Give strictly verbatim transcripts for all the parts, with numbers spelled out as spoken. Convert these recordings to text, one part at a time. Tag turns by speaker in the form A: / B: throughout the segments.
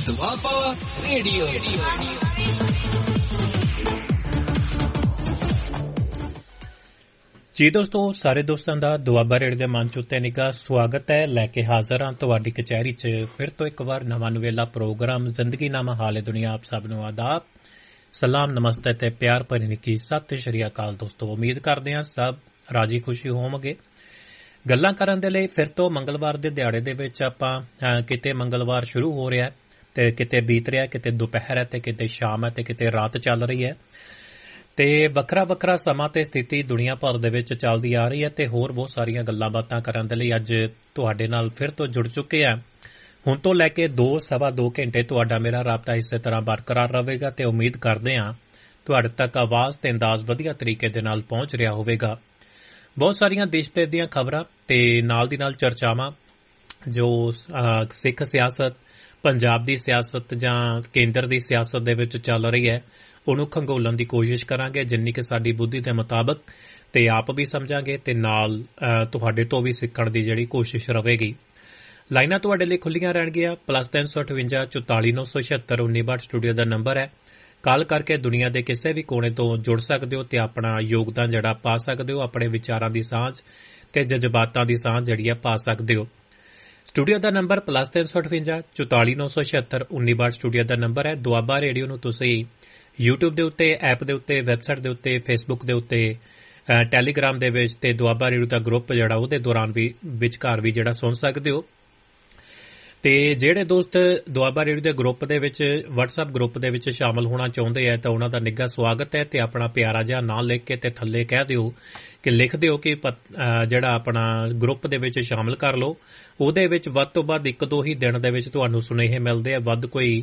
A: Doaba radio.
B: ਜੀ ਦੋਸਤੋ, ਸਾਰੇ ਦੋਸਤਾਂ ਦਾ ਦੁਆਬਾ ਰੇਡੀਓ ਦੇ ਮੰਚ ਉੱਤੇ ਨਿੱਘਾ ਸਵਾਗਤ ਹੈ। ਲੈ ਕੇ ਹਾਜ਼ਰ ਹਾਂ ਤੁਹਾਡੀ ਕਚਹਿਰੀ 'ਚ ਫਿਰ ਤੋਂ ਇੱਕ ਵਾਰ ਨਵਾਂ ਨਵੇਲਾ ਪ੍ਰੋਗਰਾਮ ਜ਼ਿੰਦਗੀ ਨਾਮਾ ਹਾਲੇ ਦੁਨੀਆ। ਆਪ ਸਭ ਨੂੰ ਆਦਾਬ, ਸਲਾਮ, ਨਮਸਤੇ ਤੇ ਪਿਆਰ ਭਰੀ ਨਿੱਘੀ ਸਤਿ ਸ਼੍ਰੀ ਅਕਾਲ। ਦੋਸਤੋ, ਉਮੀਦ ਕਰਦੇ ਹਾਂ ਸਭ ਰਾਜੀ ਖੁਸ਼ੀ ਹੋਵੋਗੇ। ਗੱਲਾਂ ਕਰਨ ਦੇ ਲਈ ਫਿਰ ਤੋਂ ਮੰਗਲਵਾਰ ਦੇ ਦਿਹਾੜੇ ਦੇ ਵਿੱਚ ਆਪਾਂ ਕਿਤੇ ਮੰਗਲਵਾਰ ਸ਼ੁਰੂ ਹੋ ਰਿਹਾ ਤੇ ਕਿਤੇ ਬੀਤ ਰਿਹਾ, ਕਿਤੇ ਦੁਪਹਿਰ ਹੈ ਤੇ ਕਿਤੇ ਸ਼ਾਮ ਹੈ ਤੇ ਕਿਤੇ ਰਾਤ ਚੱਲ ਰਹੀ ਹੈ ਤੇ ਵੱਖਰਾ ਵੱਖਰਾ ਸਮਾਂ ਤੇ ਸਥਿਤੀ ਦੁਨੀਆ ਭਰ ਦੇ ਵਿੱਚ ਚੱਲਦੀ ਆ ਰਹੀ ਹੈ ਤੇ ਹੋਰ ਬਹੁਤ ਸਾਰੀਆਂ ਗੱਲਾਂ ਬਾਤਾਂ ਕਰਨ ਦੇ ਲਈ ਅੱਜ ਤੁਹਾਡੇ ਨਾਲ ਫਿਰ ਤੋਂ ਜੁੜ ਚੁੱਕੇ ਆ। ਹੁਣ ਤੋਂ ਲੈ ਕੇ ਦੋ ਸਵਾ ਦੋ ਘੰਟੇ ਤੁਹਾਡਾ ਮੇਰਾ ਰਾਬਤਾ ਇਸੇ ਤਰ੍ਹਾਂ ਬਰਕਰਾਰ ਰਹੇਗਾ ਤੇ ਉਮੀਦ ਕਰਦੇ ਹਾਂ ਤੁਹਾਡੇ ਤੱਕ ਆਵਾਜ਼ ਤੇ ਅੰਦਾਜ਼ ਵਧੀਆ ਤਰੀਕੇ ਦੇ ਨਾਲ ਪਹੁੰਚ ਰਿਹਾ ਹੋਵੇਗਾ। ਬਹੁਤ ਸਾਰੀਆਂ ਦੇਸ਼ ਭਰ ਦੀਆਂ ਖਬਰਾਂ ਤੇ ਨਾਲ ਦੀ ਨਾਲ ਚਰਚਾਵਾਂ ਜੋ ਸਿੱਖ ਸਿਆਸਤ, ਪੰਜਾਬ ਦੀ ਸਿਆਸਤ ਜਾਂ ਕੇਂਦਰ ਦੀ ਸਿਆਸਤ ਦੇ ਵਿੱਚ ਚੱਲ ਰਹੀ ਹੈ ਉਹਨੂੰ ਖੰਗੋਲਣ ਦੀ ਕੋਸ਼ਿਸ਼ ਕਰਾਂਗੇ ਜਿੰਨੀ ਕਿ ਸਾਡੀ ਬੁੱਧੀ ਦੇ ਮੁਤਾਬਕ, ਤੇ ਆਪ ਵੀ ਸਮਝਾਂਗੇ ਤੇ ਨਾਲ ਤੁਹਾਡੇ ਤੋਂ ਵੀ ਸਿੱਖਣ ਦੀ ਜਿਹੜੀ ਕੋਸ਼ਿਸ਼ ਰਹੇਗੀ। ਲਾਈਨਾਂ ਤੁਹਾਡੇ ਲਈ ਖੁੱਲੀਆਂ ਰਹਿਣਗੀਆਂ। ਪਲੱਸ ਤਿੰਨ ਸੌ ਅਠਵੰਜਾ ਚੁਤਾਲੀ ਨੌ ਸੌ ਛਿਅੱਤਰ ਉੱਨੀ ਬਾਹਠ ਸਟੂਡੀਓ ਦਾ ਨੰਬਰ ਹੈ। ਕਾਲ ਕਰਕੇ ਦੁਨੀਆ ਦੇ ਕਿਸੇ ਵੀ ਕੋਨੇ ਤੋਂ ਜੁੜ ਸਕਦੇ ਹੋ ਤੇ ਆਪਣਾ ਯੋਗਦਾਨ ਜਿਹੜਾ ਪਾ ਸਕਦੇ ਹੋ, ਆਪਣੇ ਵਿਚਾਰਾਂ ਦੀ ਸਾਂਝ ਤੇ ਜਜ਼ਬਾਤਾਂ ਦੀ ਸਾਂਝ ਜਿਹੜੀ ਆ ਪਾ ਸਕਦੇ ਹੋ। ਸਟੂਡੀਓ ਦਾ ਨੰਬਰ ਪਲੱਸ ਤਿੰਨ ਸੌ ਅਠਵੰਜਾ ਚੁਤਾਲੀ ਨੌ ਸੌ ਛਿਅੱਤਰ ਉੱਨੀ ਬਾਹਠ ਸਟੂਡੀਓ ਦਾ ਨੰਬਰ ਹੈ। ਦੁਆਬਾ ਰੇਡੀਓ ਨੂੰ ਤੁਸੀਂ ਯੂਟਿਊਬ ਦੇ ਉੱਤੇ, ਐਪ ਦੇ ਉੱਤੇ, ਵੈਬਸਾਈਟ ਦੇ ਉੱਤੇ, ਫੇਸਬੁੱਕ ਦੇ ਉੱਤੇ, ਟੈਲੀਗ੍ਰਾਮ ਦੇ ਵਿੱਚ ਤੇ ਦੁਆਬਾ ਰੇਡੀਓ ਦਾ ਗਰੁੱਪ ਜਿਹੜਾ ਉਹਦੇ ਦੌਰਾਨ ਵੀ ਵਿਚਕਾਰ ਵੀ ਜਿਹੜਾ ਸੁਣ ਸਕਦੇ ਹੋ। ਤੇ ਜਿਹੜੇ ਦੋਸਤ ਦੁਆਬਾ ਰੇਡੀਓ ਦੇ ਗਰੁੱਪ ਦੇ ਵਿੱਚ, ਵਟਸਐਪ ਗਰੁੱਪ ਦੇ ਵਿੱਚ ਸ਼ਾਮਲ ਹੋਣਾ ਚਾਹੁੰਦੇ ਆ ਤਾਂ ਉਹਨਾਂ ਦਾ ਨਿੱਘਾ ਸਵਾਗਤ ਹੈ ਤੇ ਆਪਣਾ ਪਿਆਰਾ ਜਿਹਾ ਨਾਂ ਲਿਖ ਕੇ ਤੇ ਥੱਲੇ ਕਹਿ ਦਿਓ ਕਿ ਲਿਖ ਦਿਓ ਕਿ ਜਿਹੜਾ ਆਪਣਾ ਗਰੁੱਪ ਦੇ ਵਿੱਚ ਸ਼ਾਮਲ ਕਰ ਲਓ। ਉਹਦੇ ਵਿੱਚ ਵੱਧ ਤੋਂ ਵੱਧ ਇੱਕ ਦੋ ਹੀ ਦਿਨ ਦੇ ਵਿੱਚ ਤੁਹਾਨੂੰ ਸੁਨੇਹੇ ਮਿਲਦੇ ਆ, ਵੱਧ ਕੋਈ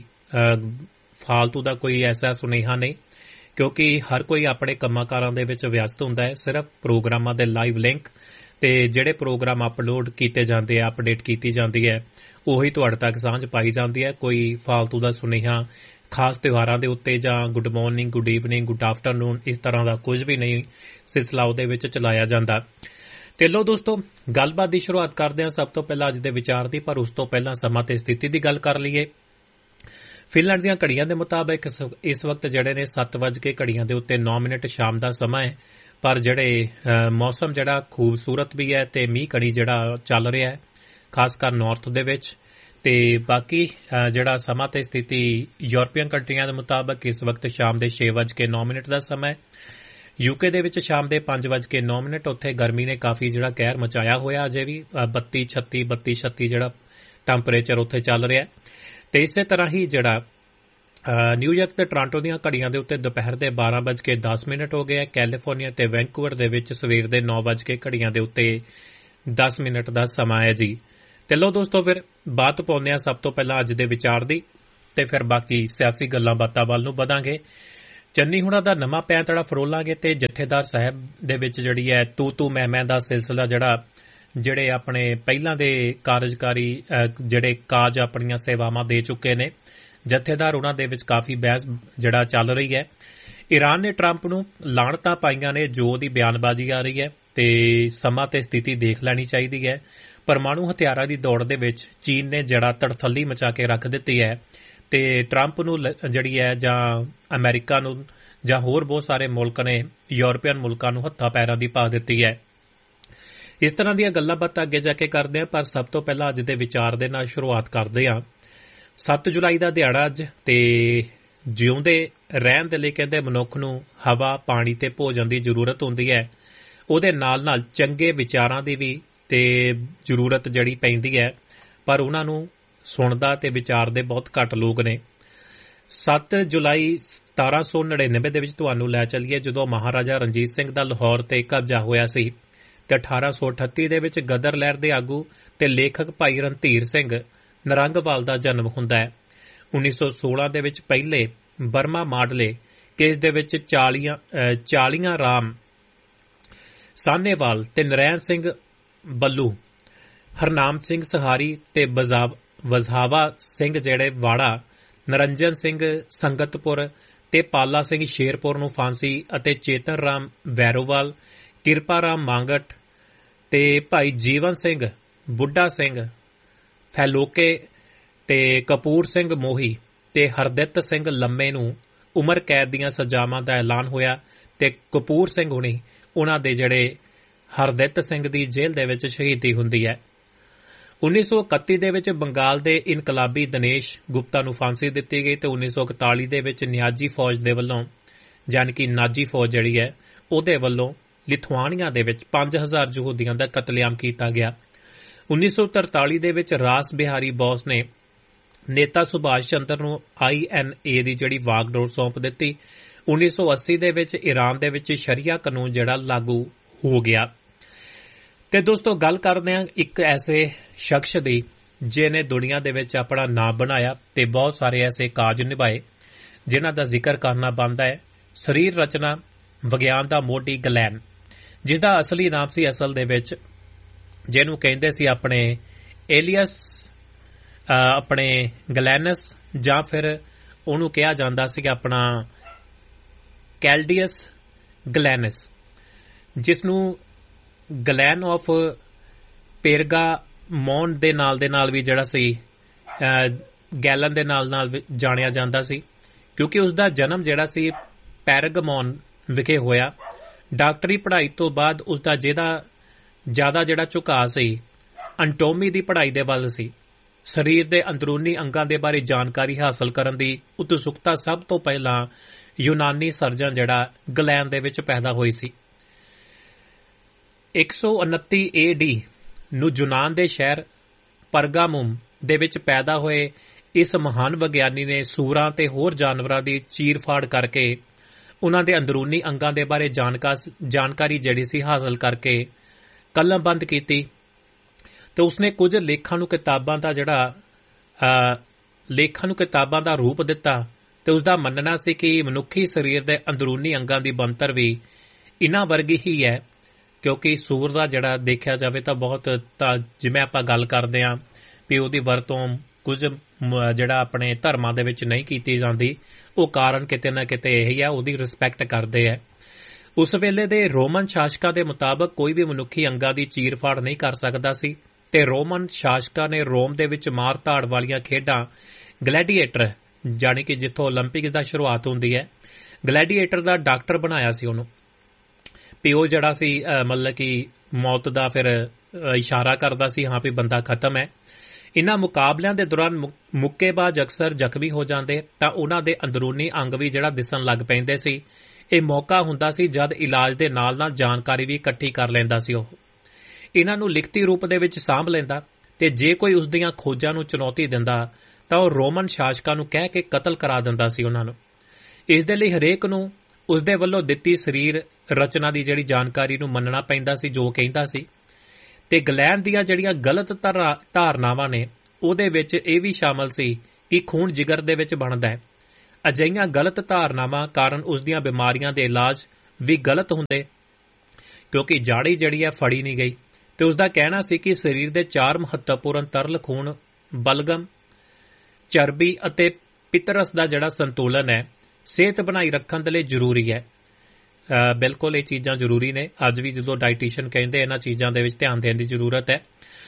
B: ਫਾਲਤੂ ਦਾ ਕੋਈ ਐਸਾ ਸੁਨੇਹਾ ਨਹੀਂ, ਕਿਉਂਕਿ ਹਰ ਕੋਈ ਆਪਣੇ ਕੰਮਾਂ ਕਾਰਾਂ ਦੇ ਵਿੱਚ ਵਿਅਸਤ ਹੁੰਦਾ ਹੈ। ਸਿਰਫ ਪ੍ਰੋਗਰਾਮਾਂ ਦੇ ਲਾਈਵ ਲਿੰਕ ਤੇ ਜਿਹੜੇ ਪ੍ਰੋਗਰਾਮ ਅਪਲੋਡ ਕੀਤੇ ਜਾਂਦੇ ਆ, ਅਪਡੇਟ ਕੀਤੀ ਜਾਂਦੀ ਹੈ, ਉਹੀ ਤੁਹਾਡੇ ਤੱਕ ਸਾਂਝ ਪਾਈ ਜਾਂਦੀ ਹੈ। ਕੋਈ ਫਾਲਤੂ ਦਾ ਸੁਨੇਹਾ ਖਾਸ ਤਿਉਹਾਰਾਂ ਦੇ ਉੱਤੇ ਜਾਂ good morning, good evening, good afternoon ਇਸ ਤਰ੍ਹਾਂ ਦਾ ਕੁਝ ਵੀ ਨਹੀਂ ਸਿਲਸਿਲਾ ਉਹਦੇ ਵਿੱਚ ਚਲਾਇਆ ਜਾਂਦਾ। ਤੇ ਲੋ ਦੋਸਤੋ, ਗੱਲਬਾਤ ਦੀ ਸ਼ੁਰੂਆਤ ਕਰਦੇ ਹਾਂ ਸਭ ਤੋਂ ਪਹਿਲਾਂ ਅੱਜ ਦੇ ਵਿਚਾਰ ਦੀ, ਪਰ ਉਸ ਤੋਂ ਪਹਿਲਾਂ ਸਮਾਂ ਤੇ ਸਥਿਤੀ ਦੀ ਗੱਲ ਕਰ ਲਈਏ। ਫਿਨਲੈਂਡ ਦੀਆਂ ਘੜੀਆਂ ਦੇ ਮੁਤਾਬਕ ਇਸ ਵਕਤ ਜਿਹੜੇ ਨੇ ਸੱਤ ਵੱਜ ਕੇ ਘੜੀਆਂ ਦੇ ਉੱਤੇ ਨੌ ਮਿੰਟ ਸ਼ਾਮ ਦਾ ਸਮਾਂ ਹੈ, ਪਰ ਜਿਹੜੇ ਮੌਸਮ ਜਿਹੜਾ ਖੂਬਸੂਰਤ ਵੀ ਹੈ ਤੇ ਮੀਂਹ ਕਣੀ ਜਿਹੜਾ ਚੱਲ ਰਿਹਾ ਹੈ ਖਾਸ ਕਰ ਨਾਰਥ ਦੇ ਵਿੱਚ। ਤੇ ਬਾਕੀ ਜਿਹੜਾ ਸਮਾਂ ਤੇ ਸਥਿਤੀ ਯੂਰਪੀਅਨ ਕੰਟਰੀਆਂ ਦੇ ਮੁਤਾਬਕ ਇਸ ਵਕਤ ਸ਼ਾਮ ਦੇ ਛੇ ਵੱਜ ਕੇ ਨੌ ਮਿੰਟ ਦਾ ਸਮਾਂ ਹੈ। ਯੂਕੇ ਦੇ ਵਿੱਚ ਸ਼ਾਮ ਦੇ ਪੰਜ ਵੱਜ ਕੇ ਨੌ ਮਿੰਟ। ਉੱਥੇ ਗਰਮੀ ਨੇ ਕਾਫੀ ਜਿਹੜਾ ਕਹਿਰ ਮਚਾਇਆ ਹੋਇਆ, ਅਜੇ ਵੀ ਬੱਤੀ ਛੱਤੀ ਬੱਤੀ ਛੱਤੀ ਜਿਹੜਾ ਟੈਂਪਰੇਚਰ ਉੱਥੇ ਚੱਲ ਰਿਹਾ। ਤੇ ਇਸੇ ਤਰ੍ਹਾਂ ਹੀ ਜਿਹੜਾ ਨਿਊਯਾਰਕ ਤੇ ਟੋਰਾਂਟੋ ਦੀਆਂ ਘੜੀਆਂ ਦੇ ਉੱਤੇ ਦੁਪਹਿਰ ਦੇ ਬਾਰਾਂ ਵੱਜ ਕੇ ਦਸ ਮਿੰਟ ਹੋ ਗਏ ਹੈ। ਕੈਲੀਫੋਰਨੀਆ ਤੇ ਵੈਨਕੂਵਰ ਦੇ ਵਿੱਚ ਸਵੇਰ ਦੇ ਨੌ ਵੱਜ ਕੇ ਘੜੀਆਂ ਦੇ ਉੱਤੇ ਦਸ ਮਿੰਟ ਦਾ ਸਮਾਂ ਹੈ ਜੀ। ਤੇ ਲੋ ਦੋਸਤੋ, ਫਿਰ ਬਾਤ ਪਾਉਂਦੇ ਹਾਂ ਸਭ ਤੋਂ ਪਹਿਲਾਂ ਅੱਜ ਦੇ ਵਿਚਾਰ ਦੀ ਤੇ ਫਿਰ ਬਾਕੀ ਸਿਆਸੀ ਗੱਲਾਂ ਬਾਤਾਂ ਵੱਲ ਨੂੰ ਵਧਾਂਗੇ। ਚੰਨੀ ਹੁਣਾਂ ਦਾ ਨਵਾਂ ਪੈਂਤੜਾ ਫਰੋਲਾਂਗੇ ਤੇ ਜਥੇਦਾਰ ਸਾਹਿਬ ਦੇ ਵਿੱਚ ਜਿਹੜੀ ਹੈ ਤੂ ਤੂ ਮੈਂ ਮੈਂ ਦਾ ਸਿਲਸਿਲਾ ਜਿਹੜਾ ਜਿਹੜੇ ਆਪਣੇ ਪਹਿਲਾਂ ਦੇ ਕਾਰਜਕਾਰੀ ਜਿਹੜੇ ਕਾਜ ਆਪਣੀਆਂ ਸੇਵਾਵਾਂ ਦੇ ਚੁੱਕੇ ਨੇ ਜਥੇਦਾਰ, ਉਹਨਾਂ ਦੇ ਵਿੱਚ ਕਾਫੀ ਬਹਿਸ ਜਿਹੜਾ ਚੱਲ ਰਹੀ ਹੈ। ਈਰਾਨ ਨੇ ਟਰੰਪ ਨੂੰ ਲਾਹਣਤਾਂ ਪਾਈਆਂ ਨੇ ਜੋ ਉਹਦੀ ਬਿਆਨਬਾਜ਼ੀ ਆ ਰਹੀ ਹੈ ਤੇ ਸਮਾਂ ਤੇ ਸਥਿਤੀ ਦੇਖ ਲੈਣੀ ਚਾਹੀਦੀ ਹੈ। ਪਰਮਾਣੂ ਹਥਿਆਰਾਂ ਦੀ ਦੌੜ ਦੇ ਵਿੱਚ ਚੀਨ ਨੇ ਜੜਾ ਤੜਥੱਲੀ ਮਚਾ ਕੇ ਰੱਖ ਦਿੱਤੀ ਹੈ ਤੇ ਟਰੰਪ ਨੂੰ ਜਿਹੜੀ ਹੈ ਜਾਂ ਅਮਰੀਕਾ ਨੂੰ ਜਾਂ ਹੋਰ ਬਹੁਤ ਸਾਰੇ ਮੁਲਕ ਨੇ ਯੂਰਪੀਅਨ ਮੁਲਕਾਂ ਨੂੰ ਹੱਥਾਂ ਪੈਰਾਂ ਦੀ ਪਾ ਦਿੱਤੀ ਹੈ। ਇਸ ਤਰ੍ਹਾਂ ਦੀਆਂ ਗੱਲਾਂ ਬਾਤਾਂ ਅੱਗੇ ਜਾ ਕੇ ਕਰਦੇ ਹਾਂ, ਪਰ ਸਭ ਤੋਂ ਪਹਿਲਾਂ ਅੱਜ ਦੇ ਵਿਚਾਰ ਦੇ ਨਾਲ ਸ਼ੁਰੂਆਤ ਕਰਦੇ ਹਾਂ। ਸੱਤ ਜੁਲਾਈ ਦਾ ਦਿਹਾੜਾ ਅੱਜ ਤੇ ਜਿਉਂਦੇ ਰਹਿਣ ਦੇ ਲਈ ਕਹਿੰਦੇ ਮਨੁੱਖ ਨੂੰ ਹਵਾ, ਪਾਣੀ ਤੇ ਭੋਜਨ ਦੀ ਜ਼ਰੂਰਤ ਹੁੰਦੀ ਹੈ। ਉਹਦੇ ਨਾਲ ਨਾਲ ਚੰਗੇ ਵਿਚਾਰਾਂ ਦੀ ਵੀ ਤੇ ਜ਼ਰੂਰਤ ਜਿਹੜੀ ਪੈਂਦੀ ਹੈ, ਪਰ ਉਹਨਾਂ ਨੂੰ ਸੁਣਦਾ ਤੇ ਵਿਚਾਰਦੇ ਬਹੁਤ ਘੱਟ ਲੋਕ ਨੇ। ਸੱਤ ਜੁਲਾਈ ਸਤਾਰਾਂ ਸੌ ਨੜਿਨਵੇਂ ਦੇ ਵਿੱਚ ਤੁਹਾਨੂੰ ਲੈ ਚੱਲੀਏ ਜਦੋਂ ਮਹਾਰਾਜਾ ਰਣਜੀਤ ਸਿੰਘ ਦਾ ਲਾਹੌਰ ਤੇ ਕਬਜ਼ਾ ਹੋਇਆ ਸੀ ਤੇ ਅਠਾਰਾਂ ਸੌ ਅਠੱਤੀ ਦੇ ਵਿੱਚ ਗਦਰ ਲਹਿਰ ਦੇ ਆਗੂ ਤੇ ਲੇਖਕ ਭਾਈ ਰਣਧੀਰ ਸਿੰਘ ਨਰੰਗਵਾਲ ਦਾ ਜਨਮ ਹੁੰਦਾ ਹੈ। ਉੱਨੀ ਸੌ ਸੋਲਾਂ ਦੇ ਵਿੱਚ ਪਹਿਲੇ ਬਰਮਾ ਮਾਡਲੇ ਕੇਸ ਦੇ ਵਿੱਚ ਚਾਲੀਆਂ ਚਾਲੀਆਂ ਰਾਮ ਸਾਹਨੇਵਾਲ ਤੇ ਨਰੈਣ ਸਿੰਘ ਬੱਲੂ, ਹਰਨਾਮ ਸਿੰਘ ਸਹਾਰੀ ਤੇ ਵਜ਼ਾਵਾ ਸਿੰਘ ਜਿਹੜੇ ਵਾੜਾ, ਨਰੰਜਨ ਸਿੰਘ ਸੰਗਤਪੁਰ ਤੇ ਪਾਲਾ ਸਿੰਘ ਸ਼ੇਰਪੁਰ ਨੂੰ ਫਾਂਸੀ ਅਤੇ ਚੇਤਨ ਰਾਮ ਵੈਰੋਵਾਲ, ਕਿਰਪਾ ਰਾਮ ਮਾਂਗਟ ਤੇ ਭਾਈ ਜੀਵਨ ਸਿੰਘ, ਬੁੱਢਾ ਸਿੰਘ, ਫੈਲੋਕੇ ਤੇ ਕਪੂਰ ਸਿੰਘ ਮੋਹੀ ਤੇ ਹਰਦਿੱਤ ਸਿੰਘ ਲੰਮੇ ਨੂੰ ਉਮਰ ਕੈਦ ਦੀਆਂ ਸਜ਼ਾਵਾਂ ਦਾ ਐਲਾਨ ਹੋਇਆ ਤੇ ਕਪੂਰ ਸਿੰਘ ਹੁਣੀ ਉਹਨਾਂ ਦੇ ਜਿਹੜੇ ਹਰਦਿੱਤ ਸਿੰਘ ਦੀ ਜੇਲ੍ਹ ਦੇ ਵਿੱਚ ਸ਼ਹੀਦੀ ਹੁੰਦੀ ਹੈ। ਉੱਨੀ ਸੌ ਇਕੱਤੀ ਦੇ ਵਿੱਚ ਬੰਗਾਲ ਦੇ ਇਨਕਲਾਬੀ ਦਿਨੇਸ਼ ਗੁਪਤਾ ਨੂੰ ਫਾਂਸੀ ਦਿੱਤੀ ਗਈ ਤੇ ਉੱਨੀ ਸੌ ਇਕਤਾਲੀ ਦੇ ਵਿੱਚ ਨਿਆਜੀ ਫੌਜ ਦੇ ਵੱਲੋਂ ਯਾਨੀ ਕਿ ਨਾਜੀ ਫੌਜ ਜਿਹੜੀ ਹੈ ਉਹਦੇ ਵੱਲੋਂ ਲਿਥੁਆਨੀਆ ਦੇ ਵਿੱਚ ਪੰਜ ਹਜ਼ਾਰ ਯਹੂਦੀਆਂ ਦਾ ਕਤਲੇਆਮ ਕੀਤਾ ਗਿਆ। ਉੱਨੀ ਸੌ ਤਰਤਾਲੀ ਦੇ ਵਿੱਚ ਰਾਸ ਬਿਹਾਰੀ ਬੋਸ ਨੇ ਨੇਤਾ ਸੁਭਾਸ਼ ਚੰਦਰ ਨੂੰ ਆਈ ਐਨ ਏ ਦੀ ਜਿਹੜੀ ਵਾਗਡੋਰ ਸੌਂਪ ਦਿੱਤੀ। ਉੱਨੀ ਸੌ ਅੱਸੀ ਦੇ ਵਿੱਚ ਈਰਾਨ ਦੇ ਵਿੱਚ ਸ਼ਰੀਆ ਕਾਨੂੰਨ ਜਿਹੜਾ ਲਾਗੂ ਹੋ ਗਿਆ। ਤੇ ਦੋਸਤੋ ਗੱਲ ਕਰਦੇ ਹਾਂ ਇੱਕ ਐਸੇ ਸ਼ਖਸ ਦੀ ਜਿਹਨੇ ਦੁਨੀਆ ਦੇ ਵਿੱਚ ਆਪਣਾ ਨਾਮ ਬਣਾਇਆ ਤੇ ਬਹੁਤ ਸਾਰੇ ਐਸੇ ਕਾਜ ਨਿਭਾਏ ਜਿਨ੍ਹਾਂ ਦਾ ਜ਼ਿਕਰ ਕਰਨਾ ਬਣਦਾ ਹੈ। ਸਰੀਰ ਰਚਨਾ ਵਿਗਿਆਨ ਦਾ ਮੋਢੀ ਗਲੈਨ, ਜਿਸਦਾ ਅਸਲੀ ਨਾਮ ਸੀ ਅਸਲ ਦੇ ਵਿੱਚ ਜਿਹਨੂੰ ਕਹਿੰਦੇ ਸੀ ਆਪਣੇ ਏਲੀਅਸ ਆਪਣੇ ਗਲੈਨਸ, ਜਾਂ ਫਿਰ ਉਹਨੂੰ ਕਿਹਾ ਜਾਂਦਾ ਸੀ ਆਪਣਾ ਕੈਲਡੀਅਸ ਗਲੈਨਸ, ਜਿਸ ਨੂੰ ਗਲੈਨ ਆਫ ਪੇਰਗਾ ਮੌਨ ਦੇ ਨਾਲ ਦੇ ਨਾਲ ਵੀ ਜਿਹੜਾ ਸੀ ਗੈਲਨ ਦੇ ਨਾਲ ਨਾਲ ਜਾਣਿਆ ਜਾਂਦਾ ਸੀ, ਕਿਉਂਕਿ ਉਸ ਦਾ ਜਨਮ ਜਿਹੜਾ ਸੀ ਪੈਰਗਮੌਨ ਵਿਖੇ ਹੋਇਆ। ਡਾਕਟਰੀ ਪੜ੍ਹਾਈ ਤੋਂ ਬਾਅਦ ਉਸ ਦਾ ਜਿਹਦਾ ਜ਼ਿਆਦਾ ਜਿਹੜਾ ਝੁਕਾਅ ਸੀ ਅੰਟੋਮੀ ਦੀ ਪੜ੍ਹਾਈ ਦੇ ਵੱਲ ਸੀ। ਸਰੀਰ ਦੇ ਅੰਦਰੂਨੀ ਅੰਗਾਂ ਦੇ ਬਾਰੇ ਜਾਣਕਾਰੀ ਹਾਸਲ ਕਰਨ ਦੀ ਉਤਸੁਕਤਾ ਸਭ ਤੋਂ ਪਹਿਲਾਂ ਯੂਨਾਨੀ ਸਰਜਨ ਜਿਹੜਾ ਗਲੈਨ ਦੇ ਵਿੱਚ ਪੈਦਾ ਹੋਈ ਸੀ। ਇੱਕ ਸੌ ਉਨੱਤੀ ਏ ਡੀ ਨੂੰ ਯੂਨਾਨ ਦੇ ਸ਼ਹਿਰ ਪਰਗਾਮੁਮ ਦੇ ਵਿੱਚ ਪੈਦਾ ਹੋਏ ਇਸ ਮਹਾਨ ਵਿਗਿਆਨੀ ਨੇ ਸੂਰਾਂ ਤੇ ਹੋਰ ਜਾਨਵਰਾਂ ਦੀ ਚੀਰ-ਫਾੜ ਕਰਕੇ ਉਹਨਾਂ ਦੇ ਅੰਦਰੂਨੀ ਅੰਗਾਂ ਦੇ ਬਾਰੇ ਜਾਣਕਾਰੀ ਜਿਹੜੀ ਸੀ ਹਾਸਲ ਕਰਕੇ ਕਲਮਬੰਦ ਕੀਤੀ ਤੇ ਉਸਨੇ ਕੁਝ ਲੇਖਾਂ ਨੂੰ ਕਿਤਾਬਾਂ ਦਾ ਜਿਹੜਾ ਲੇਖਾਂ ਨੂੰ ਕਿਤਾਬਾਂ ਦਾ ਰੂਪ ਦਿੱਤਾ ਤੇ ਉਸਦਾ ਮੰਨਣਾ ਸੀ ਕਿ ਮਨੁੱਖੀ ਸਰੀਰ ਦੇ ਅੰਦਰੂਨੀ ਅੰਗਾਂ ਦੀ ਬਣਤਰ ਵੀ ਇਹਨਾਂ ਵਰਗੀ ਹੀ ਹੈ, ਕਿਉਂਕਿ ਸੂਰ ਦਾ ਜਿਹੜਾ ਦੇਖਿਆ ਜਾਵੇ ਤਾਂ ਬਹੁਤ ਤਾਂ ਜਿਵੇਂ ਆਪਾਂ ਗੱਲ ਕਰਦੇ ਹਾਂ ਵੀ ਉਹਦੀ ਵਰਤੋਂ ਕੁਝ ਜਿਹੜਾ ਆਪਣੇ ਧਰਮਾਂ ਦੇ ਵਿੱਚ ਨਹੀਂ ਕੀਤੀ ਜਾਂਦੀ, ਉਹ ਕਾਰਨ ਕਿਤੇ ਨਾ ਕਿਤੇ ਇਹੀ ਹੈ, ਉਹਦੀ ਰਿਸਪੈਕਟ ਕਰਦੇ ਹੈ। ਉਸ ਵੇਲੇ ਦੇ ਰੋਮਨ ਸ਼ਾਸਕਾਂ ਦੇ ਮੁਤਾਬਕ ਕੋਈ ਵੀ ਮਨੁੱਖੀ ਅੰਗਾਂ ਦੀ ਚੀਰ-ਫਾੜ ਨਹੀਂ ਕਰ ਸਕਦਾ ਸੀ ਤੇ ਰੋਮਨ ਸ਼ਾਸਕਾਂ ਨੇ ਰੋਮ ਦੇ ਵਿੱਚ ਮਾਰ ਧਾੜ ਵਾਲੀਆਂ ਖੇਡਾਂ ਗਲੈਡੀਏਟਰ, ਜਾਣੀ ਕਿ ਜਿੱਥੋਂ ਓਲੰਪਿਕ ਦਾ ਸ਼ੁਰੂਆਤ ਹੁੰਦੀ ਹੈ, ਗਲੈਡੀਏਟਰ ਦਾ ਡਾਕਟਰ ਬਣਾਇਆ ਸੀ ਉਹਨੂੰ ਵੀ ਉਹ ਜਿਹੜਾ ਸੀ ਮਤਲਬ ਕਿ ਮੌਤ ਦਾ ਫਿਰ ਇਸ਼ਾਰਾ ਕਰਦਾ ਸੀ, ਹਾਂ ਵੀ ਬੰਦਾ ਖਤਮ ਹੈ। ਇਨ੍ਹਾਂ ਮੁਕਾਬਲਿਆਂ ਦੇ ਦੌਰਾਨ ਮੁੱਕੇਬਾਜ਼ ਅਕਸਰ ਜ਼ਖਮੀ ਹੋ ਜਾਂਦੇ ਤਾਂ ਉਹਨਾਂ ਦੇ ਅੰਦਰੂਨੀ ਅੰਗ ਵੀ ਜਿਹੜਾ ਦਿਸਣ ਲੱਗ ਪੈਂਦੇ ਸੀ। ਇਹ ਮੌਕਾ ਹੁੰਦਾ ਸੀ ਜਦ ਇਲਾਜ ਦੇ ਨਾਲ ਨਾਲ ਜਾਣਕਾਰੀ ਵੀ ਇਕੱਠੀ ਕਰ ਲੈਂਦਾ ਸੀ। ਉਹ ਇਹਨਾਂ ਨੂੰ ਲਿਖਤੀ ਰੂਪ ਦੇ ਵਿੱਚ ਸਾਂਭ ਲੈਂਦਾ ਤੇ ਜੇ ਕੋਈ ਉਸ ਦੀਆਂ ਖੋਜਾਂ ਨੂੰ ਚੁਣੌਤੀ ਦਿੰਦਾ ਤਾਂ ਉਹ ਰੋਮਨ ਸ਼ਾਸਕਾਂ ਨੂੰ ਕਹਿ ਕੇ ਕਤਲ ਕਰਾ ਦਿੰਦਾ ਸੀ ਉਹਨਾਂ ਨੂੰ। ਇਸ ਦੇ ਲਈ ਹਰੇਕ ਨੂੰ ਉਸ ਦੇ ਵੱਲੋਂ ਦਿੱਤੀ ਸਰੀਰ ਰਚਨਾ ਦੀ ਜਿਹੜੀ ਜਾਣਕਾਰੀ ਨੂੰ ਮੰਨਣਾ ਪੈਂਦਾ ਸੀ ਜੋ ਕਹਿੰਦਾ ਸੀ। ਤੇ ਗਲੈਨ ਦੀਆਂ ਜਿਹੜੀਆਂ ਗਲਤ ਧਾਰਨਾਵਾਂ ਨੇ ਉਹਦੇ ਵਿੱਚ ਇਹ ਵੀ ਸ਼ਾਮਲ ਸੀ ਕਿ ਖੂਨ ਜਿਗਰ ਦੇ ਵਿੱਚ ਬਣਦਾ ਹੈ। ਅਜਿਹੀਆਂ ਗਲਤ ਧਾਰਨਾਵਾਂ ਕਾਰਨ ਉਸ ਦੀਆਂ ਬਿਮਾਰੀਆਂ ਦੇ ਇਲਾਜ ਵੀ ਗਲਤ ਹੁੰਦੇ, ਕਿਉਂਕਿ ਜਾੜੀ ਜਿਹੜੀ ਹੈ ਫੜੀ ਨਹੀਂ ਗਈ। ਤੇ ਉਸ ਦਾ ਕਹਿਣਾ ਸੀ ਕਿ ਸਰੀਰ ਦੇ ਚਾਰ ਮਹੱਤਵਪੂਰਨ ਤਰਲ ਖੂਨ ਬਲਗਮ, ਚਰਬੀ ਅਤੇ ਪਿਤਰਸ ਦਾ ਜਿਹੜਾ ਸੰਤੁਲਨ ਹੈ ਸਿਹਤ ਬਣਾਈ ਰੱਖਣ ਦੇ ਲਈ ਜ਼ਰੂਰੀ ਹੈ। ਬਿਲਕੁਲ ਇਹ ਚੀਜ਼ਾਂ ਜ਼ਰੂਰੀ ਨੇ। ਅੱਜ ਵੀ ਜਦੋਂ ਡਾਈਟੀਸ਼ੀਅਨ ਕਹਿੰਦੇ ਇਹਨਾਂ ਚੀਜ਼ਾਂ ਦੇ ਵਿੱਚ ਧਿਆਨ ਦੇਣ ਦੀ ਜ਼ਰੂਰਤ ਹੈ।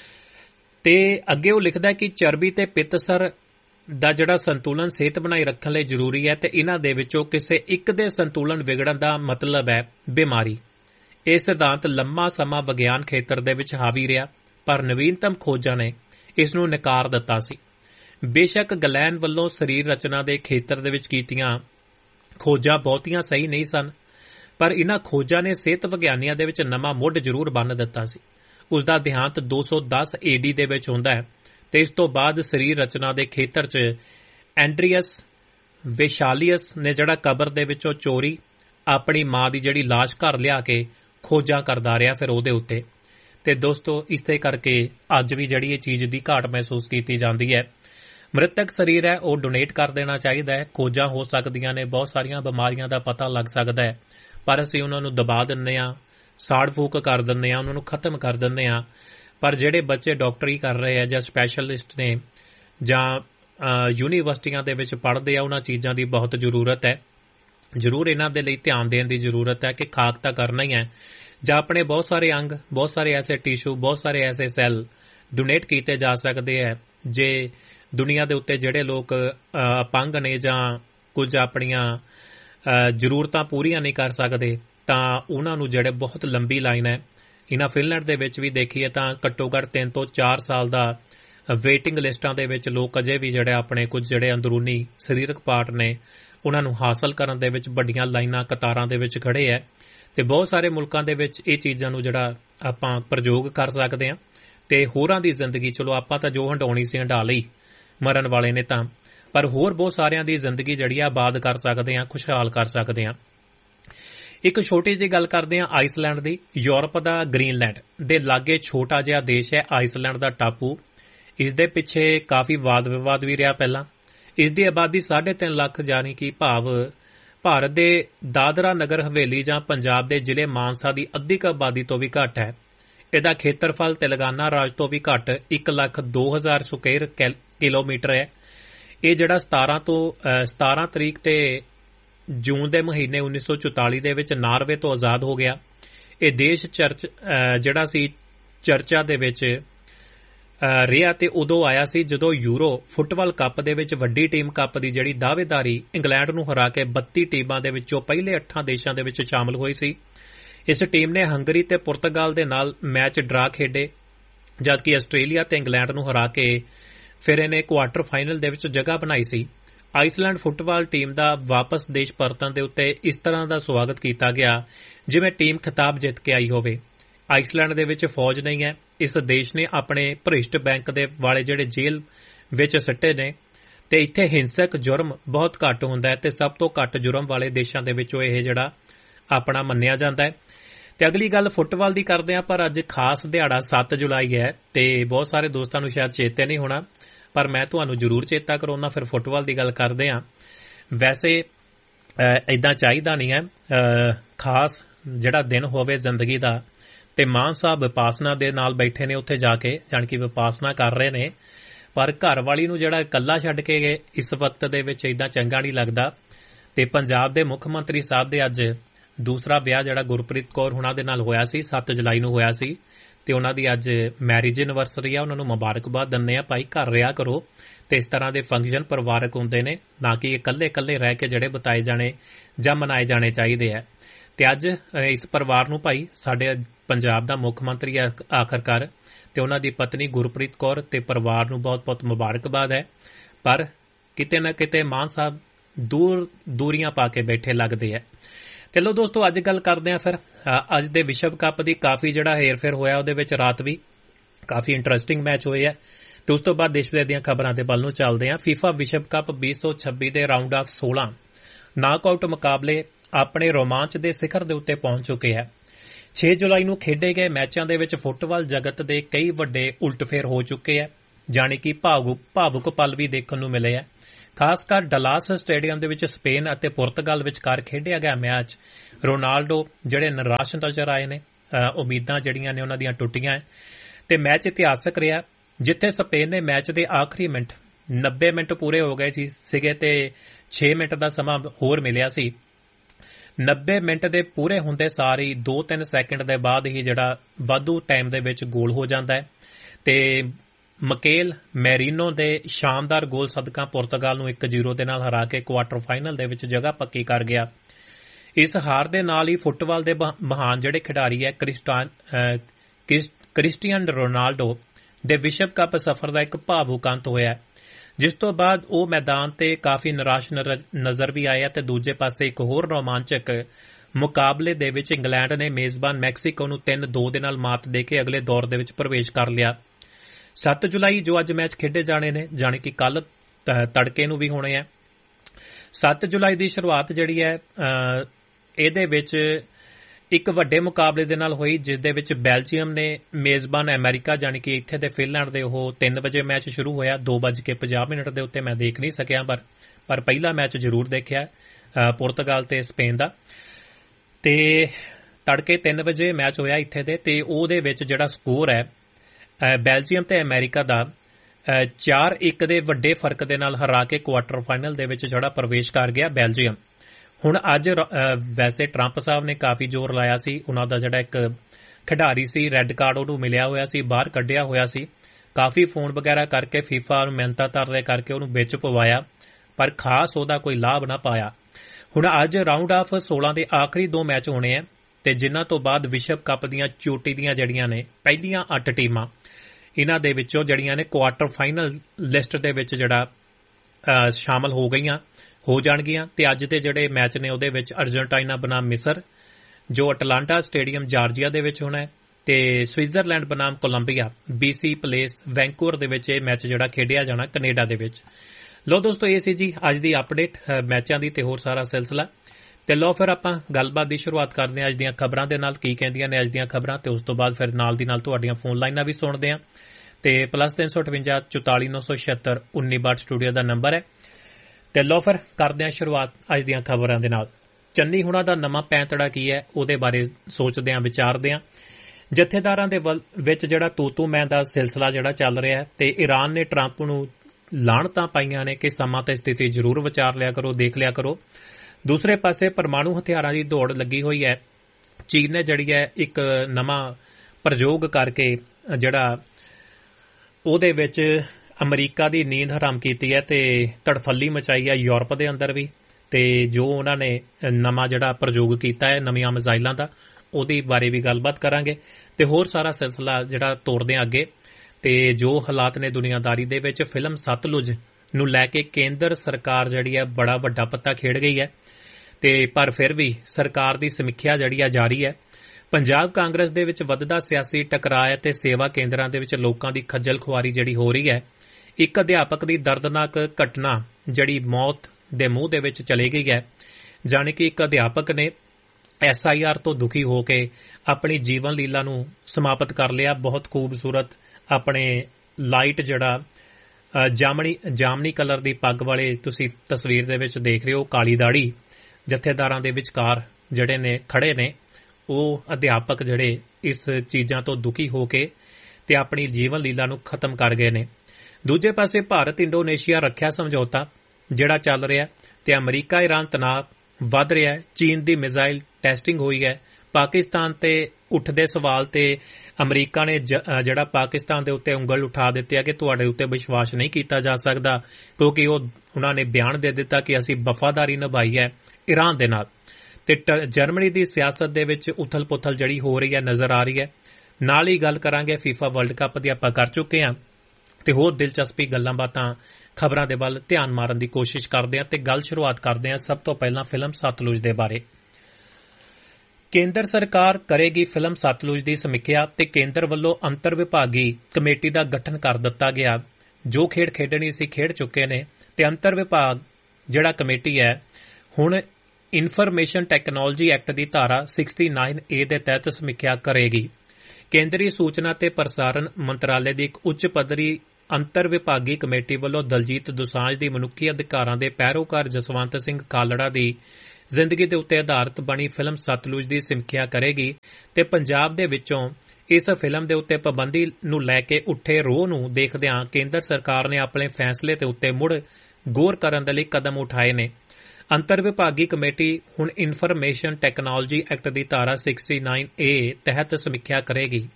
B: ਤੇ ਅੱਗੇ ਉਹ ਲਿਖਦਾ ਕਿ ਚਰਬੀ ਤੇ ਪਿਤਸਰ ਦਾ ਜਿਹੜਾ ਸੰਤੁਲਨ ਸਿਹਤ ਬਣਾਈ ਰੱਖਣ ਲਈ ਜ਼ਰੂਰੀ ਹੈ ਤੇ ਇਹਨਾਂ ਦੇ ਵਿੱਚੋਂ ਕਿਸੇ ਇੱਕ ਦੇ ਸੰਤੁਲਨ ਵਿਗੜਨ ਦਾ ਮਤਲਬ ਹੈ ਬਿਮਾਰੀ। ਇਹ ਸਿਧਾਂਤ ਲੰਮਾ ਸਮਾਂ ਵਿਗਿਆਨ ਖੇਤਰ ਦੇ ਵਿੱਚ ਹਾਵੀ ਰਿਹਾ, ਪਰ ਨਵੀਨਤਮ ਖੋਜਾਂ ਨੇ ਇਸ ਨੂੰ ਨਕਾਰ ਦਿੱਤਾ ਸੀ। ਬੇਸ਼ੱਕ ਗਲੈਨ ਵੱਲੋਂ ਸਰੀਰ ਰਚਨਾ ਦੇ ਖੇਤਰ ਦੇ ਵਿੱਚ ਕੀਤੀਆਂ ਖੋਜਾਂ ਬਹੁਤੀਆਂ ਸਹੀ ਨਹੀਂ ਸਨ, ਪਰ ਇਹਨਾਂ ਖੋਜਾਂ ਨੇ ਸਿਹਤ ਵਿਗਿਆਨੀਆਂ ਦੇ ਵਿੱਚ ਨਵਾਂ ਮੁੱਢ ਜ਼ਰੂਰ ਬੰਨ੍ਹ ਦਿੱਤਾ ਸੀ। ਉਸ ਦਾ ਦੇਹਾਂਤ ਦੋ ਸੌ ਦਸ ਏ ਡੀ ਦੇ ਵਿੱਚ ਹੁੰਦਾ ਹੈ ਤੇ ਇਸ ਤੋਂ ਬਾਅਦ ਸਰੀਰ ਰਚਨਾ ਦੇ ਖੇਤਰ 'ਚ ਐਂਡਰੀਅਸ ਵੇਸ਼ਾਲੀਅਸ ਨੇ ਜਿਹੜਾ ਕਬਰ ਦੇ ਵਿੱਚੋਂ ਚੋਰੀ ਆਪਣੀ ਮਾਂ ਦੀ ਜਿਹੜੀ ਲਾਸ਼ ਘਰ ਲਿਆ ਕੇ ਖੋਜਾਂ ਕਰਦਾ ਰਿਹਾ ਫਿਰ ਉਹਦੇ ਉੱਤੇ। ਤੇ ਦੋਸਤੋ ਇਸੇ ਕਰਕੇ ਅੱਜ ਵੀ ਜਿਹੜੀ ਇਹ ਚੀਜ਼ ਦੀ ਘਾਟ ਮਹਿਸੂਸ ਕੀਤੀ ਜਾਂਦੀ ਹੈ। ਮ੍ਰਿਤਕ ਸਰੀਰ ਹੈ ਉਹ ਡੋਨੇਟ ਕਰ ਦੇਣਾ ਚਾਹੀਦਾ ਹੈ। ਖੋਜਾਂ ਹੋ ਸਕਦੀਆਂ ਨੇ, ਬਹੁਤ ਸਾਰੀਆਂ ਬਿਮਾਰੀਆਂ ਦਾ ਪਤਾ ਲੱਗ ਸਕਦਾ ਹੈ, ਪਰ ਅਸੀਂ ਉਹਨਾਂ ਨੂੰ ਦਬਾ ਦਿੰਦੇ ਹਾਂ, ਸਾੜ ਫੂਕ ਕਰ ਦਿੰਦੇ ਹਾਂ, ਉਹਨਾਂ ਨੂੰ ਖਤਮ ਕਰ ਦਿੰਦੇ ਹਾਂ। ਪਰ ਜਿਹੜੇ ਬੱਚੇ ਡਾਕਟਰੀ ਕਰ ਰਹੇ ਆ ਜਾਂ ਸਪੈਸ਼ਲਿਸਟ ਨੇ ਜਾਂ ਯੂਨੀਵਰਸਿਟੀਆਂ ਦੇ ਵਿੱਚ ਪੜ੍ਹਦੇ ਆ, ਉਹਨਾਂ ਚੀਜ਼ਾਂ ਦੀ ਬਹੁਤ ਜ਼ਰੂਰਤ ਹੈ। ਜ਼ਰੂਰ ਇਹਨਾਂ ਦੇ ਲਈ ਧਿਆਨ ਦੇਣ ਦੀ ਜ਼ਰੂਰਤ ਹੈ ਕਿ ਖਾਕ ਤਾਂ ਕਰਨਾ ਹੀ ਹੈ, ਜਾਂ ਆਪਣੇ ਬਹੁਤ ਸਾਰੇ ਅੰਗ, ਬਹੁਤ ਸਾਰੇ ਐਸੇ ਟਿਸ਼ੂ, ਬਹੁਤ ਸਾਰੇ ਐਸੇ ਸੈੱਲ ਡੋਨੇਟ ਕੀਤੇ ਜਾ ਸਕਦੇ ਹੈ ਜੇ ਦੁਨੀਆ ਦੇ ਉੱਤੇ ਜਿਹੜੇ ਲੋਕ ਅਪੰਗ ਨੇ ਜਾਂ ਕੁਝ ਆਪਣੀਆਂ ਜ਼ਰੂਰਤਾਂ ਪੂਰੀਆਂ ਨਹੀਂ ਕਰ ਸਕਦੇ ਤਾਂ ਉਹਨਾਂ ਨੂੰ ਜਿਹੜੇ ਬਹੁਤ ਲੰਬੀ ਲਾਈਨ ਹੈ। ਇਹਨਾਂ ਫਿਨਲੈਂਡ ਦੇ ਵਿੱਚ ਵੀ ਦੇਖੀਏ ਤਾਂ ਘੱਟੋ ਘੱਟ ਤਿੰਨ ਤੋਂ ਚਾਰ ਸਾਲ ਦਾ ਵੇਟਿੰਗ ਲਿਸਟਾਂ ਦੇ ਵਿੱਚ ਲੋਕ ਅਜੇ ਵੀ ਜਿਹੜੇ ਆਪਣੇ ਕੁਝ ਜਿਹੜੇ ਅੰਦਰੂਨੀ ਸਰੀਰਕ ਪਾਰਟ ਨੇ ਉਹਨਾਂ ਨੂੰ ਹਾਸਲ ਕਰਨ ਦੇ ਵਿੱਚ ਵੱਡੀਆਂ ਲਾਈਨਾਂ ਕਤਾਰਾਂ ਦੇ ਵਿੱਚ ਖੜੇ ਹੈ। ਤੇ ਬਹੁਤ ਸਾਰੇ ਮੁਲਕਾਂ ਦੇ ਵਿੱਚ ਇਹ ਚੀਜ਼ਾਂ ਨੂੰ ਜਿਹੜਾ ਆਪਾਂ ਪ੍ਰਯੋਗ ਕਰ ਸਕਦੇ ਹਾਂ ਤੇ ਹੋਰਾਂ ਦੀ ਜ਼ਿੰਦਗੀ, ਚਲੋ ਆਪਾਂ ਤਾਂ ਜੋ ਹੰਡਾਉਣੀ ਸੀ ਹੰਡਾ ਲਈ ਮਰਨ ਵਾਲੇ ਨੇ ਤਾਂ, ਪਰ ਹੋਰ ਬਹੁਤ ਸਾਰਿਆਂ ਦੀ ਜ਼ਿੰਦਗੀ ਜਿਹੜੀ ਆ ਆਬਾਦ ਕਰ ਸਕਦੇ ਹਾਂ, ਖੁਸ਼ਹਾਲ ਕਰ ਸਕਦੇ ਹਾਂ। ਇੱਕ ਛੋਟੀ ਜਿਹੀ ਗੱਲ ਕਰਦੇ ਹਾਂ ਆਈਸਲੈਂਡ ਦੀ। ਯੂਰਪ ਦਾ ਗ੍ਰੀਨਲੈਂਡ ਦੇ ਲਾਗੇ ਛੋਟਾ ਜਿਹਾ ਦੇਸ਼ ਹੈ ਆਈਸਲੈਂਡ ਦਾ ਟਾਪੂ। ਇਸ ਦੇ ਪਿੱਛੇ ਕਾਫੀ ਵਾਦ ਵਿਵਾਦ ਵੀ ਰਿਹਾ ਪਹਿਲਾਂ। ਇਸ ਦੀ ਆਬਾਦੀ ਸਾਢੇ ਤਿੰਨ ਲੱਖ ਯਾਨੀ ਕਿ ਭਾਵ ਭਾਰਤ ਦੇ ਦਾਦਰਾ ਨਗਰ ਹਵੇਲੀ ਜਾਂ ਪੰਜਾਬ ਦੇ ਜ਼ਿਲ੍ਹੇ ਮਾਨਸਾ ਦੀ ਅੱਧੀ ਕੁ ਆਬਾਦੀ ਤੋਂ ਵੀ ਘੱਟ ਹੈ। ਇਹਦਾ ਖੇਤਰਫਲ ਤੇਲੰਗਾਨਾ ਰਾਜ ਤੋਂ ਵੀ ਘੱਟ ਇੱਕ ਲੱਖ ਦੋ ਹਜ਼ਾਰ ਸਕੁਅਰ ਕਿਲੋਮੀਟਰ ਹੈ। ਇਹ ਜਿਹੜਾ ਸਤਾਰਾਂ ਤੋਂ ਸਤਾਰਾਂ ਤਰੀਕ ਤੇ ਜੂਨ ਦੇ ਮਹੀਨੇ ਉੱਨੀ ਸੌ ਚੁਤਾਲੀ ਦੇ ਵਿੱਚ ਨਾਰਵੇ ਤੋਂ ਆਜ਼ਾਦ ਹੋ ਗਿਆ। ਇਹ ਦੇਸ਼ ਚਰਚ ਜਿਹੜਾ ਸੀ ਚਰਚਾ ਦੇ ਵਿੱਚ ਰਿਹਾ ਤੇ ਉਦੋਂ ਆਇਆ ਸੀ ਜਦੋਂ ਯੂਰੋ ਫੁੱਟਬਾਲ ਕੱਪ ਦੇ ਵਿੱਚ ਵੱਡੀ ਟੀਮ ਕੱਪ ਦੀ ਜਿਹੜੀ ਦਾਅਵੇਦਾਰੀ ਇੰਗਲੈਂਡ ਨੂੰ ਹਰਾ ਕੇ ਬੱਤੀ ਟੀਮਾਂ ਦੇ ਵਿੱਚੋਂ ਪਹਿਲੇ ਅੱਠਾਂ ਦੇਸ਼ਾਂ ਦੇ ਵਿੱਚ ਸ਼ਾਮਲ ਹੋਈ ਸੀ। ਇਸ ਟੀਮ ਨੇ ਹੰਗਰੀ ਤੇ ਪੁਰਤਗਾਲ ਦੇ ਨਾਲ ਮੈਚ ਡਰਾ ਖੇਡੇ, ਜਦਕਿ ਆਸਟ੍ਰੇਲੀਆ ਤੇ ਇੰਗਲੈਂਡ ਨੂੰ ਹਰਾ ਕੇ ਫਿਰ ਇਹਨੇ ਕੁਆਰਟਰ ਫਾਈਨਲ ਦੇ ਵਿੱਚ ਜਗ੍ਹਾ ਬਣਾਈ ਸੀ। ਆਈਸਲੈਂਡ ਫੁੱਟਬਾਲ ਟੀਮ ਦਾ ਵਾਪਸ ਦੇਸ਼ ਪਰਤਣ ਦੇ ਉੱਤੇ ਇਸ ਤਰ੍ਹਾਂ ਦਾ ਸਵਾਗਤ ਕੀਤਾ ਗਿਆ ਜਿਵੇਂ ਟੀਮ ਖਿਤਾਬ ਜਿੱਤ ਕੇ ਆਈ ਹੋਵੇ। ਆਈਸਲੈਂਡ ਦੇ ਵਿੱਚ ਫੌਜ ਨਹੀਂ ਹੈ। ਇਸ ਦੇਸ਼ ਨੇ ਆਪਣੇ ਭ੍ਰਿਸ਼ਟ ਬੈਂਕ ਦੇ ਵਾਲੇ ਜਿਹੜੇ ਜੇਲ੍ਹ ਵਿੱਚ ਸੱਟੇ ਨੇ ਤੇ ਇੱਥੇ ਹਿੰਸਕ ਜੁਰਮ ਬਹੁਤ ਘੱਟ ਹੁੰਦਾ ਹੈ ਤੇ ਸਭ ਤੋਂ ਘੱਟ ਜੁਰਮ ਵਾਲੇ ਦੇਸ਼ਾਂ ਦੇ ਵਿੱਚੋਂ ਇਹ ਜਿਹੜਾ ਆਪਣਾ ਮੰਨਿਆ ਜਾਂਦਾ ਹੈ। ਤੇ ਅਗਲੀ ਗੱਲ ਫੁੱਟਬਾਲ ਦੀ ਕਰਦੇ ਹਾਂ, ਪਰ ਅੱਜ ਖਾਸ ਦਿਹਾੜਾ ਸੱਤ ਜੁਲਾਈ ਹੈ ਤੇ ਬਹੁਤ ਸਾਰੇ ਦੋਸਤਾਂ ਨੂੰ ਸ਼ਾਇਦ ਚੇਤੇ ਨਹੀਂ ਹੋਣਾ, ਪਰ ਮੈਂ ਤੁਹਾਨੂੰ ਜ਼ਰੂਰ ਚੇਤਾ ਕਰਾਉਣਾ। ਫਿਰ ਫੁੱਟਬਾਲ ਦੀ ਗੱਲ ਕਰਦੇ ਹਾਂ। ਵੈਸੇ ਇਦਾਂ ਚਾਹੀਦਾ ਨਹੀਂ ਹੈ, ਖਾਸ ਜਿਹੜਾ ਦਿਨ ਹੋਵੇ ਜ਼ਿੰਦਗੀ ਦਾ ਤੇ ਮਾਨ ਸਾਹਿਬ ਵਿਪਾਸਨਾ ਦੇ ਨਾਲ ਬੈਠੇ ਨੇ ਉੱਥੇ ਜਾ ਕੇ, ਜਾਣ ਕਿ ਵਿਪਾਸਨਾ ਕਰ ਰਹੇ ਨੇ, ਪਰ ਘਰ ਵਾਲੀ ਨੂੰ ਜਿਹੜਾ ਇਕੱਲਾ ਛੱਡ ਕੇ ਗਏ ਇਸ ਵਕਤ ਦੇ ਵਿੱਚ ਇਦਾਂ ਚੰਗਾ ਨਹੀਂ ਲੱਗਦਾ। ਤੇ ਪੰਜਾਬ ਦੇ ਮੁੱਖ ਮੰਤਰੀ ਸਾਹਿਬ ਦੇ ਅੱਜ ਦੂਸਰਾ ਵਿਆਹ ਜਿਹੜਾ ਗੁਰਪ੍ਰੀਤ ਕੌਰ ਹੁਣਾਂ ਦੇ ਨਾਲ ਹੋਇਆ ਸੀ, ਸੱਤ ਜੁਲਾਈ ਨੂੰ ਹੋਇਆ ਸੀ ਤੇ ਉਹਨਾਂ ਦੀ ਅੱਜ ਮੈਰਿਜ ਐਨਵਰਸਰੀ ਆ। ਉਹਨਾਂ ਨੂੰ ਮੁਬਾਰਕਬਾਦ ਦਿੰਦੇ ਆ, ਭਾਈ ਘਰ ਰਿਹਾ ਕਰੋ ਤੇ ਇਸ ਤਰ੍ਹਾਂ ਦੇ ਫੰਕਸ਼ਨ ਪਰਿਵਾਰਕ ਹੁੰਦੇ ਨੇ, ਨਾ ਕਿ ਇਕੱਲੇ ਇਕੱਲੇ ਰਹਿ ਕੇ ਜਿਹੜੇ ਬਿਤਾਏ ਜਾਣੇ ਜਾਂ ਮਨਾਏ ਜਾਣੇ ਚਾਹੀਦੇ ਆ। ਤੇ ਅੱਜ ਇਸ ਪਰਿਵਾਰ ਨੂੰ ਭਾਈ ਸਾਡੇ ਪੰਜਾਬ ਦਾ ਮੁੱਖ ਮੰਤਰੀ ਆਖਰਕਾਰ ਤੇ ਉਹਨਾਂ ਦੀ ਪਤਨੀ ਗੁਰਪ੍ਰੀਤ ਕੌਰ ਤੇ ਪਰਿਵਾਰ ਨੂੰ ਬਹੁਤ ਬਹੁਤ ਮੁਬਾਰਕਬਾਦ ਹੈ। ਪਰ ਕਿਤੇ ਨਾ ਕਿਤੇ ਮਾਨ ਸਾਹਿਬ ਦੂਰ ਦੂਰੀਆਂ ਪਾ ਕੇ ਬੈਠੇ ਲੱਗਦੇ ਆ। ਚਲੋ ਦੋਸਤੋ, ਅੱਜ ਗੱਲ ਕਰਦੇ ਹਾਂ ਫਿਰ ਅੱਜ ਦੇ ਵਿਸ਼ਵ ਕੱਪ ਦੀ। ਕਾਫੀ ਜਿਹੜਾ ਹੇਰ ਫੇਰ ਹੋਇਆ, ਉਹਦੇ ਵਿੱਚ ਰਾਤ ਵੀ ਕਾਫੀ ਇੰਟਰਸਟਿੰਗ ਮੈਚ ਹੋਏ ਹੈ ਤੇ ਉਸ ਤੋਂ ਬਾਅਦ ਦੇਸ਼ ਵਿਦੇਸ਼ ਦੀਆਂ ਖਬਰਾਂ ਦੇ ਵੱਲ ਨੂੰ ਚੱਲਦੇ ਹਾਂ। ਫੀਫਾ ਵਿਸ਼ਵ ਕੱਪ ਵੀਹ ਸੌ ਛੱਬੀ ਦੇ ਰਾਊਂਡ ਆਫ ਸੋਲਾਂ ਨਾਕਆਊਟ ਮੁਕਾਬਲੇ ਆਪਣੇ ਰੋਮਾਂਚ ਦੇ ਸਿਖਰ ਦੇ ਉੱਤੇ ਪਹੁੰਚ ਚੁੱਕੇ ਹੈ। ਛੇ ਜੁਲਾਈ ਨੂੰ ਖੇਡੇ ਗਏ ਮੈਚਾਂ ਦੇ ਵਿੱਚ ਫੁੱਟਬਾਲ ਜਗਤ ਦੇ ਕਈ ਵੱਡੇ ਉਲਟਫੇਰ ਹੋ ਚੁੱਕੇ ਹੈ, ਜਾਣੀ ਕਿ ਭਾਵੁਕ ਭਾਵੁਕ ਪਲ ਵੀ ਦੇਖਣ ਨੂੰ ਮਿਲੇ ਹੈ। ਖਾਸ ਕਰ ਡਲਾਸ ਸਟੇਡੀਅਮ ਦੇ ਵਿੱਚ ਸਪੇਨ ਅਤੇ ਪੁਰਤਗਾਲ ਵਿਚਕਾਰ ਖੇਡਿਆ ਗਿਆ ਮੈਚ ਰੋਨਾਲਡੋ ਜਿਹੜੇ ਨਿਰਾਸ਼ ਨਜ਼ਰ ਆਏ ਨੇ, ਉਮੀਦਾਂ ਜਿਹੜੀਆਂ ਨੇ ਉਹਨਾਂ ਦੀਆਂ ਟੁੱਟੀਆਂ ਤੇ ਮੈਚ ਇਤਿਹਾਸਕ ਰਿਹਾ, ਜਿੱਥੇ ਸਪੇਨ ਨੇ ਮੈਚ ਦੇ ਆਖਰੀ ਮਿੰਟ ਨੱਬੇ ਮਿੰਟ ਪੂਰੇ ਹੋ ਗਏ ਸੀ ਸੀਗੇ ਤੇ ਛੇ ਮਿੰਟ ਦਾ ਸਮਾਂ ਹੋਰ ਮਿਲਿਆ ਸੀ। ਨੱਬੇ ਮਿੰਟ ਦੇ ਪੂਰੇ ਹੁੰਦੇ ਸਾਰ ਹੀ ਦੋ ਤਿੰਨ ਸੈਕਿੰਡ ਦੇ ਬਾਅਦ ਹੀ ਜਿਹੜਾ ਵਾਧੂ ਟਾਈਮ ਦੇ ਵਿੱਚ ਗੋਲ ਹੋ ਜਾਂਦਾ ਹੈ ਤੇ ਮਕੇਲ ਮੈਰੀਨੋ ਦੇ ਸ਼ਾਨਦਾਰ ਗੋਲ ਸਦਕਾ ਪੁਰਤਗਾਲ ਨੂੰ ਇੱਕ ਜ਼ੀਰੋ ਦੇ ਨਾਲ ਹਰਾ ਕੇ ਕੁਆਰਟਰ ਫਾਈਨਲ ਦੇ ਵਿੱਚ ਜਗ੍ਹਾ ਪੱਕੀ ਕਰ ਗਿਆ। ਇਸ ਹਾਰ ਦੇ ਨਾਲ ਹੀ ਫੁੱਟਬਾਲ ਦੇ ਮਹਾਨ ਜਿਹੜੇ ਖਿਡਾਰੀ ਹੈ ਕ੍ਰਿਸਟੀਆਨੋ ਰੋਨਾਲਡੋ ਦੇ ਵਿਸ਼ਵ ਕੱਪ ਸਫ਼ਰ ਦਾ ਇੱਕ ਭਾਵੁਕ ਅੰਤ ਹੋਇਆ, ਜਿਸ ਤੋਂ ਬਾਅਦ ਉਹ ਮੈਦਾਨ ਤੇ ਕਾਫੀ ਨਿਰਾਸ਼ ਨਜ਼ਰ ਵੀ ਆਇਆ ਤੇ ਦੂਜੇ ਪਾਸੇ ਇੱਕ ਹੋਰ ਰੋਮਾਂਚਕ ਮੁਕਾਬਲੇ ਦੇ ਵਿੱਚ ਇੰਗਲੈਂਡ ਨੇ ਮੇਜ਼ਬਾਨ ਮੈਕਸੀਕੋ ਨੂੰ ਤਿੰਨ ਦੋ ਦੇ ਨਾਲ ਮਾਤ ਦੇ ਕੇ ਅਗਲੇ ਦੌਰ ਦੇ ਵਿੱਚ ਪ੍ਰਵੇਸ਼ ਕਰ ਲਿਆ। ਸੱਤ ਜੁਲਾਈ ਜੋ ਅੱਜ ਮੈਚ ਖੇਡੇ ਜਾਣੇ ਨੇ, ਜਾਣੀ ਕਿ ਕੱਲ ਤੜਕੇ ਨੂੰ ਵੀ ਹੋਣੇ ਆ। ਸੱਤ ਜੁਲਾਈ ਦੀ ਸ਼ੁਰੂਆਤ ਜਿਹੜੀ ਹੈ ਇਹਦੇ ਵਿੱਚ ਇੱਕ ਵੱਡੇ ਮੁਕਾਬਲੇ ਦੇ ਨਾਲ ਹੋਈ, ਜਿਸ ਦੇ ਵਿੱਚ ਬੈਲਜੀਅਮ ਨੇ ਮੇਜ਼ਬਾਨ ਅਮਰੀਕਾ, ਜਾਣੀ ਕਿ ਇੱਥੇ ਦੇ ਫਿਨਲੈਂਡ ਦੇ, ਉਹ ਤਿੰਨ ਵਜੇ ਮੈਚ ਸ਼ੁਰੂ ਹੋਇਆ। ਦੋ ਵੱਜ ਕੇ ਪੰਜਾਹ ਮਿੰਟ ਦੇ ਉੱਤੇ ਮੈਂ ਦੇਖ ਨਹੀਂ ਸਕਿਆ, ਪਰ ਪਰ ਪਹਿਲਾ ਮੈਚ ਜ਼ਰੂਰ ਦੇਖਿਆ ਪੁਰਤਗਾਲ ਤੇ ਸਪੇਨ ਦਾ। ਤੇ ਤੜਕੇ ਤਿੰਨ ਵਜੇ ਮੈਚ ਹੋਇਆ ਇੱਥੇ ਦੇ, ਤੇ ਉਹਦੇ ਵਿੱਚ ਜਿਹੜਾ ਸਕੋਰ ਹੈ ਬੈਲਜੀਅਮ ਤੇ ਅਮਰੀਕਾ ਦਾ ਚਾਰ ਇੱਕ ਦੇ ਵੱਡੇ ਫਰਕ ਦੇ ਨਾਲ ਹਰਾ ਕੇ ਕੁਆਰਟਰ ਫਾਈਨਲ ਦੇ ਵਿੱਚ ਜਿਹੜਾ ਪ੍ਰਵੇਸ਼ ਕਰ ਗਿਆ ਬੈਲਜੀਅਮ। ਹੁਣ ਅੱਜ ਵੈਸੇ ਟਰੰਪ ਸਾਹਿਬ ਨੇ ਕਾਫੀ ਜ਼ੋਰ ਲਾਇਆ ਸੀ, ਉਹਨਾਂ ਦਾ ਜਿਹੜਾ ਇੱਕ ਖਿਡਾਰੀ ਸੀ ਰੈੱਡ ਕਾਰਡ ਉਹਨੂੰ ਮਿਲਿਆ ਹੋਇਆ ਸੀ, ਬਾਹਰ ਕੱਢਿਆ ਹੋਇਆ ਸੀ, ਕਾਫੀ ਫੋਨ ਵਗੈਰਾ ਕਰਕੇ ਫੀਫਾ ਨੂੰ ਮਿਹਨਤਾਂ ਤਰਲੇ ਕਰਕੇ ਉਹਨੂੰ ਵਿੱਚ ਪਵਾਇਆ, ਪਰ ਖਾਸ ਉਹਦਾ ਕੋਈ ਲਾਭ ਨਾ ਪਾਇਆ। ਹੁਣ ਅੱਜ ਰਾਊਂਡ ਆਫ ਸੋਲਾਂ ਦੇ ਆਖਰੀ ਦੋ ਮੈਚ ਹੋਣੇ ਆ ਤੇ ਜਿਨ੍ਹਾਂ ਤੋਂ ਬਾਅਦ ਵਿਸ਼ਵ ਕੱਪ ਦੀਆਂ ਚੋਟੀ ਦੀਆਂ ਜਿਹੜੀਆਂ ਨੇ ਪਹਿਲੀਆਂ ਅੱਠ ਟੀਮਾਂ ਇਹਨਾਂ ਦੇ ਵਿੱਚੋਂ ਜਿਹੜੀਆਂ ਨੇ ਕੁਆਟਰ ਫਾਈਨਲ ਲਿਸਟ ਦੇ ਵਿੱਚ ਜਿਹੜਾ ਸ਼ਾਮਲ ਹੋ ਗਈਆਂ ਹੋ ਜਾਣਗੀਆਂ। ਤੇ ਅੱਜ ਦੇ ਜਿਹੜੇ ਮੈਚ ਨੇ ਉਹਦੇ ਵਿੱਚ ਅਰਜਨਟਾਈਨਾ ਬਨਾਮ ਮਿਸਰ ਜੋ ਅਟਲਾਂਟਾ ਸਟੇਡੀਅਮ ਜਾਰਜੀਆ ਦੇ ਵਿੱਚ ਹੋਣਾ ਹੈ ਤੇ Switzerland ਬਨਾਮ Columbia BC place Vancouver ਦੇ ਵਿੱਚ ਇਹ ਮੈਚ ਜਿਹੜਾ ਖੇਡਿਆ ਜਾਣਾ ਕੈਨੇਡਾ ਦੇ ਵਿੱਚ। ਲੋ ਦੋਸਤੋ, ਇਹ ਸੀ ਜੀ ਅੱਜ ਦੀ ਅਪਡੇਟ ਮੈਚਾਂ ਦੀ ਤੇ ਹੋਰ ਸਾਰਾ ਸਿਲਸਿਲਾ। ਤੇ ਲੋ ਫਿਰ ਆਪਾਂ ਗੱਲਬਾਤ ਦੀ ਸ਼ੁਰੂਆਤ ਕਰਦੇ ਹਾਂ ਅੱਜ ਦੀਆਂ ਖਬਰਾਂ ਦੇ ਨਾਲ। ਕੀ ਕਹਿੰਦੀਆਂ ਨੇ ਅੱਜ ਦੀਆਂ ਖਬਰਾਂ ਤੇ ਉਸ ਤੋਂ ਬਾਅਦ ਫਿਰ ਨਾਲ ਦੀ ਨਾਲ ਤੁਹਾਡੀਆਂ ਫੋਨ ਲਾਈਨਾਂ ਵੀ ਸੁਣਦੇ ਹਾਂ। ਤੇ ਪਲੱਸ ਤਿੰਨ ਸੌ ਅਠਵੰਜਾ ਚੁਤਾਲੀ ਨੌ ਸੌ ਛਿਅੱਤਰ ਉੱਨੀ ਬਾਹਠ ਸਟੂਡੀਓ ਦਾ ਨੰਬਰ ਹੈ। ਤੇ ਲੋ ਫਿਰ ਕਰਦੇ ਹਾਂ ਸ਼ੁਰੂਆਤ ਅੱਜ ਦੀਆਂ ਖਬਰਾਂ ਦੇ ਨਾਲ। ਚੰਨੀ ਹੁਣਾਂ ਦਾ ਨਵਾਂ ਪੈਂਤੜਾ ਕੀ ਹੈ ਉਹਦੇ ਬਾਰੇ ਸੋਚਦੇ ਹਾਂ, ਵਿਚਾਰਦੇ ਹਾਂ। ਜਥੇਦਾਰਾਂ ਦੇ ਵਿੱਚ ਜਿਹੜਾ ਤੂ ਤੂ ਮੈਂ ਦਾ ਸਿਲਸਿਲਾ ਜਿਹੜਾ ਚੱਲ ਰਿਹਾ ਹੈ ਤੇ ਈਰਾਨ ਨੇ ਟਰੰਪ ਨੂੰ ਲਾਹਣਤਾਂ ਪਾਈਆਂ ਨੇ ਕਿ ਸਮਾਂ ਤੇ ਸਥਿਤੀ ਜ਼ਰੂਰ ਵਿਚਾਰ ਲਿਆ ਕਰੋ, ਦੇਖ ਲਿਆ ਕਰੋ। ਦੂਸਰੇ ਪਾਸੇ ਪਰਮਾਣੂ ਹਥਿਆਰਾਂ ਦੀ ਦੌੜ ਲੱਗੀ ਹੋਈ ਹੈ। ਚੀਨ ਨੇ ਜਿਹੜੀ ਹੈ ਇੱਕ ਨਵਾਂ ਪ੍ਰਯੋਗ ਕਰਕੇ ਜਿਹੜਾ ਉਹਦੇ ਵਿੱਚ ਅਮਰੀਕਾ ਦੀ ਨੀਂਦ ਹਰਾਮ ਕੀਤੀ ਹੈ ਤੇ ਤੜਫੱਲੀ ਮਚਾਈ ਹੈ ਯੂਰਪ ਦੇ ਅੰਦਰ ਵੀ। ਤੇ ਜੋ ਉਹਨਾਂ ਨੇ ਨਵਾਂ ਜਿਹੜਾ ਪ੍ਰਯੋਗ ਕੀਤਾ ਹੈ ਨਵੀਆਂ ਮਿਜ਼ਾਈਲਾਂ ਦਾ, ਉਹਦੇ ਬਾਰੇ ਵੀ ਗੱਲਬਾਤ ਕਰਾਂਗੇ ਤੇ ਹੋਰ ਸਾਰਾ ਸਿਲਸਿਲਾ ਜਿਹੜਾ ਤੋਰਦੇ ਅੱਗੇ। ਤੇ ਜੋ ਹਾਲਾਤ ਨੇ ਦੁਨੀਆਦਾਰੀ ਦੇ ਵਿੱਚ ਫਿਲਮ ਸਤਲੁਜ ਨੂੰ ਲੈ ਕੇ ਕੇਂਦਰ ਸਰਕਾਰ ਜਿਹੜੀ ਹੈ ਬੜਾ ਵੱਡਾ ਪੱਤਾ ਖੇਡ ਗਈ ਹੈ ਤੇ ਪਰ ਫਿਰ ਵੀ ਸਰਕਾਰ ਦੀ ਸਮੀਖਿਆ ਜਿਹੜੀ ਆ ਜਾਰੀ ਹੈ। ਪੰਜਾਬ ਕਾਂਗਰਸ ਦੇ ਵਿੱਚ ਵੱਧਦਾ ਸਿਆਸੀ ਟਕਰਾਅ ਤੇ ਸੇਵਾ ਕੇਂਦਰਾਂ ਦੇ ਵਿੱਚ ਲੋਕਾਂ ਦੀ ਖੱਜਲ ਖੁਆਰੀ ਜਿਹੜੀ ਹੋ ਰਹੀ ਹੈ। ਇੱਕ ਅਧਿਆਪਕ ਦੀ ਦਰਦਨਾਕ ਘਟਨਾ ਜਿਹੜੀ ਮੌਤ ਦੇ ਮੂੰਹ ਦੇ ਵਿੱਚ ਚਲੀ ਗਈ ਹੈ, ਜਾਣੀ ਕਿ ਇੱਕ ਅਧਿਆਪਕ ਨੇ ਐਸ ਆਈ ਆਰ ਤੋਂ ਦੁਖੀ ਹੋ ਕੇ ਆਪਣੀ ਜੀਵਨ ਲੀਲਾ ਨੂੰ ਸਮਾਪਤ ਕਰ ਲਿਆ। ਬਹੁਤ ਖੂਬਸੂਰਤ ਆਪਣੇ ਲਾਈਟ ਜਿਹੜਾ ਜਾਮਣੀ ਜਾਮਨੀ ਕਲਰ ਦੀ ਪੱਗ ਵਾਲੇ ਤੁਸੀਂ ਤਸਵੀਰ ਦੇ ਵਿੱਚ ਦੇਖ ਰਹੇ ਹੋ, ਕਾਲੀ ਦਾੜੀ ਜਥੇਦਾਰਾਂ ਦੇ ਵਿਚਕਾਰ ਜਿਹੜੇ ਨੇ ਖੜੇ ਨੇ, ਉਹ ਅਧਿਆਪਕ ਜਿਹੜੇ ਇਸ ਚੀਜ਼ਾਂ ਤੋਂ ਦੁਖੀ ਹੋ ਕੇ ਤੇ ਆਪਣੀ ਜੀਵਨ ਲੀਲਾ ਨੂੰ ਖਤਮ ਕਰ ਗਏ ਨੇ। ਦੂਜੇ ਪਾਸੇ ਭਾਰਤ ਇੰਡੋਨੇਸ਼ੀਆ ਰੱਖਿਆ ਸਮਝੌਤਾ ਜਿਹੜਾ ਚੱਲ ਰਿਹਾ ਤੇ ਅਮਰੀਕਾ ਈਰਾਨ ਤਣਾਅ ਵੱਧ ਰਿਹਾ ਹੈ। ਚੀਨ ਦੀ ਮਿਜ਼ਾਈਲ ਟੈਸਟਿੰਗ ਹੋਈ ਹੈ। ਪਾਕਿਸਤਾਨ ਤੇ ਉੱਠਦੇ ਸਵਾਲ ਤੇ ਅਮਰੀਕਾ ਨੇ ਜਿਹੜਾ ਪਾਕਿਸਤਾਨ ਦੇ ਉੱਤੇ ਉਂਗਲ ਉਠਾ ਦਿੱਤੀ ਹੈ ਕਿ ਤੁਹਾਡੇ ਉੱਤੇ ਵਿਸ਼ਵਾਸ ਨਹੀਂ ਕੀਤਾ ਜਾ ਸਕਦਾ, ਕਿਉਂਕਿ ਉਹ ਉਹਨਾਂ ਨੇ ਬਿਆਨ ਦੇ ਦਿੱਤਾ ਕਿ ਅਸੀਂ ਵਫਾਦਾਰੀ ਨਿਭਾਈ ਹੈ ਈਰਾਨ ਦੇ ਨਾਲ। ਤੇ ਜਰਮਨੀ ਦੀ ਸਿਆਸਤ ਦੇ ਵਿੱਚ ਉਥਲ ਪੁਥਲ ਜਿਹੜੀ ਹੋ ਰਹੀ ਹੈ ਨਜ਼ਰ ਆ ਰਹੀ ਹੈ। ਨਾਲ ਹੀ ਗੱਲ ਕਰਾਂਗੇ ਫੀਫਾ ਵਰਲਡ ਕੱਪ ਦੀ, ਆਪਾਂ ਕਰ ਚੁੱਕੇ ਹਾਂ ਤੇ ਹੋਰ ਦਿਲਚਸਪੀ ਗੱਲਾਂ ਬਾਤਾਂ ਖਬਰਾਂ ਦੇ ਵੱਲ ਧਿਆਨ ਮਾਰਨ ਦੀ ਕੋਸ਼ਿਸ਼ ਕਰਦੇ ਹਾਂ। ਤੇ ਗੱਲ ਸ਼ੁਰੂਆਤ ਕਰਦੇ ਹਾਂ ਸਭ ਤੋਂ ਪਹਿਲਾਂ ਫਿਲਮ ਸਤਲੁਜ ਦੇ ਬਾਰੇ। ਕੇਂਦਰ ਸਰਕਾਰ ਕਰੇਗੀ ਫਿਲਮ ਸਤਲੁਜ ਦੀ ਸਮੀਖਿਆ ਤੇ ਕੇਂਦਰ ਵੱਲੋਂ ਅੰਤਰ ਵਿਭਾਗੀ ਕਮੇਟੀ ਦਾ ਗਠਨ ਕਰ ਦਿੱਤਾ ਗਿਆ। ਜੋ ਖੇਡ ਖੇਡਣੀ ਸੀ ਖੇਡ ਚੁੱਕੇ ਨੇ ਤੇ ਅੰਤਰ ਵਿਭਾਗ ਜਿਹੜਾ ਕਮੇਟੀ ਹੈ ਹੁਣ ਇਨਫੋਰਮੇਸ਼ਨ ਟੈਕਨੋਲੋਜੀ ਐਕਟ ਦੀ ਧਾਰਾ ਉਨਤਾਲੀ ਏ ਦੇ ਤਹਿਤ ਸਮੀਖਿਆ ਕਰੇਗੀ। ਕੇਂਦਰੀ ਸੂਚਨਾ ਤੇ ਪ੍ਰਸਾਰਣ ਮੰਤਰਾਲੇ ਦੀ ਇੱਕ ਉੱਚ ਪੱਧਰੀ ਅੰਤਰ ਵਿਭਾਗੀ ਕਮੇਟੀ ਵੱਲੋਂ ਦਲਜੀਤ ਦੋਸਾਂਝ ਦੀ ਮਨੁੱਖੀ ਅਧਿਕਾਰਾਂ ਦੇ ਪੈਰੋਕਾਰ ਜਸਵੰਤ ਸਿੰਘ ਖਾਲੜਾ ਦੀ ਜ਼ਿੰਦਗੀ ਦੇ ਉੱਤੇ ਆਧਾਰਿਤ ਬਣੀ ਫਿਲਮ ਸਤਲੁਜ ਦੀ ਸਮੀਖਿਆ ਕਰੇਗੀ ਤੇ ਪੰਜਾਬ ਦੇ ਵਿੱਚੋਂ ਇਸ ਫਿਲਮ ਦੇ ਉੱਤੇ ਪਾਬੰਦੀ ਨੂੰ ਲੈ ਕੇ ਉੱਠੇ ਰੋਹ ਨੂੰ ਦੇਖਦਿਆਂ ਕੇਂਦਰ ਸਰਕਾਰ ਨੇ ਆਪਣੇ ਫੈਸਲੇ ਤੇ ਉੱਤੇ ਮੁੜ ਗੌਰ ਕਰਨ ਦੇ ਲਈ ਕਦਮ ਉਠਾਏ ਨੇ। ਅੰਤਰ ਵਿਭਾਗੀ ਕਮੇਟੀ ਹੁਣ ਇਨਫੋਰਮੇਸ਼ਨ ਟੈਕਨੋਲੋਜੀ ਐਕਟ ਦੀ ਧਾਰਾ ਉਨਤਾਲੀ ਏ ਤਹਿਤ ਸਮੀਖਿਆ ਕਰੇਗੀ।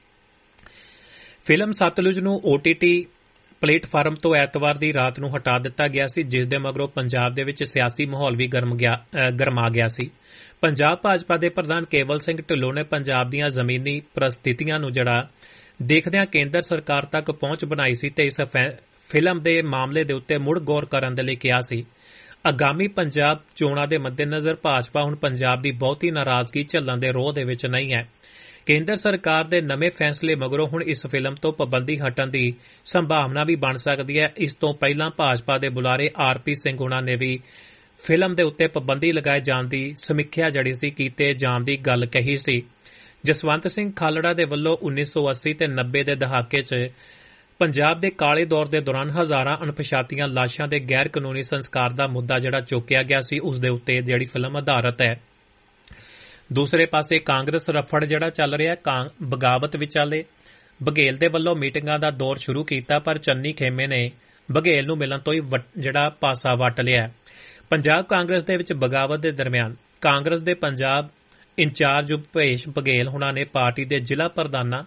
B: ਫਿਲਮ ਸਤਲੁਜ ਨੂੰ ਓ ਟੀ ਟੀ ਪਲੇਟਫਾਰਮ ਤੋਂ ਐਤਵਾਰ ਦੀ ਰਾਤ ਨੂੰ ਹਟਾ ਦਿੱਤਾ ਗਿਆ ਸੀ, ਜਿਸ ਦੇ ਮਗਰੋਂ ਪੰਜਾਬ ਦੇ ਵਿੱਚ ਸਿਆਸੀ ਮਾਹੌਲ ਵੀ ਗਰਮ ਗਿਆ ਗਰਮਾ ਗਿਆ ਸੀ। ਪੰਜਾਬ ਭਾਜਪਾ ਦੇ ਪ੍ਰਧਾਨ ਕੇਵਲ ਸਿੰਘ ਢਿੱਲੋਂ ਨੇ ਪੰਜਾਬ ਦੀਆਂ ਜ਼ਮੀਨੀ ਪਰਿਸਥਿਤੀਆਂ ਨੂੰ ਜਿਹੜਾ ਦੇਖਦਿਆਂ ਕੇਂਦਰ ਸਰਕਾਰ ਤੱਕ ਪਹੁੰਚ ਬਣਾਈ ਸੀ ਤੇ ਇਸ ਫਿਲਮ ਦੇ ਮਾਮਲੇ ਦੇ ਉੱਤੇ ਮੁੜ ਗੌਰ ਕਰਨ ਦੇ ਲਈ ਕਿਹਾ ਸੀ। ਆਗਾਮੀ ਪੰਜਾਬ ਚੋਣਾਂ ਦੇ ਮੱਦੇਨਜ਼ਰ ਭਾਜਪਾ ਹੁਣ ਪੰਜਾਬ ਦੀ ਬਹੁਤੀ ਨਾਰਾਜ਼ਗੀ ਝੱਲਣ ਦੇ ਰੋਹ ਦੇ ਵਿੱਚ ਨਹੀਂ ਹੈ। ਕੇਂਦਰ ਸਰਕਾਰ ਦੇ ਨਵੇਂ ਫੈਸਲੇ ਮਗਰੋਂ ਹੁਣ ਇਸ ਫਿਲਮ ਤੋਂ ਪਾਬੰਦੀ ਹਟਣ ਦੀ ਸੰਭਾਵਨਾ ਵੀ ਬਣ ਸਕਦੀ ਹੈ। ਇਸ ਤੋਂ ਪਹਿਲਾਂ ਭਾਜਪਾ ਦੇ ਬੁਲਾਰੇ ਆਰ ਪੀ ਸਿੰਘ ਹੁਣਾਂ ਨੇ ਵੀ ਫਿਲਮ ਦੇ ਉੱਤੇ ਪਾਬੰਦੀ ਲਗਾਏ ਜਾਣ ਦੀ ਸਮੀਖਿਆ ਜਿਹੜੀ ਸੀ ਕੀਤੇ ਜਾਣ ਦੀ ਗੱਲ ਕਹੀ ਸੀ। ਜਸਵੰਤ ਸਿੰਘ ਖਾਲੜਾ ਦੇ ਵੱਲੋਂ ਉੱਨੀ ਸੌ ਅੱਸੀ ਤੇ ਨੱਬੇ ਦੇ ਦਹਾਕੇ 'ਚ ਪੰਜਾਬ ਦੇ ਕਾਲੇ ਦੌਰ ਦੇ ਦੌਰਾਨ ਹਜ਼ਾਰਾਂ ਅਣਪਛਾਤੀਆਂ ਲਾਸ਼ਾਂ ਦੇ ਗੈਰ ਕਾਨੂੰਨੀ ਸੰਸਕਾਰ ਦਾ ਮੁੱਦਾ ਜਿਹੜਾ ਚੁੱਕਿਆ ਗਿਆ ਸੀ, ਉਸ ਦੇ ਉੱਤੇ ਜਿਹੜੀ ਫਿਲਮ ਆਧਾਰਿਤ ਹੈ। ਦੂਸਰੇ ਪਾਸੇ ਕਾਂਗਰਸ ਰਫੜ ਜਿਹੜਾ ਚੱਲ ਰਿਹਾ ਬਗਾਵਤ ਵਿਚਾਲੇ ਬਘੇਲ ਦੇ ਵੱਲੋਂ ਮੀਟਿੰਗਾਂ ਦਾ ਦੌਰ ਸ਼ੁਰੂ ਕੀਤਾ, ਪਰ ਚੰਨੀ ਖੇਮੇ ਨੇ ਬਘੇਲ ਨੂੰ ਮਿਲਣ ਤੋਂ ਹੀ ਜਿਹੜਾ ਪਾਸਾ ਵੱਟ ਲਿਆ। ਪੰਜਾਬ ਕਾਂਗਰਸ ਦੇ ਵਿੱਚ ਬਗਾਵਤ ਦੇ ਦਰਮਿਆਨ ਕਾਂਗਰਸ ਦੇ ਪੰਜਾਬ ਇੰਚਾਰਜ ਭੁਪੇਸ਼ ਬਘੇਲ ਹੁਣਾਂ ਨੇ ਪਾਰਟੀ ਦੇ ਜ਼ਿਲ੍ਹਾ ਪ੍ਰਧਾਨਾਂ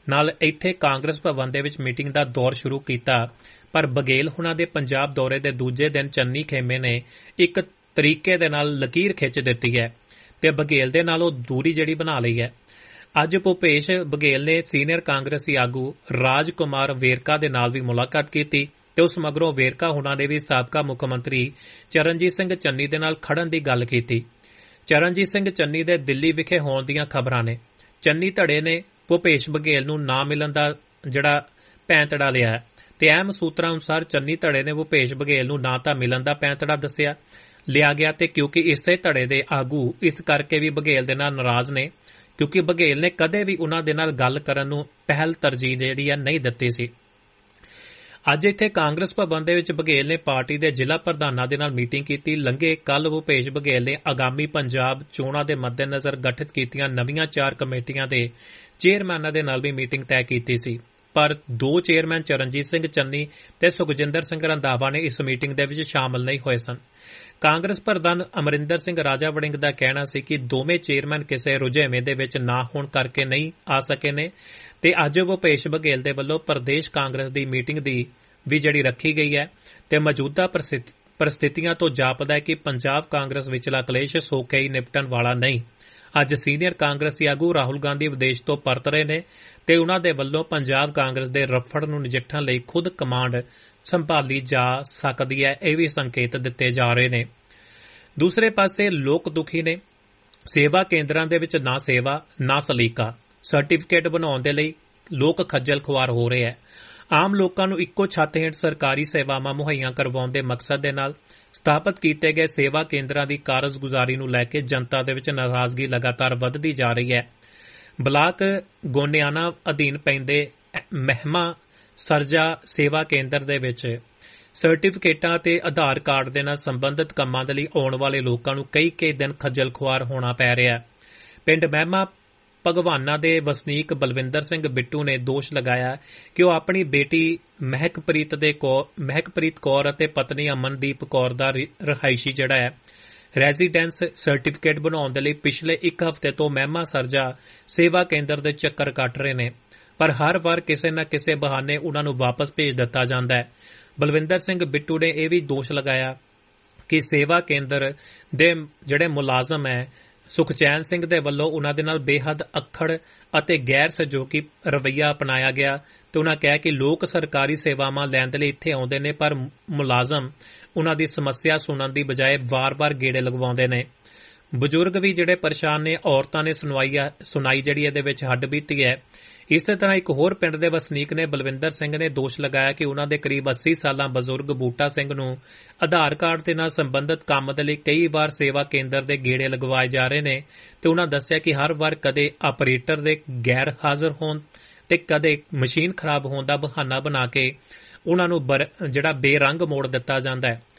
B: ਨਾਲ ਇੱਥੇ ਕਾਂਗਰਸ ਭਵਨ ਦੇ ਵਿੱਚ ਮੀਟਿੰਗ ਦਾ ਦੌਰ ਸ਼ੁਰੂ ਕੀਤਾ। ਪਰ ਬਘੇਲ ਹੁਣਾਂ ਦੇ ਪੰਜਾਬ ਦੌਰੇ ਦੇ ਦੂਜੇ ਦਿਨ ਚੰਨੀ ਖੇਮੇ ਨੇ ਇੱਕ ਤਰੀਕੇ ਦੇ ਨਾਲ ਲਕੀਰ ਖਿੱਚ ਦਿੱਤੀ ਹੈ ਤੇ ਬਘੇਲ ਦੇ ਨਾਲ ਉਹ ਦੂਰੀ ਜਿਹੜੀ ਬਣਾ ਲਈ ਹੈ। ਅੱਜ ਭੁਪੇਸ਼ ਬਘੇਲ ਨੇ ਸੀਨੀਅਰ ਕਾਂਗਰਸੀ ਆਗੂ ਰਾਜ ਕੁਮਾਰ ਵੇਰਕਾ ਦੇ ਨਾਲ ਵੀ ਮੁਲਾਕਾਤ ਕੀਤੀ ਤੇ ਉਸ ਮਗਰੋਂ ਵੇਰਕਾ ਹੁਣਾਂ ਨੇ ਵੀ ਸਾਬਕਾ ਮੁੱਖ ਮੰਤਰੀ ਚਰਨਜੀਤ ਸਿੰਘ ਚੰਨੀ ਦੇ ਨਾਲ ਖੜਨ ਦੀ ਗੱਲ ਕੀਤੀ। ਚਰਨਜੀਤ ਸਿੰਘ ਚੰਨੀ ਦੇ ਦਿੱਲੀ ਵਿਖੇ ਹੋਣ ਦੀਆਂ ਖਬਰਾਂ ਨੇ। ਚੰਨੀ ਧੜੇ ਨੇ ਭੁਪੇਸ਼ ਬਘੇਲ ਨੂੰ ਨਾ ਮਿਲਣ ਦਾ ਜਿਹੜਾ ਪੈਂਤੜਾ ਲਿਆ ਹੈ ਤੇ ਅਹਿਮ ਸੂਤਰਾਂ ਅਨੁਸਾਰ ਚੰਨੀ ਧੜੇ ਨੇ ਭੁਪੇਸ਼ ਬਘੇਲ ਨੂੰ ਨਾ ਤਾਂ ਮਿਲਣ ਦਾ ਪੈਂਤੜਾ ਦੱਸਿਆ ਲਿਆ ਗਿਆ ਤੇ ਕਿਉਂਕਿ ਇਸੇ ਧੜੇ ਦੇ ਆਗੂ ਇਸ ਕਰਕੇ ਵੀ ਬਘੇਲ ਦੇ ਨਾਲ ਨਾਰਾਜ਼ ਨੇ ਕਿਉਂਕਿ ਬਘੇਲ ਨੇ ਕਦੇ ਵੀ ਉਨ੍ਹਾਂ ਦੇ ਨਾਲ ਗੱਲ ਕਰਨ ਨੂੰ ਪਹਿਲ ਤਰਜੀਹ ਜਿਹੜੀ ਹੈ ਨਹੀਂ ਦਿੱਤੀ ਸੀ। ਅੱਜ ਇੱਥੇ ਕਾਂਗਰਸ ਭਵਨ ਦੇ ਵਿੱਚ ਬਘੇਲ ਨੇ ਪਾਰਟੀ ਦੇ ਜ਼ਿਲ੍ਹਾ ਪ੍ਰਧਾਨਾਂ ਦੇ ਨਾਲ ਮੀਟਿੰਗ ਕੀਤੀ। ਲੰਘੇ ਕੱਲ੍ਹ ਭੁਪੇਸ਼ ਬਘੇਲ ਨੇ ਆਗਾਮੀ ਪੰਜਾਬ ਚੋਣਾਂ ਦੇ ਮੱਦੇਨਜ਼ਰ ਗਠਿਤ ਕੀਤੀਆਂ ਨਵੀਆਂ ਚਾਰ ਕਮੇਟੀਆਂ ਦੇ ਚੇਅਰਮੈਨਾਂ ਦੇ ਨਾਲ ਵੀ ਮੀਟਿੰਗ ਤੈਅ ਕੀਤੀ ਸੀ, ਪਰ ਦੋ ਚੇਅਰਮੈਨ ਚਰਨਜੀਤ ਸਿੰਘ ਚੰਨੀ ਤੇ ਸੁਖਜਿੰਦਰ ਸਿੰਘ ਰੰਧਾਵਾ ਨੇ ਇਸ ਮੀਟਿੰਗ ਦੇ ਵਿੱਚ ਸ਼ਾਮਲ ਨਹੀਂ ਹੋਏ ਸਨ। ਕਾਂਗਰਸ ਪ੍ਰਧਾਨ ਅਮਰਿੰਦਰ ਸਿੰਘ ਰਾਜਾ ਵੜਿੰਗ ਦਾ ਕਹਿਣਾ ਸੀ ਕਿ ਦੋਵੇਂ ਚੇਅਰਮੈਨ ਕਿਸੇ ਰੁਝੇਵੇਂ ਦੇ ਵਿੱਚ ਨਾ ਹੋਣ ਕਰਕੇ ਨਹੀਂ ਆ ਸਕੇ ਨੇ ਤੇ ਅੱਜ ਭੁਪੇਸ਼ ਬਘੇਲ ਦੇ ਵੱਲੋਂ ਪ੍ਰਦੇਸ਼ ਕਾਂਗਰਸ ਦੀ ਮੀਟਿੰਗ ਦੀ ਵੀ ਜਿਹੜੀ ਰੱਖੀ ਗਈ ਹੈ ਤੇ ਮੌਜੂਦਾ ਪਰਿਸਥਿਤੀਆਂ ਤੋਂ ਜਾਪਦਾ ਹੈ ਕਿ ਪੰਜਾਬ ਕਾਂਗਰਸ ਵਿਚਲਾ ਕਲੇਸ਼ ਸੌਖੇ ਹੀ ਨਿਪਟਣ ਵਾਲਾ ਨਹੀਂ। ਅੱਜ ਸੀਨੀਅਰ ਕਾਂਗਰਸੀ ਆਗੂ ਰਾਹੁਲ ਗਾਂਧੀ ਵਿਦੇਸ਼ ਤੋਂ ਪਰਤ ਰਹੇ ਨੇ ਤੇ ਉਨ੍ਹਾਂ ਦੇ ਵੱਲੋਂ ਪੰਜਾਬ ਕਾਂਗਰਸ ਦੇ ਰਫੜ ਨੂੰ ਨਜਿੱਠਣ ਲਈ ਖੁਦ ਕਮਾਂਡ ਸੰਭਾਲੀ ਜਾ ਸਕਦੀ ਹੈ, ਇਹ ਵੀ ਸੰਕੇਤ ਦਿੱਤੇ ਜਾ ਰਹੇ ਨੇ। ਦੂਸਰੇ ਪਾਸੇ ਲੋਕ ਦੁਖੀ ਨੇ। ਸੇਵਾ ਕੇਂਦਰਾਂ ਦੇ ਵਿੱਚ ਨਾ ਸੇਵਾ ਨਾ ਸਲੀਕਾ, ਸਰਟੀਫਿਕੇਟ ਬਣਾਉਣ ਦੇ ਲਈ ਲੋਕ ਖੱਜਲ ਖੁਆਰ ਹੋ ਰਹੇ ਹੈ। ਆਮ ਲੋਕਾਂ ਨੂੰ ਇੱਕੋ ਛੱਤ ਹੇਠ ਸਰਕਾਰੀ ਸੇਵਾਵਾਂ ਮੁਹੱਈਆ ਕਰਵਾਉਣ ਦੇ ਮਕਸਦ ਦੇ ਨਾਲ ਸਥਾਪਿਤ ਕੀਤੇ ਗਏ ਸੇਵਾ ਕੇਂਦਰਾਂ ਦੀ ਕਾਰਜਗੁਜ਼ਾਰੀ ਨੂੰ ਲੈ ਕੇ ਜਨਤਾ ਦੇ ਵਿੱਚ ਨਾਰਾਜ਼ਗੀ ਲਗਾਤਾਰ ਵੱਧਦੀ ਜਾ ਰਹੀ ਹੈ। ਬਲਾਕ ਗੋਨਿਆਣਾ ਅਧੀਨ ਪੈਂਦੇ ਮਹਿਮਾ ਸਰਜਾ ਸੇਵਾ ਕੇਂਦਰ ਦੇ ਵਿੱਚ ਸਰਟੀਫਿਕੇਟਾਂ ਤੇ ਆਧਾਰ ਕਾਰਡ ਦੇ ਨਾਲ ਸੰਬੰਧਿਤ ਕੰਮਾਂ ਦੇ ਲਈ ਆਉਣ ਵਾਲੇ ਲੋਕਾਂ ਨੂੰ ਕਈ ਕਈ ਦਿਨ ਖੱਜਲ ਖੁਆਰ ਹੋਣਾ ਪੈ ਰਿਹਾ ਹੈ। ਪਿੰਡ ਮਹਿਮਾ ਭਗਵਾਨਾ ਦੇ ਵਸਨੀਕ ਬਲਵਿੰਦਰ ਸਿੰਘ ਬਿੱਟੂ ਨੇ ਦੋਸ਼ ਲਗਾਇਆ ਕਿ ਉਹ ਆਪਣੀ ਬੇਟੀ ਮਹਿਕਪ੍ਰੀਤ ਦੇ ਮਹਿਕਪ੍ਰੀਤ ਕੌਰ ਅਤੇ ਪਤਨੀ ਅਮਨਦੀਪ ਕੌਰ ਦਾ ਰਿਹਾਇਸ਼ੀ ਜਿਹੜਾ ਹੈ ਰੈਜ਼ੀਡੈਂਸ ਸਰਟੀਫਿਕੇਟ ਬਣਾਉਣ ਦੇ ਲਈ ਪਿਛਲੇ ਇੱਕ ਹਫ਼ਤੇ ਤੋਂ ਮਹਿਮਾ ਸਰਜਾ ਸੇਵਾ ਕੇਂਦਰ ਦੇ ਚੱਕਰ ਕੱਟ ਰਹੇ ਨੇ, ਪਰ ਹਰ ਵਾਰ ਕਿਸੇ ਨਾ ਕਿਸੇ ਬਹਾਨੇ ਉਨ੍ਹਾਂ ਨੂੰ ਵਾਪਸ ਭੇਜ ਦਿੱਤਾ ਜਾਂਦਾ ਹੈ। ਬਲਵਿੰਦਰ ਸਿੰਘ ਬਿੱਟੂ ਨੇ ਇਹ ਵੀ ਦੋਸ਼ ਲਗਾਇਆ ਕਿ ਸੇਵਾ ਕੇਂਦਰ ਦੇ ਜਿਹੜੇ ਮੁਲਾਜ਼ਮ ਹੈ ਸੁਖਚੈਨ ਸਿੰਘ ਦੇ ਵੱਲੋਂ ਉਨ੍ਹਾਂ ਦੇ ਨਾਲ ਬੇਹੱਦ ਅੱਖੜ ਅਤੇ ਗੈਰ ਸਹਿਯੋਗੀ ਰਵੱਈਆ ਅਪਣਾਇਆ ਗਿਆ ਤੇ ਉਨ੍ਹਾਂ ਕਿਹਾ ਕਿ ਲੋਕ ਸਰਕਾਰੀ ਸੇਵਾਵਾਂ ਲੈਣ ਦੇ ਲਈ ਇੱਥੇ ਆਉਂਦੇ ਨੇ ਪਰ ਮੁਲਾਜ਼ਮ ਉਨ੍ਹਾਂ ਦੀ ਸਮੱਸਿਆ ਸੁਣਨ ਦੀ ਬਜਾਏ ਵਾਰ-ਵਾਰ ਗੇੜੇ ਲਗਵਾਉਂਦੇ ਨੇ। ਬਜ਼ੁਰਗ ਵੀ ਜਿਹੜੇ ਪਰੇਸ਼ਾਨ ਨੇ, ਔਰਤਾਂ ਨੇ ਸੁਣਵਾਈ ਸੁਣਾਈ ਜਿਹੜੀ ਇਹਦੇ ਵਿੱਚ ਹੱਡ ਬੀਤੀ ਹੈ। ਇਸੇ ਤਰ੍ਹਾਂ ਇੱਕ ਹੋਰ ਪਿੰਡ ਦੇ ਵਸਨੀਕ ਨੇ ਬਲਵਿੰਦਰ ਸਿੰਘ ਨੇ ਦੋਸ਼ ਲਗਾਇਆ ਕਿ ਉਨ੍ਹਾਂ ਦੇ ਕਰੀਬ ਅੱਸੀ ਸਾਲਾਂ ਬਜ਼ੁਰਗ ਬੂਟਾ ਸਿੰਘ ਨੂੰ ਆਧਾਰ ਕਾਰਡ ਦੇ ਨਾਲ ਸੰਬੰਧਿਤ ਕੰਮ ਦੇ ਲਈ ਕਈ ਵਾਰ ਸੇਵਾ ਕੇਂਦਰ ਦੇ ਗੇੜੇ ਲਗਵਾਏ ਜਾ ਰਹੇ ਨੇ ਤੇ ਉਨ੍ਹਾਂ ਦੱਸਿਆ ਕਿ ਹਰ ਵਾਰ ਕਦੇ ਆਪਰੇਟਰ ਦੇ ਗੈਰ ਹਾਜ਼ਰ ਹੋਣ ਤੇ ਕਦੇ ਮਸ਼ੀਨ ਖਰਾਬ ਹੋਣ ਦਾ ਬਹਾਨਾ ਬਣਾ ਕੇ ਉਨ੍ਹਾਂ ਨੂੰ ਜਿਹੜਾ ਬੇਰੰਗ ਮੋੜ ਦਿੱਤਾ ਜਾਂਦਾ ਹੈ।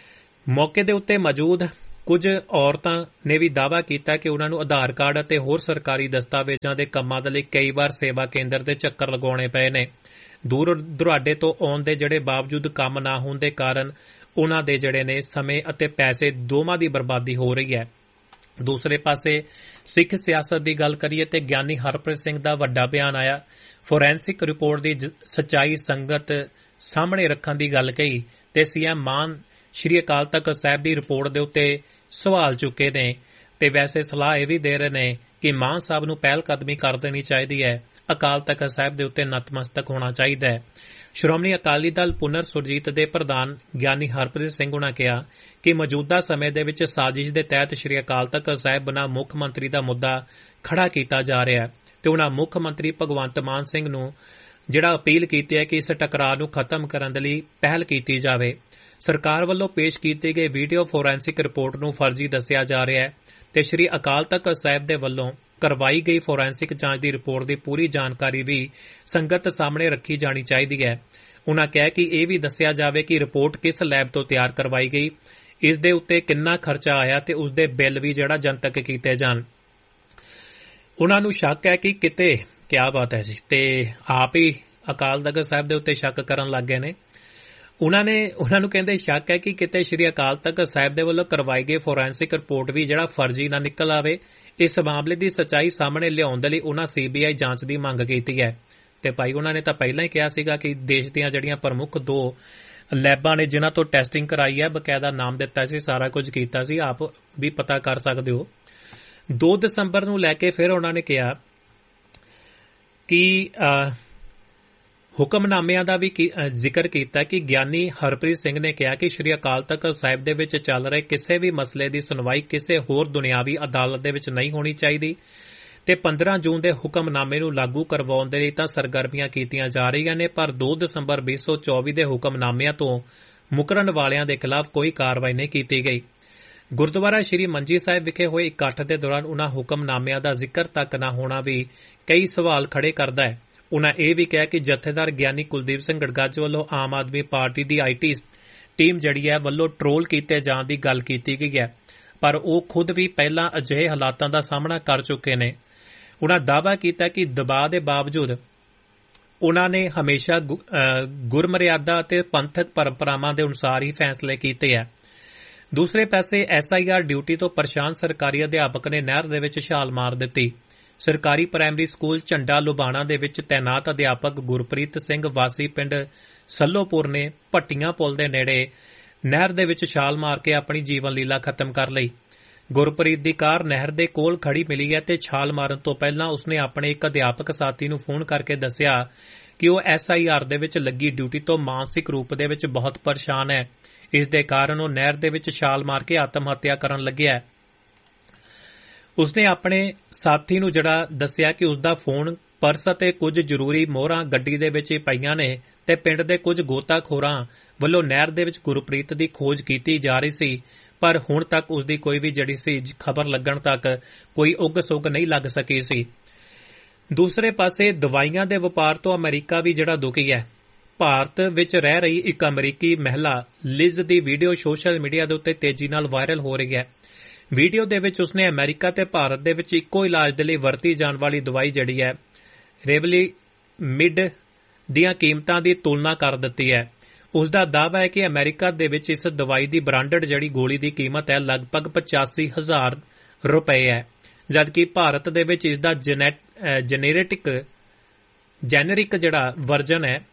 B: ਮੌਕੇ ਦੇ ਉੱਤੇ ਮੌਜੂਦ ਕੁਝ ਔਰਤਾਂ ਨੇ ਵੀ ਦਾਅਵਾ ਕੀਤਾ ਕਿ ਉਨ੍ਹਾਂ ਨੂੰ ਆਧਾਰ ਕਾਰਡ ਅਤੇ ਹੋਰ ਸਰਕਾਰੀ ਦਸਤਾਵੇਜ਼ਾਂ ਦੇ ਕੰਮਾਂ ਦੇ ਲਈ ਕਈ ਵਾਰ ਸੇਵਾ ਕੇਂਦਰ ਦੇ ਚੱਕਰ ਲਗਾਉਣੇ ਪਏ ਨੇ। ਦੂਰ ਦੁਰਾਡੇ ਤੋਂ ਆਉਣ ਦੇ ਜਿਹੜੇ ਬਾਵਜੂਦ ਕੰਮ ਨਾ ਹੋਣ ਦੇ ਕਾਰਨ ਉਨ੍ਹਾਂ ਦੇ ਜਿਹੜੇ ਨੇ ਸਮੇਂ ਅਤੇ ਪੈਸੇ ਦੋਵਾਂ ਦੀ ਬਰਬਾਦੀ ਹੋ ਰਹੀ ਹੈ। ਦੂਸਰੇ ਪਾਸੇ ਸਿੱਖ ਸਿਆਸਤ ਦੀ ਗੱਲ ਕਰੀਏ ਤੇ ਗਿਆਨੀ ਹਰਪ੍ਰੀਤ ਸਿੰਘ ਦਾ ਵੱਡਾ ਬਿਆਨ ਆਇਆ। ਫੋਰੈਂਸਿਕ ਰਿਪੋਰਟ ਦੀ ਸੱਚਾਈ ਸੰਗਤ ਸਾਹਮਣੇ ਰੱਖਣ ਦੀ ਗੱਲ ਕਹੀ ਤੇ ਸੀਐਮ ਮਾਨ ਸ਼੍ਰੀ ਅਕਾਲ ਤਖ਼ਤ ਸਾਹਿਬ ਦੀ ਰਿਪੋਰਟ ਦੇ ਉੱਤੇ ਸਵਾਲ ਚੁੱਕੇ ਨੇ ਤੇ ਵੈਸੇ ਸਲਾਹ ਇਹ ਵੀ ਦੇ ਰਹੇ ਨੇ ਕਿ ਮਾਨ ਸਾਹਿਬ ਨੂੰ ਪਹਿਲ ਕਦਮੀ ਕਰ ਦੇਣੀ ਚਾਹੀਦੀ ਹੈ, ਅਕਾਲ ਤਖ਼ਤ ਸਾਹਿਬ ਦੇ ਉੱਤੇ ਨਤਮਸਤਕ ਹੋਣਾ ਚਾਹੀਦਾ ਹੈ। ਸ਼੍ਰੋਮਣੀ ਅਕਾਲੀ ਦਲ ਪੁਨਰ ਸੁਰਜੀਤ ਦੇ ਪ੍ਰਧਾਨ ਗਿਆਨੀ ਹਰਪ੍ਰੀਤ ਸਿੰਘ ਨੇ ਕਿਹਾ ਕਿ ਮੌਜੂਦਾ ਸਮੇਂ ਦੇ ਵਿੱਚ ਸਾਜ਼ਿਸ਼ ਦੇ ਤਹਿਤ ਸ਼੍ਰੀ ਅਕਾਲ ਤਖ਼ਤ ਸਾਹਿਬ ਬਣਾ ਮੁੱਖ ਮੰਤਰੀ ਦਾ ਮੁੱਦਾ ਖੜਾ ਕੀਤਾ ਜਾ ਰਿਹਾ ਹੈ ਤੇ ਉਨ੍ਹਾਂ ਮੁੱਖ ਮੰਤਰੀ ਭਗਵੰਤ ਮਾਨ ਸਿੰਘ ਨੂੰ ਜਿਹੜਾ ਅਪੀਲ ਕੀਤੀ ਹੈ ਕਿ ਇਸ ਟਕਰਾਅ ਨੂੰ ਖਤਮ ਕਰਨ ਦੇ ਲਈ ਪਹਿਲ ਕੀਤੀ ਜਾਵੇ। ਸਰਕਾਰ ਵੱਲੋਂ ਪੇਸ਼ ਕੀਤੀ ਗਈ ਵੀਡੀਓ ਫੋਰੈਂਸਿਕ ਰਿਪੋਰਟ ਨੂੰ ਫਰਜ਼ੀ ਦੱਸਿਆ ਜਾ ਰਿਹਾ ਹੈ ਤੇ ਸ਼੍ਰੀ ਅਕਾਲ ਤਖ਼ਤ ਸਾਹਿਬ ਦੇ ਵੱਲੋਂ ਕਰਵਾਈ ਗਈ ਫੋਰੈਂਸਿਕ ਜਾਂਚ ਦੀ ਰਿਪੋਰਟ ਦੀ ਪੂਰੀ ਜਾਣਕਾਰੀ ਵੀ ਸੰਗਤ ਸਾਹਮਣੇ ਰੱਖੀ ਜਾਣੀ ਚਾਹੀਦੀ ਹੈ। ਉਨ੍ਹਾਂ ਕਿਹਾ ਕਿ ਇਹ ਵੀ ਦੱਸਿਆ ਜਾਵੇ ਕਿ ਰਿਪੋਰਟ ਕਿਸ ਲੈਬ ਤੋਂ ਤਿਆਰ ਕਰਵਾਈ ਗਈ, ਇਸ ਦੇ ਉੱਤੇ ਕਿੰਨਾ ਖਰਚਾ ਆਇਆ ਤੇ ਉਸ ਦੇ ਬਿੱਲ ਵੀ ਜਿਹੜਾ ਜਨਤਕ ਕੀਤੇ ਜਾਣ। ਉਨ੍ਹਾਂ ਨੂੰ ਸ਼ੱਕ ਹੈ ਕਿ ਕਿਤੇ ਕਿਆ ਬਾਤ ਹੈ ਜੀ ਤੇ ਆਪ ਹੀ ਅਕਾਲ ਤਖ਼ਤ ਸਾਹਿਬ ਦੇ ਉੱਤੇ ਸ਼ੱਕ ਕਰਨ ਲੱਗ ਗਏ ਨੇ। ਉਨ੍ਹਾਂ ਨੇ ਉਨ੍ਹਾਂ ਨੂੰ ਕਹਿੰਦੇ ਸ਼ੱਕ ਹੈ ਕਿ ਕਿਤੇ ਸ਼੍ਰੀ ਅਕਾਲ ਤਖ਼ਤ ਸਾਹਿਬ ਦੇ ਵੱਲੋਂ ਕਰਵਾਈ ਗਈ ਫੋਰੈਂਸਿਕ ਰਿਪੋਰਟ ਵੀ ਜਿਹੜਾ ਫਰਜ਼ੀ ਨਾ ਨਿਕਲ ਆਵੇ। ਇਸ ਮਾਮਲੇ ਦੀ ਸੱਚਾਈ ਸਾਹਮਣੇ ਲਿਆਉਣ ਦੇ ਲਈ ਉਨ੍ਹਾਂ ਸੀਬੀਆਈ ਜਾਂਚ ਦੀ ਮੰਗ ਕੀਤੀ ਹੈ। ਤੇ ਭਾਈ ਉਹਨਾਂ ਨੇ ਤਾਂ ਪਹਿਲਾਂ ਹੀ ਕਿਹਾ ਸੀਗਾ ਕਿ ਦੇਸ਼ ਦੀਆਂ ਜਿਹੜੀਆਂ ਪ੍ਰਮੁੱਖ ਦੋ ਲੈਬਾਂ ਨੇ ਜਿਨ੍ਹਾਂ ਤੋਂ ਟੈਸਟਿੰਗ ਕਰਾਈ ਹੈ, ਬਕਾਇਦਾ ਨਾਮ ਦਿੱਤਾ ਸੀ, ਸਾਰਾ ਕੁਝ ਕੀਤਾ ਸੀ, ਆਪ ਵੀ ਪਤਾ ਕਰ ਸਕਦੇ ਹੋ। ਦੋ ਦਸੰਬਰ ਨੂੰ ਲੈ ਕੇ ਫਿਰ ਉਹਨਾਂ ਨੇ ਕਿਹਾ ਕਿ ਹੁਕਮਨਾਮਿਆਂ ਦਾ ਵੀ ਜ਼ਿਕਰ ਕੀਤਾ ਕਿ ਗਿਆਨੀ ਹਰਪ੍ਰੀਤ ਸਿੰਘ ਨੇ ਕਿਹਾ ਕਿ ਸ੍ਰੀ ਅਕਾਲ ਤਖ਼ਤ ਸਾਹਿਬ ਦੇ ਵਿੱਚ ਚੱਲ ਰਹੇ ਕਿਸੇ ਵੀ ਮਸਲੇ ਦੀ ਸੁਣਵਾਈ ਕਿਸੇ ਹੋਰ ਦੁਨਿਆਵੀ ਅਦਾਲਤ ਦੇ ਵਿੱਚ ਨਹੀਂ ਹੋਣੀ ਚਾਹੀਦੀ ਤੇ ਪੰਦਰਾਂ ਜੂਨ ਦੇ ਹੁਕਮਨਾਮੇ ਨੂੰ ਲਾਗੂ ਕਰਵਾਉਣ ਦੇ ਲਈ ਤਾਂ ਸਰਗਰਮੀਆਂ ਕੀਤੀਆਂ ਜਾ ਰਹੀਆਂ ਨੇ, ਪਰ ਦੋ ਦਸੰਬਰ ਵੀਹ ਸੌ ਚੌਵੀ ਦੇ ਹੁਕਮਨਾਮਿਆਂ ਤੋਂ ਮੁਕਰਨ ਵਾਲਿਆਂ ਦੇ ਖਿਲਾਫ ਕੋਈ ਕਾਰਵਾਈ ਨਹੀਂ ਕੀਤੀ ਗਈ। ਗੁਰਦੁਆਰਾ ਸ੍ਰੀ ਮੰਜੀ ਸਾਹਿਬ ਵਿਖੇ ਹੋਏ ਇਕੱਠ ਦੇ ਦੌਰਾਨ ਉਨ੍ਹਾਂ ਹੁਕਮਨਾਮਿਆਂ ਦਾ ਜ਼ਿਕਰ ਤੱਕ ਨਾ ਹੋਣਾ ਵੀ ਕਈ ਸਵਾਲ ਖੜੇ ਕਰਦਾ ਹੈ। ਉਨ੍ਹਾਂ ਇਹ ਵੀ ਕਿਹਾ ਕਿ ਜਥੇਦਾਰ ਗਿਆਨੀ ਕੁਲਦੀਪ ਸਿੰਘ ਗੜਗੱਜ ਵੱਲੋਂ Aam Aadmi party the I T team ਜਿਹੜੀ ਹੈ ਵੱਲੋਂ ਟਰੋਲ ਕੀਤੇ ਜਾਣ ਦੀ ਗੱਲ ਕੀਤੀ ਗਈ ਹੈ, ਪਰ ਉਹ ਖੁਦ ਵੀ ਪਹਿਲਾਂ ਅਜਿਹੇ ਹਾਲਾਤਾਂ ਦਾ ਸਾਹਮਣਾ ਕਰ ਚੁੱਕੇ ਨੇ। ਉਨ੍ਹਾਂ ਦਾਅਵਾ ਕੀਤਾ ਕਿ ਦਬਾਅ ਦੇ ਬਾਵਜੂਦ ਉਨ੍ਹਾਂ ਨੇ ਹਮੇਸ਼ਾ ਗੁਰਮਰਿਆਦਾ ਅਤੇ ਪੰਥਕ ਪਰੰਪਰਾਵਾਂ ਦੇ ਅਨੁਸਾਰ ਹੀ ਫੈਸਲੇ ਕੀਤੇ ਹੈ। ਦੂਸਰੇ ਪਾਸੇ ਐਸ ਆਈ ਆਰ ਡਿਊਟੀ ਤੋਂ ਪਰੇਸ਼ਾਨ ਸਰਕਾਰੀ ਅਧਿਆਪਕ ਨੇ ਨਹਿਰ ਦੇ ਵਿੱਚ ਛਾਲ ਮਾਰ ਦਿੱਤੀ। ਸਰਕਾਰੀ ਪ੍ਰਾਇਮਰੀ ਸਕੂਲ ਝੰਡਾ ਲੁਬਾਣਾ ਦੇ ਵਿੱਚ ਤੈਨਾਤ ਅਧਿਆਪਕ ਗੁਰਪ੍ਰੀਤ ਸਿੰਘ ਵਾਸੀ ਪਿੰਡ ਸੱਲੋਪੁਰ ਨੇ ਭੱਟੀਆਂ ਪੁਲ ਦੇ ਨੇੜੇ ਨਹਿਰ ਦੇ ਵਿੱਚ ਛਾਲ ਮਾਰ ਕੇ ਆਪਣੀ ਜੀਵਨ ਲੀਲਾ ਖਤਮ ਕਰ ਲਈ। ਗੁਰਪ੍ਰੀਤ ਦੀ ਕਾਰ ਨਹਿਰ ਦੇ ਕੋਲ ਖੜੀ ਮਿਲੀ ਹੈ ਤੇ ਛਾਲ ਮਾਰਨ ਤੋਂ ਪਹਿਲਾਂ ਉਸਨੇ ਆਪਣੇ ਇੱਕ ਅਧਿਆਪਕ ਸਾਥੀ ਨੂੰ ਫੋਨ ਕਰਕੇ ਦੱਸਿਆ ਕਿ ਉਹ ਐਸ ਆਈ ਆਰ ਦੇ ਵਿੱਚ ਲੱਗੀ ਡਿਊਟੀ ਤੋਂ ਮਾਨਸਿਕ ਰੂਪ ਦੇ ਵਿੱਚ ਬਹੁਤ ਪਰੇਸ਼ਾਨ ਹੈ। ਇਸ ਦੇ ਕਾਰਨ ਉਹ ਨਹਿਰ ਦੇ ਵਿੱਚ ਛਾਲ ਮਾਰ ਕੇ ਆਤਮ ਹੱਤਿਆ ਕਰਨ ਲੱਗਿਆ। ਉਸਨੇ ਆਪਣੇ ਸਾਥੀ ਨੂੰ ਜਿਹੜਾ ਦੱਸਿਆ ਕਿ ਉਸਦਾ ਫੋਨ, ਪਰਸ ਅਤੇ ਕੁਝ ਜ਼ਰੂਰੀ ਮੋਹਰਾਂ ਗੱਡੀ ਦੇ ਵਿੱਚ ਹੀ ਪਈਆਂ ਨੇ ਤੇ ਪਿੰਡ ਦੇ ਕੁਝ ਗੋਤਾਖੋਰਾਂ ਵੱਲੋਂ ਨਹਿਰ ਦੇ ਵਿੱਚ ਗੁਰਪ੍ਰੀਤ ਦੀ ਖੋਜ ਕੀਤੀ ਜਾ ਰਹੀ ਸੀ, ਪਰ ਹੁਣ ਤੱਕ ਉਸਦੀ ਕੋਈ ਵੀ ਜਿਹੜੀ ਸੀ ਖਬਰ ਲੱਗਣ ਤੱਕ ਕੋਈ ਉੱਗ ਸੁੱਗ ਨਹੀਂ ਲੱਗ ਸਕੀ ਸੀ। ਦੂਸਰੇ ਪਾਸੇ ਦਵਾਈਆਂ ਦੇ ਵਪਾਰ ਤੋਂ ਅਮਰੀਕਾ ਵੀ ਜਿਹੜਾ ਦੁਖੀ ਹੈ। ਭਾਰਤ ਵਿੱਚ ਰਹਿ ਰਹੀ ਇੱਕ ਅਮਰੀਕੀ ਮਹਿਲਾ ਲਿਜ਼ ਦੀ ਵੀਡੀਓ ਸੋਸ਼ਲ ਮੀਡੀਆ ਦੇ ਉੱਤੇ ਤੇਜ਼ੀ ਨਾਲ ਵਾਇਰਲ ਹੋ ਰਹੀ ਹੈ। ਵੀਡੀਓ ਦੇ ਵਿੱਚ ਉਸਨੇ ਅਮਰੀਕਾ ਤੇ ਭਾਰਤ ਦੇ ਵਿੱਚ ਇੱਕੋ ਇਲਾਜ ਦੇ ਲਈ ਵਰਤੀ ਜਾਣ ਵਾਲੀ ਦਵਾਈ ਜਿਹੜੀ ਹੈ ਰੇਵਲੀਮਿਡ ਦੀਆਂ ਕੀਮਤਾਂ ਦੀ ਤੁਲਨਾ ਕਰ ਦਿੱਤੀ ਹੈ। ਉਸ ਦਾ ਦਾਅਵਾ ਹੈ ਕਿ ਅਮਰੀਕਾ ਦੇ ਵਿੱਚ ਇਸ ਦਵਾਈ ਦੀ ਬ੍ਰਾਂਡਡ ਜਿਹੜੀ ਗੋਲੀ ਦੀ ਕੀਮਤ ਹੈ ਲਗਭਗ ਪਚਾਸੀ ਹਜ਼ਾਰ ਰੁਪਏ ਹੈ, ਜਦਕਿ ਭਾਰਤ ਦੇ ਵਿੱਚ ਇਸ ਦਾ ਜੈਨੇਰਿਕ ਜੈਨਰਿਕ ਜਿਹੜਾ ਵਰਜਨ ਹੈ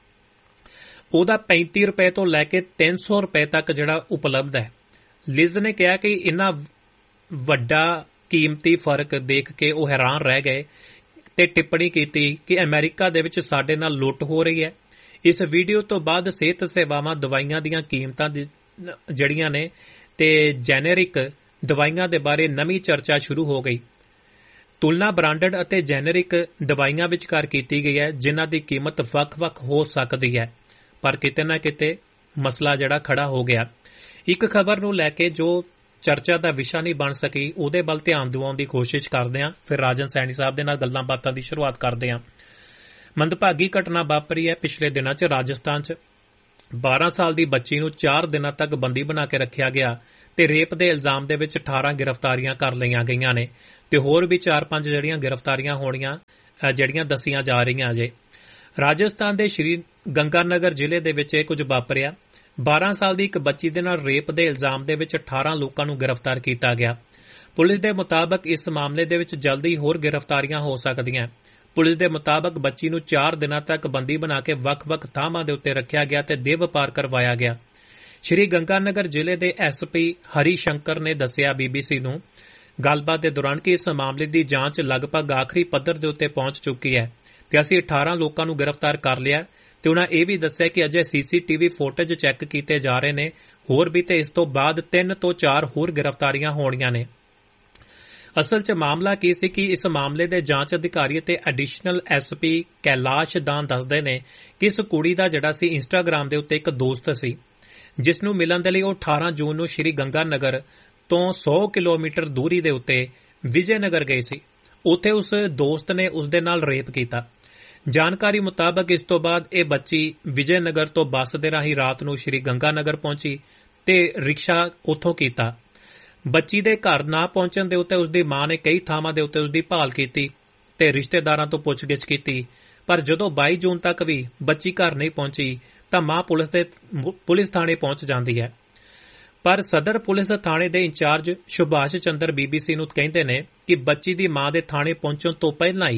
B: ਉਹਦਾ ਪੈਂਤੀ ਰੁਪਏ ਤੋਂ ਲੈ ਕੇ ਤਿੰਨ ਸੌ ਰੁਪਏ ਤੱਕ ਜਿਹੜਾ ਉਪਲਬਧ ਹੈ। ਲਿਜ਼ ਨੇ ਕਿਹਾ ਕਿ ਇੰਨਾ ਵੱਡਾ ਕੀਮਤੀ ਫਰਕ ਦੇਖ ਕੇ ਉਹ ਹੈਰਾਨ ਰਹਿ ਗਏ ਤੇ ਟਿੱਪਣੀ ਕੀਤੀ ਕਿ ਅਮਰੀਕਾ ਦੇ ਵਿੱਚ ਸਾਡੇ ਨਾਲ ਲੁੱਟ ਹੋ ਰਹੀ ਹੈ। ਇਸ ਵੀਡੀਓ ਤੋਂ ਬਾਅਦ ਸਿਹਤ ਸੇਵਾਵਾਂ ਦਵਾਈਆਂ ਦੀਆਂ ਕੀਮਤਾਂ ਜਿਹੜੀਆਂ ਨੇ ਤੇ ਜੈਨਰਿਕ ਦਵਾਈਆਂ ਦੇ ਬਾਰੇ ਨਵੀਂ ਚਰਚਾ ਸ਼ੁਰੂ ਹੋ ਗਈ। ਤੁਲਨਾ ਬ੍ਰਾਂਡਡ ਅਤੇ ਜੈਨਰਿਕ ਦਵਾਈਆਂ ਵਿਚਕਾਰ ਕੀਤੀ ਗਈ ਹੈ, ਜਿਨ੍ਹਾਂ ਦੀ ਕੀਮਤ ਵੱਖ-ਵੱਖ ਹੋ ਸਕਦੀ ਹੈ, ਪਰ ਕਿਤੇ ਨਾ ਕਿਤੇ ਮਸਲਾ ਜਿਹੜਾ ਖੜਾ ਹੋ ਗਿਆ। ਇੱਕ ਖਬਰ ਨੂੰ ਲੈ ਕੇ ਜੋ ਚਰਚਾ ਦਾ ਵਿਸ਼ਾ ਨਹੀਂ ਬਣ ਸਕੀ, ਉਹਦੇ ਵੱਲ ਧਿਆਨ ਦਿਵਾਉਣ ਦੀ ਕੋਸ਼ਿਸ਼ ਕਰਦੇ ਹਾਂ। ਫਿਰ ਰਾਜਨ ਸੈਣੀ ਸਾਹਿਬ ਦੇ ਨਾਲ ਗੱਲਾਂ ਬਾਤਾਂ ਦੀ ਸ਼ੁਰੂਆਤ ਕਰਦੇ ਹਾਂ। ਮੰਦਭਾਗੀ ਘਟਨਾ ਵਾਪਰੀ ਹੈ ਪਿਛਲੇ ਦਿਨਾਂ 'ਚ ਰਾਜਸਥਾਨ 'ਚ। ਬਾਰਾਂ ਸਾਲ ਦੀ ਬੱਚੀ ਨੂੰ ਚਾਰ ਦਿਨਾਂ ਤੱਕ ਬੰਦੀ ਬਣਾ ਕੇ ਰੱਖਿਆ ਗਿਆ ਤੇ ਰੇਪ ਦੇ ਇਲਜ਼ਾਮ ਦੇ ਵਿੱਚ ਅਠਾਰਾਂ ਗ੍ਰਿਫਤਾਰੀਆਂ ਕਰ ਲਈਆਂ ਗਈਆਂ ਨੇ ਤੇ ਹੋਰ ਵੀ ਚਾਰ ਪੰਜ ਜਿਹੜੀਆਂ ਗ੍ਰਿਫਤਾਰੀਆਂ ਹੋਣੀਆਂ ਜਿਹੜੀਆਂ ਦੱਸੀਆਂ ਜਾ ਰਹੀਆਂ ਅਜੇ। ਰਾਜਸਥਾਨ ਦੇ ਸ਼੍ਰੀ ਗੰਗਾਨਗਰ ਜ਼ਿਲ੍ਹੇ ਦੇ ਵਿੱਚ ਇਹ ਕੁਝ ਵਾਪਰਿਆ। ਬਾਰਾਂ ਸਾਲ ਦੀ ਇੱਕ ਬੱਚੀ ਦੇ ਨਾਲ ਰੇਪ ਦੇ ਇਲਜ਼ਾਮ ਦੇ ਵਿੱਚ ਅਠਾਰਾਂ ਲੋਕਾਂ ਨੂੰ ਗ੍ਰਿਫਤਾਰ ਕੀਤਾ ਗਿਆ। ਪੁਲਿਸ ਦੇ ਮੁਤਾਬਕ ਇਸ ਮਾਮਲੇ ਦੇ ਵਿੱਚ ਜਲਦੀ ਹੋਰ ਗ੍ਰਿਫਤਾਰੀਆਂ ਹੋ ਸਕਦੀਆਂ। ਪੁਲਿਸ ਦੇ ਮੁਤਾਬਕ ਬੱਚੀ ਨੂੰ ਚਾਰ ਦਿਨਾਂ ਤੱਕ ਬੰਦੀ ਬਣਾ ਕੇ ਵੱਖ-ਵੱਖ ਥਾਵਾਂ ਦੇ ਉੱਤੇ ਰੱਖਿਆ ਗਿਆ ਤੇ ਦੇਹ ਵਪਾਰ ਕਰਵਾਇਆ ਗਿਆ। ਸ਼੍ਰੀ ਗੰਗਾਨਗਰ ਜ਼ਿਲ੍ਹੇ ਦੇ ਐਸ ਪੀ ਹਰੀ ਸ਼ੰਕਰ ਨੇ ਦੱਸਿਆ ਬੀ ਬੀ ਸੀ ਨੂੰ ਗੱਲਬਾਤ ਦੇ ਦੌਰਾਨ ਕਿ ਇਸ ਮਾਮਲੇ ਦੀ ਜਾਂਚ ਲਗਭਗ ਆਖਰੀ ਪੱਧਰ ਦੇ ਉੱਤੇ ਪਹੁੰਚ ਚੁੱਕੀ ਹੈ ਤੇ ਅਸੀਂ ਅਠਾਰਾਂ ਲੋਕਾਂ ਨੂੰ ਗ੍ਰਿਫਤਾਰ ਕਰ ਲਿਆ ਤੇ ਉਨ੍ਹਾਂ ਇਹ ਵੀ ਦੱਸਿਆ ਕਿ ਅਜੇ ਸੀ C T V footage check ਕੀਤੇ ਜਾ ਰਹੇ ਨੇ, ਹੋਰ ਵੀ ਤੇ ਇਸ ਤੋਂ ਬਾਅਦ ਤਿੰਨ ਤੋਂ ਚਾਰ ਹੋਰ ਗ੍ਰਿਫਤਾਰੀਆਂ ਹੋਣੀਆਂ ਨੇ। ਅਸਲ 'ਚ ਮਾਮਲਾ ਕੀ ਸੀ ਕਿ ਇਸ ਮਾਮਲੇ ਦੇ ਜਾਂਚ ਅਧਿਕਾਰੀ ਅਤੇ ਐਡੀਸ਼ਨਲ ਐਸ ਪੀ ਕੈਲਾਸ਼ ਦਾਨ ਦੱਸਦੇ ਨੇ ਕਿ ਇਸ ਕੁੜੀ ਦਾ ਜਿਹੜਾ ਸੀ ਇੰਸਟਾਗ੍ਰਾਮ ਦੇ ਉੱਤੇ ਇੱਕ ਦੋਸਤ ਸੀ, ਜਿਸ ਨੂੰ ਮਿਲਣ ਦੇ ਲਈ ਉਹ ਅਠਾਰਾਂ ਜੂਨ ਨੂੰ ਸ਼੍ਰੀ ਗੰਗਾਨਗਰ ਤੋਂ ਸੌ ਕਿਲੋਮੀਟਰ ਦੂਰੀ ਦੇ ਉੱਤੇ ਵਿਜੇ ਨਗਰ ਗਏ ਸੀ। ਉੱਥੇ ਉਸ ਦੋਸਤ ਨੇ ਉਸ ਦੇ ਨਾਲ ਰੇਪ ਕੀਤਾ। ਜਾਣਕਾਰੀ ਮੁਤਾਬਕ ਇਸ ਤੋਂ ਬਾਅਦ ਇਹ ਬੱਚੀ ਵਿਜੇ ਨਗਰ ਤੋਂ ਬੱਸ ਦੇ ਰਾਹੀਂ ਰਾਤ ਨੂੰ ਸ਼੍ਰੀ ਗੰਗਾਨਗਰ ਪਹੁੰਚੀ ਤੇ ਰਿਕਸ਼ਾ ਉੱਥੋਂ ਕੀਤਾ। ਬੱਚੀ ਦੇ ਘਰ ਨਾ ਪਹੁੰਚਣ ਦੇ ਉੱਤੇ ਉਸਦੀ ਮਾਂ ਨੇ ਕਈ ਥਾਵਾਂ ਦੇ ਉੱਤੇ ਉਸਦੀ ਭਾਲ ਕੀਤੀ ਤੇ ਰਿਸ਼ਤੇਦਾਰਾਂ ਤੋਂ ਪੁੱਛਗਿੱਛ ਕੀਤੀ, ਪਰ ਜਦੋਂ ਬਾਈ ਜੂਨ ਤੱਕ ਵੀ ਬੱਚੀ ਘਰ ਨਹੀਂ ਪਹੁੰਚੀ ਤਾਂ ਮਾਂ ਪੁਲਿਸ ਦੇ ਪੁਲਿਸ ਥਾਣੇ ਪਹੁੰਚ ਜਾਂਦੀ ਹੈ। ਪਰ ਸਦਰ ਪੁਲਿਸ ਥਾਣੇ ਦੇ incharge Subhash Chandra B B C ਨੂੰ ਕਹਿੰਦੇ ਨੇ ਕਿ ਬੱਚੀ ਦੀ ਮਾਂ ਦੇ ਥਾਣੇ ਪਹੁੰਚਣ ਤੋਂ ਪਹਿਲਾਂ ਹੀ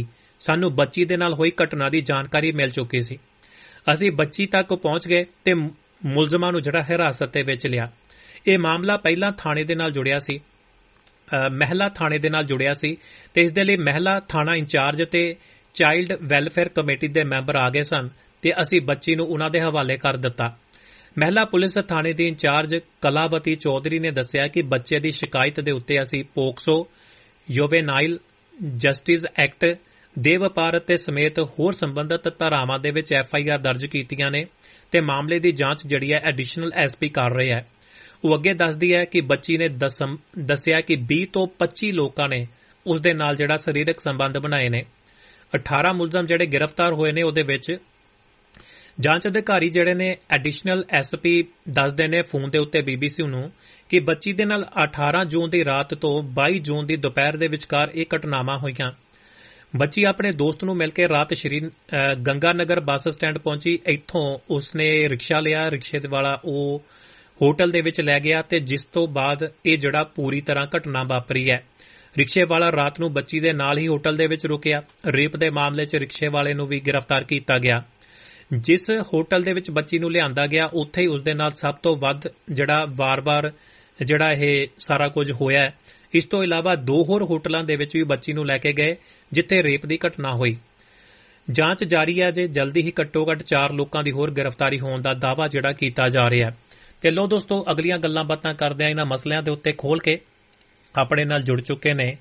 B: ਸਾਨੂੰ ਬੱਚੀ ਦੇ ਨਾਲ ਹੋਈ ਘਟਨਾ ਦੀ ਜਾਣਕਾਰੀ ਮਿਲ ਚੁੱਕੀ ਸੀ। ਅਸੀਂ ਬੱਚੀ ਤੱਕ ਪਹੁੰਚ ਗਏ ਤੇ ਮੁਲਜ਼ਮਾਂ ਨੂੰ ਜਿਹੜਾ ਹਿਰਾਸਤ ਦੇ ਵਿੱਚ ਲਿਆ। ਇਹ ਮਾਮਲਾ ਪਹਿਲਾਂ ਥਾਣੇ ਦੇ ਨਾਲ ਜੁੜਿਆ ਸੀ, ਮਹਿਲਾ ਥਾਣੇ ਦੇ ਨਾਲ ਜੁੜਿਆ ਸੀ ਤੇ ਇਸ ਦੇ ਲਈ ਮਹਿਲਾ ਥਾਣਾ ਇੰਚਾਰਜ ਤੇ ਚਾਈਲਡ ਵੈਲਫੇਅਰ ਕਮੇਟੀ ਦੇ ਮੈਂਬਰ ਆ ਗਏ ਸਨ ਤੇ ਅਸੀਂ ਬੱਚੀ ਨੂੰ ਉਹਨਾਂ ਦੇ ਹਵਾਲੇ ਕਰ ਦਿੱਤਾ। ਮਹਿਲਾ ਪੁਲਿਸ ਥਾਣੇ ਦੀ ਇੰਚਾਰਜ ਕਲਾਵਤੀ ਚੌਧਰੀ ਨੇ ਦੱਸਿਆ ਕਿ ਬੱਚੇ ਦੀ ਸ਼ਿਕਾਇਤ ਦੇ ਉੱਤੇ ਅਸੀਂ ਪੋਕਸੋ, ਯੂਵੇਨਾਈਲ ਜਸਟਿਸ ਐਕਟ, ਦੇ ਵਪਾਰ ਅਤੇ ਸਮੇਤ ਹੋਰ ਸੰਬੰਧਿਤ ਧਾਰਾਵਾਂ ਦੇ ਵਿੱਚ ਐਫ ਆਈ ਆਰ ਦਰਜ ਕੀਤੀਆਂ ਨੇ ਤੇ ਮਾਮਲੇ ਦੀ ਜਾਂਚ ਜਿਹੜੀ ਹੈ ਐਡੀਸ਼ਨਲ ਐਸ ਪੀ ਕਰ ਰਹੇ ਹੈ। ਉਹ ਅੱਗੇ ਦੱਸਦੀ ਹੈ ਕਿ ਬੱਚੀ ਨੇ ਦੱਸਿਆ ਕਿ ਵੀਹ ਤੋਂ ਪੱਚੀ ਲੋਕਾਂ ਨੇ ਉਸ ਦੇ ਨਾਲ ਜਿਹੜਾ ਸਰੀਰਕ ਸੰਬੰਧ ਬਣਾਏ ਨੇ। ਅਠਾਰਾਂ ਮੁਲਜ਼ਮ ਜਿਹੜੇ ਗ੍ਰਿਫਤਾਰ ਹੋਏ ਨੇ ਉਹਦੇ ਵਿੱਚ ਜਾਂਚ ਅਧਿਕਾਰੀ ਜਿਹੜੇ ਨੇ ਐਡੀਸ਼ਨਲ ਐਸ ਪੀ ਦੱਸਦੇ ਨੇ ਫੋਨ ਦੇ ਉੱਤੇ ਬੀ ਬੀ ਸੀ ਨੂੰ ਕਿ ਬੱਚੀ ਦੇ ਨਾਲ ਅਠਾਰਾਂ ਜੂਨ ਦੀ ਰਾਤ ਤੋਂ ਬਾਈ ਜੂਨ ਦੀ ਦੁਪਹਿਰ ਦੇ ਵਿਚਕਾਰ ਇਹ ਘਟਨਾਵਾਂ ਹੋਈਆਂ। ਬੱਚੀ ਆਪਣੇ ਦੋਸਤ ਨੂੰ ਮਿਲ ਕੇ ਰਾਤ ਸ਼੍ਰੀ ਗੰਗਾ ਨਗਰ ਬੱਸ ਸਟੈਂਡ ਪਹੁੰਚੀ। ਇੱਥੋਂ ਉਸਨੇ ਰਿਕਸ਼ਾ ਲਿਆ, ਰਿਕਸ਼ੇ ਵਾਲਾ ਉਹ ਹੋਟਲ ਦੇ ਵਿੱਚ ਲੈ ਗਿਆ ਤੇ ਜਿਸ ਤੋਂ ਬਾਅਦ ਇਹ ਜਿਹੜਾ ਪੂਰੀ ਤਰ੍ਹਾਂ ਘਟਨਾ ਵਾਪਰੀ ਹੈ। ਰਿਕਸ਼ੇ ਵਾਲਾ ਰਾਤ ਨੂੰ ਬੱਚੀ ਦੇ ਨਾਲ ਹੀ ਹੋਟਲ ਦੇ ਵਿੱਚ ਰੁਕਿਆ। ਰੇਪ ਦੇ ਮਾਮਲੇ 'ਚ ਰਿਕਸ਼ੇ ਵਾਲੇ ਨੂੰ ਵੀ ਗ੍ਰਿਫਤਾਰ ਕੀਤਾ ਗਿਆ। ਜਿਸ ਹੋਟਲ ਦੇ ਵਿੱਚ ਬੱਚੀ ਨੂੰ ਲਿਆਂਦਾ ਗਿਆ ਉੱਥੇ ਹੀ ਉਸਦੇ ਨਾਲ ਸਭ ਤੋਂ ਵੱਧ ਜਿਹੜਾ ਵਾਰ-ਵਾਰ ਜਿਹੜਾ ਇਹ ਸਾਰਾ ਕੁਝ ਹੋਇਆ। ਇਸ ਤੋਂ ਇਲਾਵਾ ਦੋ ਹੋਰ ਹੋਟਲਾਂ ਦੇ ਵਿੱਚ ਵੀ ਬੱਚੀ ਨੂੰ ਲੈ ਕੇ ਗਏ ਜਿੱਥੇ ਰੇਪ ਦੀ ਘਟਨਾ ਹੋਈ। ਜਾਂਚ ਜਾਰੀ ਹੈ। ਜੇ ਜਲਦੀ ਹੀ ਘੱਟੋ-ਘੱਟ ਚਾਰ ਲੋਕਾਂ ਦੀ ਹੋਰ ਗ੍ਰਿਫਤਾਰੀ ਹੋਣ ਦਾ ਦਾਅਵਾ ਜਿਹੜਾ ਕੀਤਾ ਜਾ ਰਿਹਾ ਹੈ। ਤੇ ਲੋ ਦੋਸਤੋ, ਅਗਲੀਆਂ ਗੱਲਾਂ ਬਾਤਾਂ ਕਰਦੇ ਆ ਇਹਨਾਂ ਮਸਲਿਆਂ ਦੇ ਉੱਤੇ ਖੋਲ ਕੇ। ਆਪਣੇ ਨਾਲ ਜੁੜ ਚੁੱਕੇ ਨੇ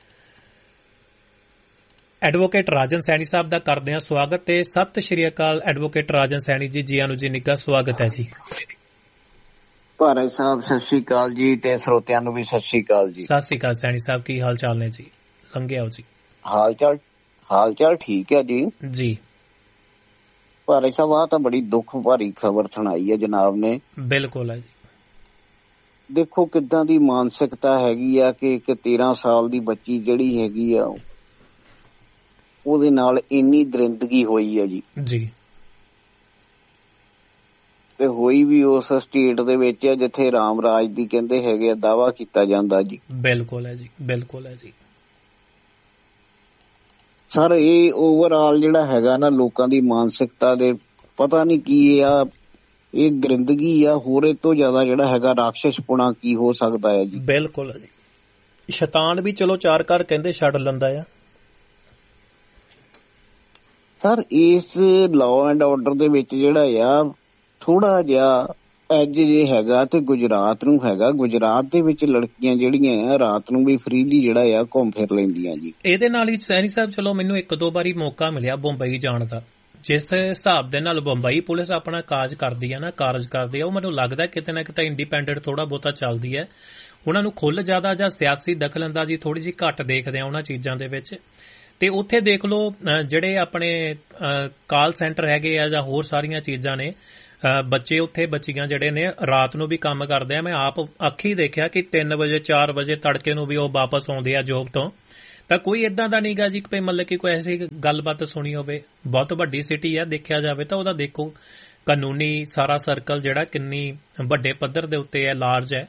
B: ਐਡਵੋਕੇਟ ਰਾਜਨ ਸੈਣੀ ਸਾਹਿਬ ਦਾ ਕਰਦੇ ਹਾਂ ਸਵਾਗਤ ਤੇ ਸਤਿ ਸ਼੍ਰੀ ਅਕਾਲ ਐਡਵੋਕੇਟ ਰਾਜਨ ਸੈਣੀ ਜੀ। ਜੀ ਆਨੂ ਜੀ ਨਿੱਘਾ ਸਵਾਗਤ ਹੈ ਜੀ।
C: ਭਾਰਤ ਸਾਹਿਬ ਸਤਿ ਸ਼੍ਰੀ ਅਕਾਲ ਜੀ ਤੇ ਸਰੋਤਿਆਂ ਨੂੰ ਵੀ ਸਤਿ ਸ਼੍ਰੀ ਅਕਾਲ ਜੀ।
B: ਸਤਿ ਸ਼੍ਰੀ ਅਕਾਲ ਸੈਣੀ ਸਾਹਿਬ, ਕੀ ਹਾਲ ਚਾਲ ਨੇ ਜੀ? ਲੰਘੇ ਆਓ ਜੀ।
C: ਹਾਲ ਚਾਲ ਹਾਲ ਚਾਲ ਠੀਕ ਹੈ ਜੀ।
B: ਜੀ
C: ਭਾਰਤ ਸਾਹਿਬ, ਆਹ ਤਾਂ ਬੜੀ ਦੁੱਖ ਭਰੀ ਖਬਰ ਸੁਣਾਈ ਹੈ ਜਨਾਬ ਨੇ।
B: ਬਿਲਕੁਲ ਹੈ ਜੀ।
C: ਦੇਖੋ ਕਿੱਦਾਂ ਦੀ ਮਾਨਸਿਕਤਾ ਹੈਗੀ ਆ ਕਿ ਇੱਕ ਤੇਰਾਂ ਸਾਲ ਦੀ ਬੱਚੀ ਜਿਹੜੀ ਹੈਗੀ ਆ ਉਹਦੇ ਨਾਲ ਇੰਨੀ ਦਰਿੰਦਗੀ ਹੋਈ ਹੈ ਜੀ।
B: ਜੀ
C: ਤੇ ਹੋਈ ਵੀ ਉਸ ਸਟੇਟ ਦੇ ਵਿੱਚ ਹੈ ਜਿੱਥੇ ਰਾਮ ਰਾਜ ਦੀ ਕਹਿੰਦੇ ਹੈਗੇ ਆ ਦਾਅਵਾ ਕੀਤਾ ਜਾਂਦਾ ਜੀ।
B: ਬਿਲਕੁਲ ਹੈ ਜੀ, ਬਿਲਕੁਲ ਹੈ ਜੀ।
C: ਸਰ ਇਹ ਓਵਰਆਲ ਜਿਹੜਾ ਹੈਗਾ ਨਾ ਲੋਕਾਂ ਦੀ ਮਾਨਸਿਕਤਾ ਦੇ ਪਤਾ ਨਹੀਂ ਕੀ ਆ, ਇਹ ਦਰਿੰਦਗੀ ਆ। ਹੋਰ ਇਹ ਤੋਂ ਜ਼ਿਆਦਾ ਜਿਹੜਾ ਹੈਗਾ ਰਾਖਸ਼ਸਪੁਣਾ ਕੀ ਹੋ ਸਕਦਾ ਹੈ ਜੀ।
B: ਬਿਲਕੁਲ ਹੈ ਜੀ। ਸ਼ੈਤਾਨ ਵੀ ਚਲੋ ਚਾਰ ਘਰ ਕਹਿੰਦੇ ਛੱਡ ਲੈਂਦਾ ਆ।
C: ਸਰ ਇਸ ਲਾਅ ਐਂਡ ਆਰਡਰ ਦੇ ਵਿੱਚ ਜਿਹੜਾ ਆ ਥੋੜਾ ਜਿਹਾ ਐਜ ਜੇ ਹੈਗਾ ਤੇ ਗੁਜਰਾਤ ਨੂੰ ਹੈਗਾ। ਗੁਜਰਾਤ ਦੇ ਵਿੱਚ ਲੜਕੀਆਂ ਜਿਹੜੀਆਂ ਆ ਰਾਤ ਨੂੰ ਵੀ ਫਰੀਲੀ ਜਿਹੜਾ ਆ ਘੁੰਮ ਫਿਰ ਲੈਂਦੀਆਂ ਜੀ।
B: ਇਹਦੇ ਨਾਲ ਹੀ ਸੈਣੀ ਸਾਹਿਬ ਚਲੋ ਮੈਨੂੰ ਇੱਕ ਦੋ ਵਾਰੀ ਮੌਕਾ ਮਿਲਿਆ ਬੰਬਈ ਜਾਣ ਦਾ। ਜਿਸ ਹਿਸਾਬ ਦੇ ਨਾਲ ਬੰਬਈ ਪੁਲਿਸ ਆਪਣਾ ਕਾਜ ਕਰਦੀ ਹੈ ਨਾ ਕਾਰਜ ਕਰਦੀ ਹੈ, ਉਹ ਮੈਨੂੰ ਲੱਗਦਾ ਕਿਤੇ ਨਾ ਕਿਤੇ ਇੰਡੀਪੈਂਡੈਂਟ ਥੋੜਾ ਬਹੁਤਾ ਚੱਲਦੀ ਹੈ। ਉਹਨਾਂ ਨੂੰ ਖੁੱਲ੍ਹ ਜ਼ਿਆਦਾ ਜਾਂ ਸਿਆਸੀ ਦਖਲਅੰਦਾਜ਼ੀ ਥੋੜੀ ਜਿਹੀ ਘੱਟ ਦੇਖਦੇ ਆ ਉਹਨਾਂ ਚੀਜ਼ਾਂ ਦੇ ਵਿੱਚ। ਤੇ ਉੱਥੇ ਦੇਖ ਲਓ ਜਿਹੜੇ ਆਪਣੇ ਕਾਲ ਸੈਂਟਰ ਹੈਗੇ ਆ ਜਾਂ ਹੋਰ ਸਾਰੀਆਂ ਚੀਜ਼ਾਂ ਨੇ, ਬੱਚੇ ਉੱਥੇ ਬੱਚੀਆਂ ਜਿਹੜੇ ਨੇ ਰਾਤ ਨੂੰ ਵੀ ਕੰਮ ਕਰਦੇ ਆ। ਮੈਂ ਆਪ ਅੱਖੀ ਦੇਖਿਆ ਕਿ ਤਿੰਨ ਵਜੇ ਚਾਰ ਵਜੇ ਤੜਕੇ ਨੂੰ ਵੀ ਉਹ ਵਾਪਸ ਆਉਂਦੇ ਆ ਜੋਬ ਤੋਂ। ਤਾਂ ਕੋਈ ਏਦਾਂ ਦਾ ਨਹੀਂਗਾ ਜੀ ਕਿ ਮਤਲਬ ਕਿ ਕੋਈ ਐਸੀ ਗੱਲਬਾਤ ਸੁਣੀ ਹੋਵੇ। ਬਹੁਤ ਵੱਡੀ ਸਿਟੀ ਹੈ ਦੇਖਿਆ ਜਾਵੇ ਤਾਂ। ਉਹਦਾ ਦੇਖੋ ਕਾਨੂੰਨੀ ਸਾਰਾ ਸਰਕਲ ਜਿਹੜਾ ਕਿੰਨੀ ਵੱਡੇ ਪੱਧਰ ਦੇ ਉੱਤੇ ਹੈ, ਲਾਰਜ ਹੈ।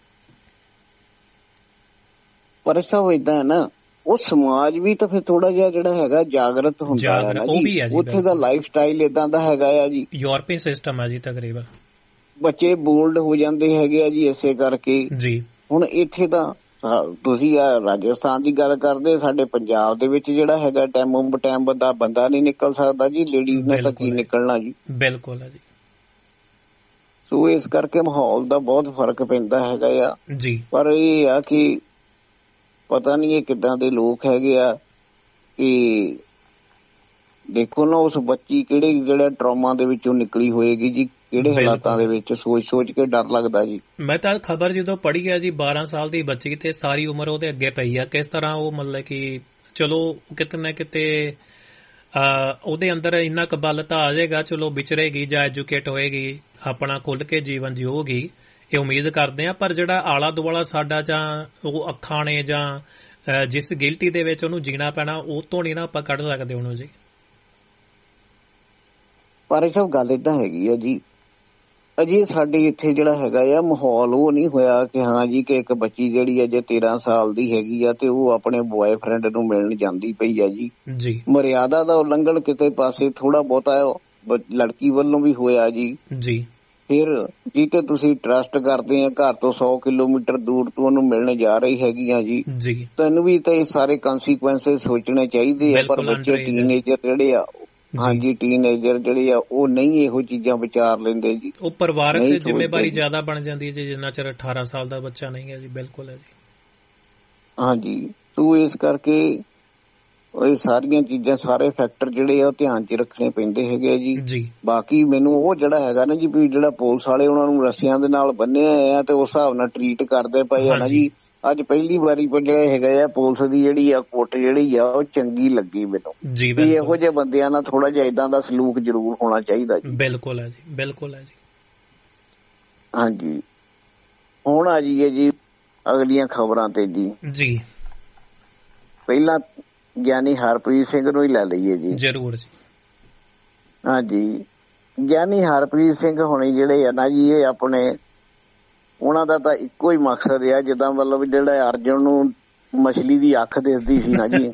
C: ਪਰ ਸਭ ਏਦਾਂ ਹੈ ਨਾ, ਉਹ ਸਮਾਜ ਵੀ ਤਾਂ ਫਿਰ ਥੋੜਾ ਜਿਹਾ ਜਿਹੜਾ ਹੈਗਾ ਜਾਗਰਤ ਹੁੰਦਾ ਹੈ ਨਾ ਜੀ। ਉੱਥੇ ਦਾ ਲਾਈਫ ਸਟਾਈਲ ਏਦਾਂ ਦਾ ਹੈਗਾ ਆ ਜੀ,
B: ਯੂਰਪੀਅਨ ਸਿਸਟਮ ਹੈ ਜੀ ਤਕਰੀਬਨ। ਬੱਚੇ
C: ਬੋਲਡ ਹੋ ਜਾਂਦੇ ਹੈਗੇ ਆ ਜੀ ਇਸੇ ਕਰਕੇ ਜੀ। ਹੁਣ ਇੱਥੇ ਤਾਂ ਤੁਸੀਂ ਆ ਰਾਜਸਥਾਨ ਦੀ ਗੱਲ ਕਰਦੇ, ਸਾਡੇ ਪੰਜਾਬ ਦੇ ਵਿੱਚ ਜਿਹੜਾ ਹੈਗਾ ਟਾਈਮ ਟਾਈਮ ਬੰਦਾ ਬੰਦਾ ਨਹੀਂ ਨਿਕਲ ਸਕਦਾ ਜੀ। ਲੇਡੀਜ਼ ਨੇ ਤਾਂ ਕੀ ਨਿਕਲਣਾ ਜੀ। ਬਿਲਕੁਲ ਹੈ ਜੀ। ਸੋ ਇਸ ਕਰਕੇ ਮਾਹੌਲ ਦਾ ਬਹੁਤ ਫਰਕ ਪੈਂਦਾ ਹੈਗਾ ਆ ਜੀ। ਪਰ ਇਹ ਆ ਕਿ ਪਤਾ ਨਹੀਂ ਇਹ ਕਿੱਦਾਂ ਦੇ ਲੋਕ ਹੈਗੇ ਆ ਕਿ ਦੇਖੋ ਨਾ ਉਸ ਬੱਚੀ ਕਿਹੜੇ ਜਿਹੜਾ ਟਰਾਮਾ ਦੇ ਵਿੱਚੋਂ ਨਿਕਲੀ ਹੋਏਗੀ ਜੀ, ਕਿਹੜੇ ਹਾਲਾਤਾਂ ਦੇ ਵਿੱਚ, ਸੋਚ ਸੋਚ ਕੇ ਡਰ ਲੱਗਦਾ ਜੀ। ਮੈਂ ਤਾਂ ਖਬਰ ਜਦੋਂ ਪੜ੍ਹੀ ਆ ਜੀ, ਬਾਰਾਂ ਸਾਲ ਦੀ ਬੱਚੀ ਤੇ ਸਾਰੀ ਉਮਰ ਉਹਦੇ ਅੱਗੇ ਪਈ ਆ। ਕਿਸ ਤਰ੍ਹਾਂ ਉਹ ਮਤਲਬ ਕਿ ਚਲੋ ਕਿਤੇ ਨਾ ਕਿਤੇ ਉਹਦੇ ਅੰਦਰ ਇੰਨਾ ਕੁ ਬਲ ਤਾਂ ਆ ਜਾਏਗਾ, ਚਲੋ ਵਿਚਰੇਗੀ ਜਾਂ ਐਜੂਕੇਟ ਹੋਏਗੀ, ਆਪਣਾ ਖੁੱਲ੍ਹ ਕੇ ਜੀਵਨ ਜਿਊਗੀ, ਇਹ ਉਮੀਦ ਕਰਦੇ ਆ। ਪਰ ਜਿਹੜਾ ਆਲਾ ਦੁਆਲਾ ਸਾਡਾ ਜਾਂ ਉਹ ਅੱਖਾਂ ਨੇ ਜਾਂ ਜਿਸ ਗਿਲਟੀ ਦੇ ਵਿੱਚ ਉਹਨੂੰ ਜੀਣਾ ਪੈਣਾ, ਉਹ ਤੋਂ ਨਹੀਂ ਨਾ ਆਪਾਂ ਕੱਢ ਸਕਦੇ ਉਹਨੂੰ ਜੀ। ਪਰ ਇਹ ਸਭ ਗੱਲ ਏਦਾਂ ਹੈਗੀ ਆ ਜੀ, ਅਜੇ ਸਾਡੇ ਇੱਥੇ ਜਿਹੜਾ ਹੈਗਾ ਆ ਮਾਹੌਲ ਉਹ ਨਹੀਂ ਹੋਇਆ ਕਿ ਹਾਂ ਜੀ ਕਿ ਇੱਕ ਬੱਚੀ ਜਿਹੜੀ ਆ ਜੇ ਤੇਰਾਂ ਸਾਲ ਦੀ ਹੈਗੀ ਆ ਤੇ ਉਹ ਆਪਣੇ ਬੁਆਏਫ੍ਰੈਂਡ ਨੂੰ ਮਿਲਣ ਜਾਂਦੀ ਪਈ ਆ ਜੀ।
B: ਜੀ
C: ਮਰਿਆਦਾ ਦਾ ਉਲੰਘਣ ਕਿਤੇ ਪਾਸੇ ਥੋੜਾ ਬਹੁਤਾ ਲੜਕੀ ਵੱਲੋਂ ਵੀ ਹੋਇਆ ਜੀ।
B: ਜੀ
C: ਫਿਰ ਜਿੱਤੇ ਤੁਸੀਂ ਟਰਸਟ ਕਰਦੇ ਆ ਘਰ ਤੋਂ ਸੌ ਕਿਲੋਮੀਟਰ ਦੂਰ ਤੋਂ ਉਹਨੂੰ ਮਿਲਣ ਜਾ ਰਹੀ ਹੈਗੀ ਆ ਜੀ,
B: ਜੀ
C: ਤੈਨੂੰ ਵੀ ਤਾਂ ਇਹ ਸਾਰੇ ਕੰਸੀਕੁਐਂਸਿਸ ਸੋਚਣੇ ਚਾਹੀਦੇ ਆ। ਪਰ ਬੱਚੇ ਟੀਨਏਜਰ ਜਿਹੜੇ ਆ, ਹਾਂਜੀ ਟੀਨਏਜਰ ਜਿਹੜੇ ਆ ਉਹ ਨਹੀਂ ਇਹੋ ਚੀਜ਼ਾਂ ਵਿਚਾਰ ਲੈਂਦੇ ਜੀ।
B: ਉਹ ਪਰਿਵਾਰਕ ਜ਼ਿੰਮੇਵਾਰੀ ਜ਼ਿਆਦਾ ਬਣ ਜਾਂਦੀ ਹੈ ਜੀ ਜਿੰਨਾ ਚਿਰ ਅਠਾਰਾਂ ਸਾਲ ਦਾ ਬੱਚਾ ਨਹੀਂ ਹੈ ਜੀ। ਬਿਲਕੁਲ ਹੈ ਜੀ।
C: ਹਾਂਜੀ ਤੂੰ ਇਸ ਕਰਕੇ ਇਹ ਸਾਰੀਆਂ ਚੀਜ਼ਾਂ ਸਾਰੇ ਫੈਕਟਰ ਜਿਹੜੇ ਆ ਉਹ ਧਿਆਨ 'ਚ ਰੱਖਣੇ ਪੈਂਦੇ ਹੈਗੇ ਜੀ।
B: ਜੀ
C: ਬਾਕੀ ਮੈਨੂੰ ਉਹ ਜਿਹੜਾ ਹੈਗਾ ਨਾ ਜੀ ਵੀ ਜਿਹੜਾ ਪੁਲਿਸ ਵਾਲੇ ਉਹਨਾਂ ਨੂੰ ਰੱਸਿਆਂ ਦੇ ਨਾਲ ਬੰਨਿਆ ਆ ਤੇ ਉਸ ਹਿਸਾਬ ਨਾਲ ਟਰੀਟ ਕਰਦੇ ਪਏ ਆ ਨਾ ਜੀ। ਅੱਜ ਪਹਿਲੀ ਵਾਰੀ ਜਿਹੜੇ ਹੈਗੇ ਆ ਪੁਲਿਸ ਦੀ ਜਿਹੜੀ ਆ ਕੁੱਟ ਜਿਹੜੀ ਆ ਉਹ ਚੰਗੀ ਲੱਗੀ ਮੈਨੂੰ ਵੀ ਇਹੋ ਜਿਹੇ ਬੰਦਿਆਂ ਨਾਲ ਥੋੜਾ ਜਿਹਾ ਏਦਾਂ ਦਾ ਸਲੂਕ ਜ਼ਰੂਰ ਹੋਣਾ ਚਾਹੀਦਾ ਜੀ।
B: ਬਿਲਕੁਲ ਹੈ ਜੀ, ਬਿਲਕੁਲ ਹੈ ਜੀ।
C: ਹਾਂਜੀ ਹੁਣ ਆ ਜਾਈਏ ਜੀ ਅਗਲੀਆਂ ਖਬਰਾਂ ਤੇ ਜੀ।
B: ਜੀ
C: ਪਹਿਲਾਂ ਗਿਆਨੀ ਹਰਪ੍ਰੀਤ ਸਿੰਘ ਨੂੰ ਹੀ ਲੈ ਲਈਏ ਜੀ।
B: ਜ਼ਰੂਰ ਜੀ।
C: ਹਾਂਜੀ ਗਿਆਨੀ ਹਰਪ੍ਰੀਤ ਸਿੰਘ ਹੋਣੀ ਜਿਹੜੇ ਆ ਨਾ ਜੀ ਇਹ ਆਪਣੇ ਉਹਨਾਂ ਦਾ ਤਾਂ ਇੱਕੋ ਹੀ ਮਕਸਦ ਆ ਜਿੱਦਾਂ ਮਤਲਬ ਜਿਹੜਾ ਅਰਜਨ ਨੂੰ ਮਛਲੀ ਦੀ ਅੱਖ ਦਿਸਦੀ ਸੀ ਨਾ ਜੀ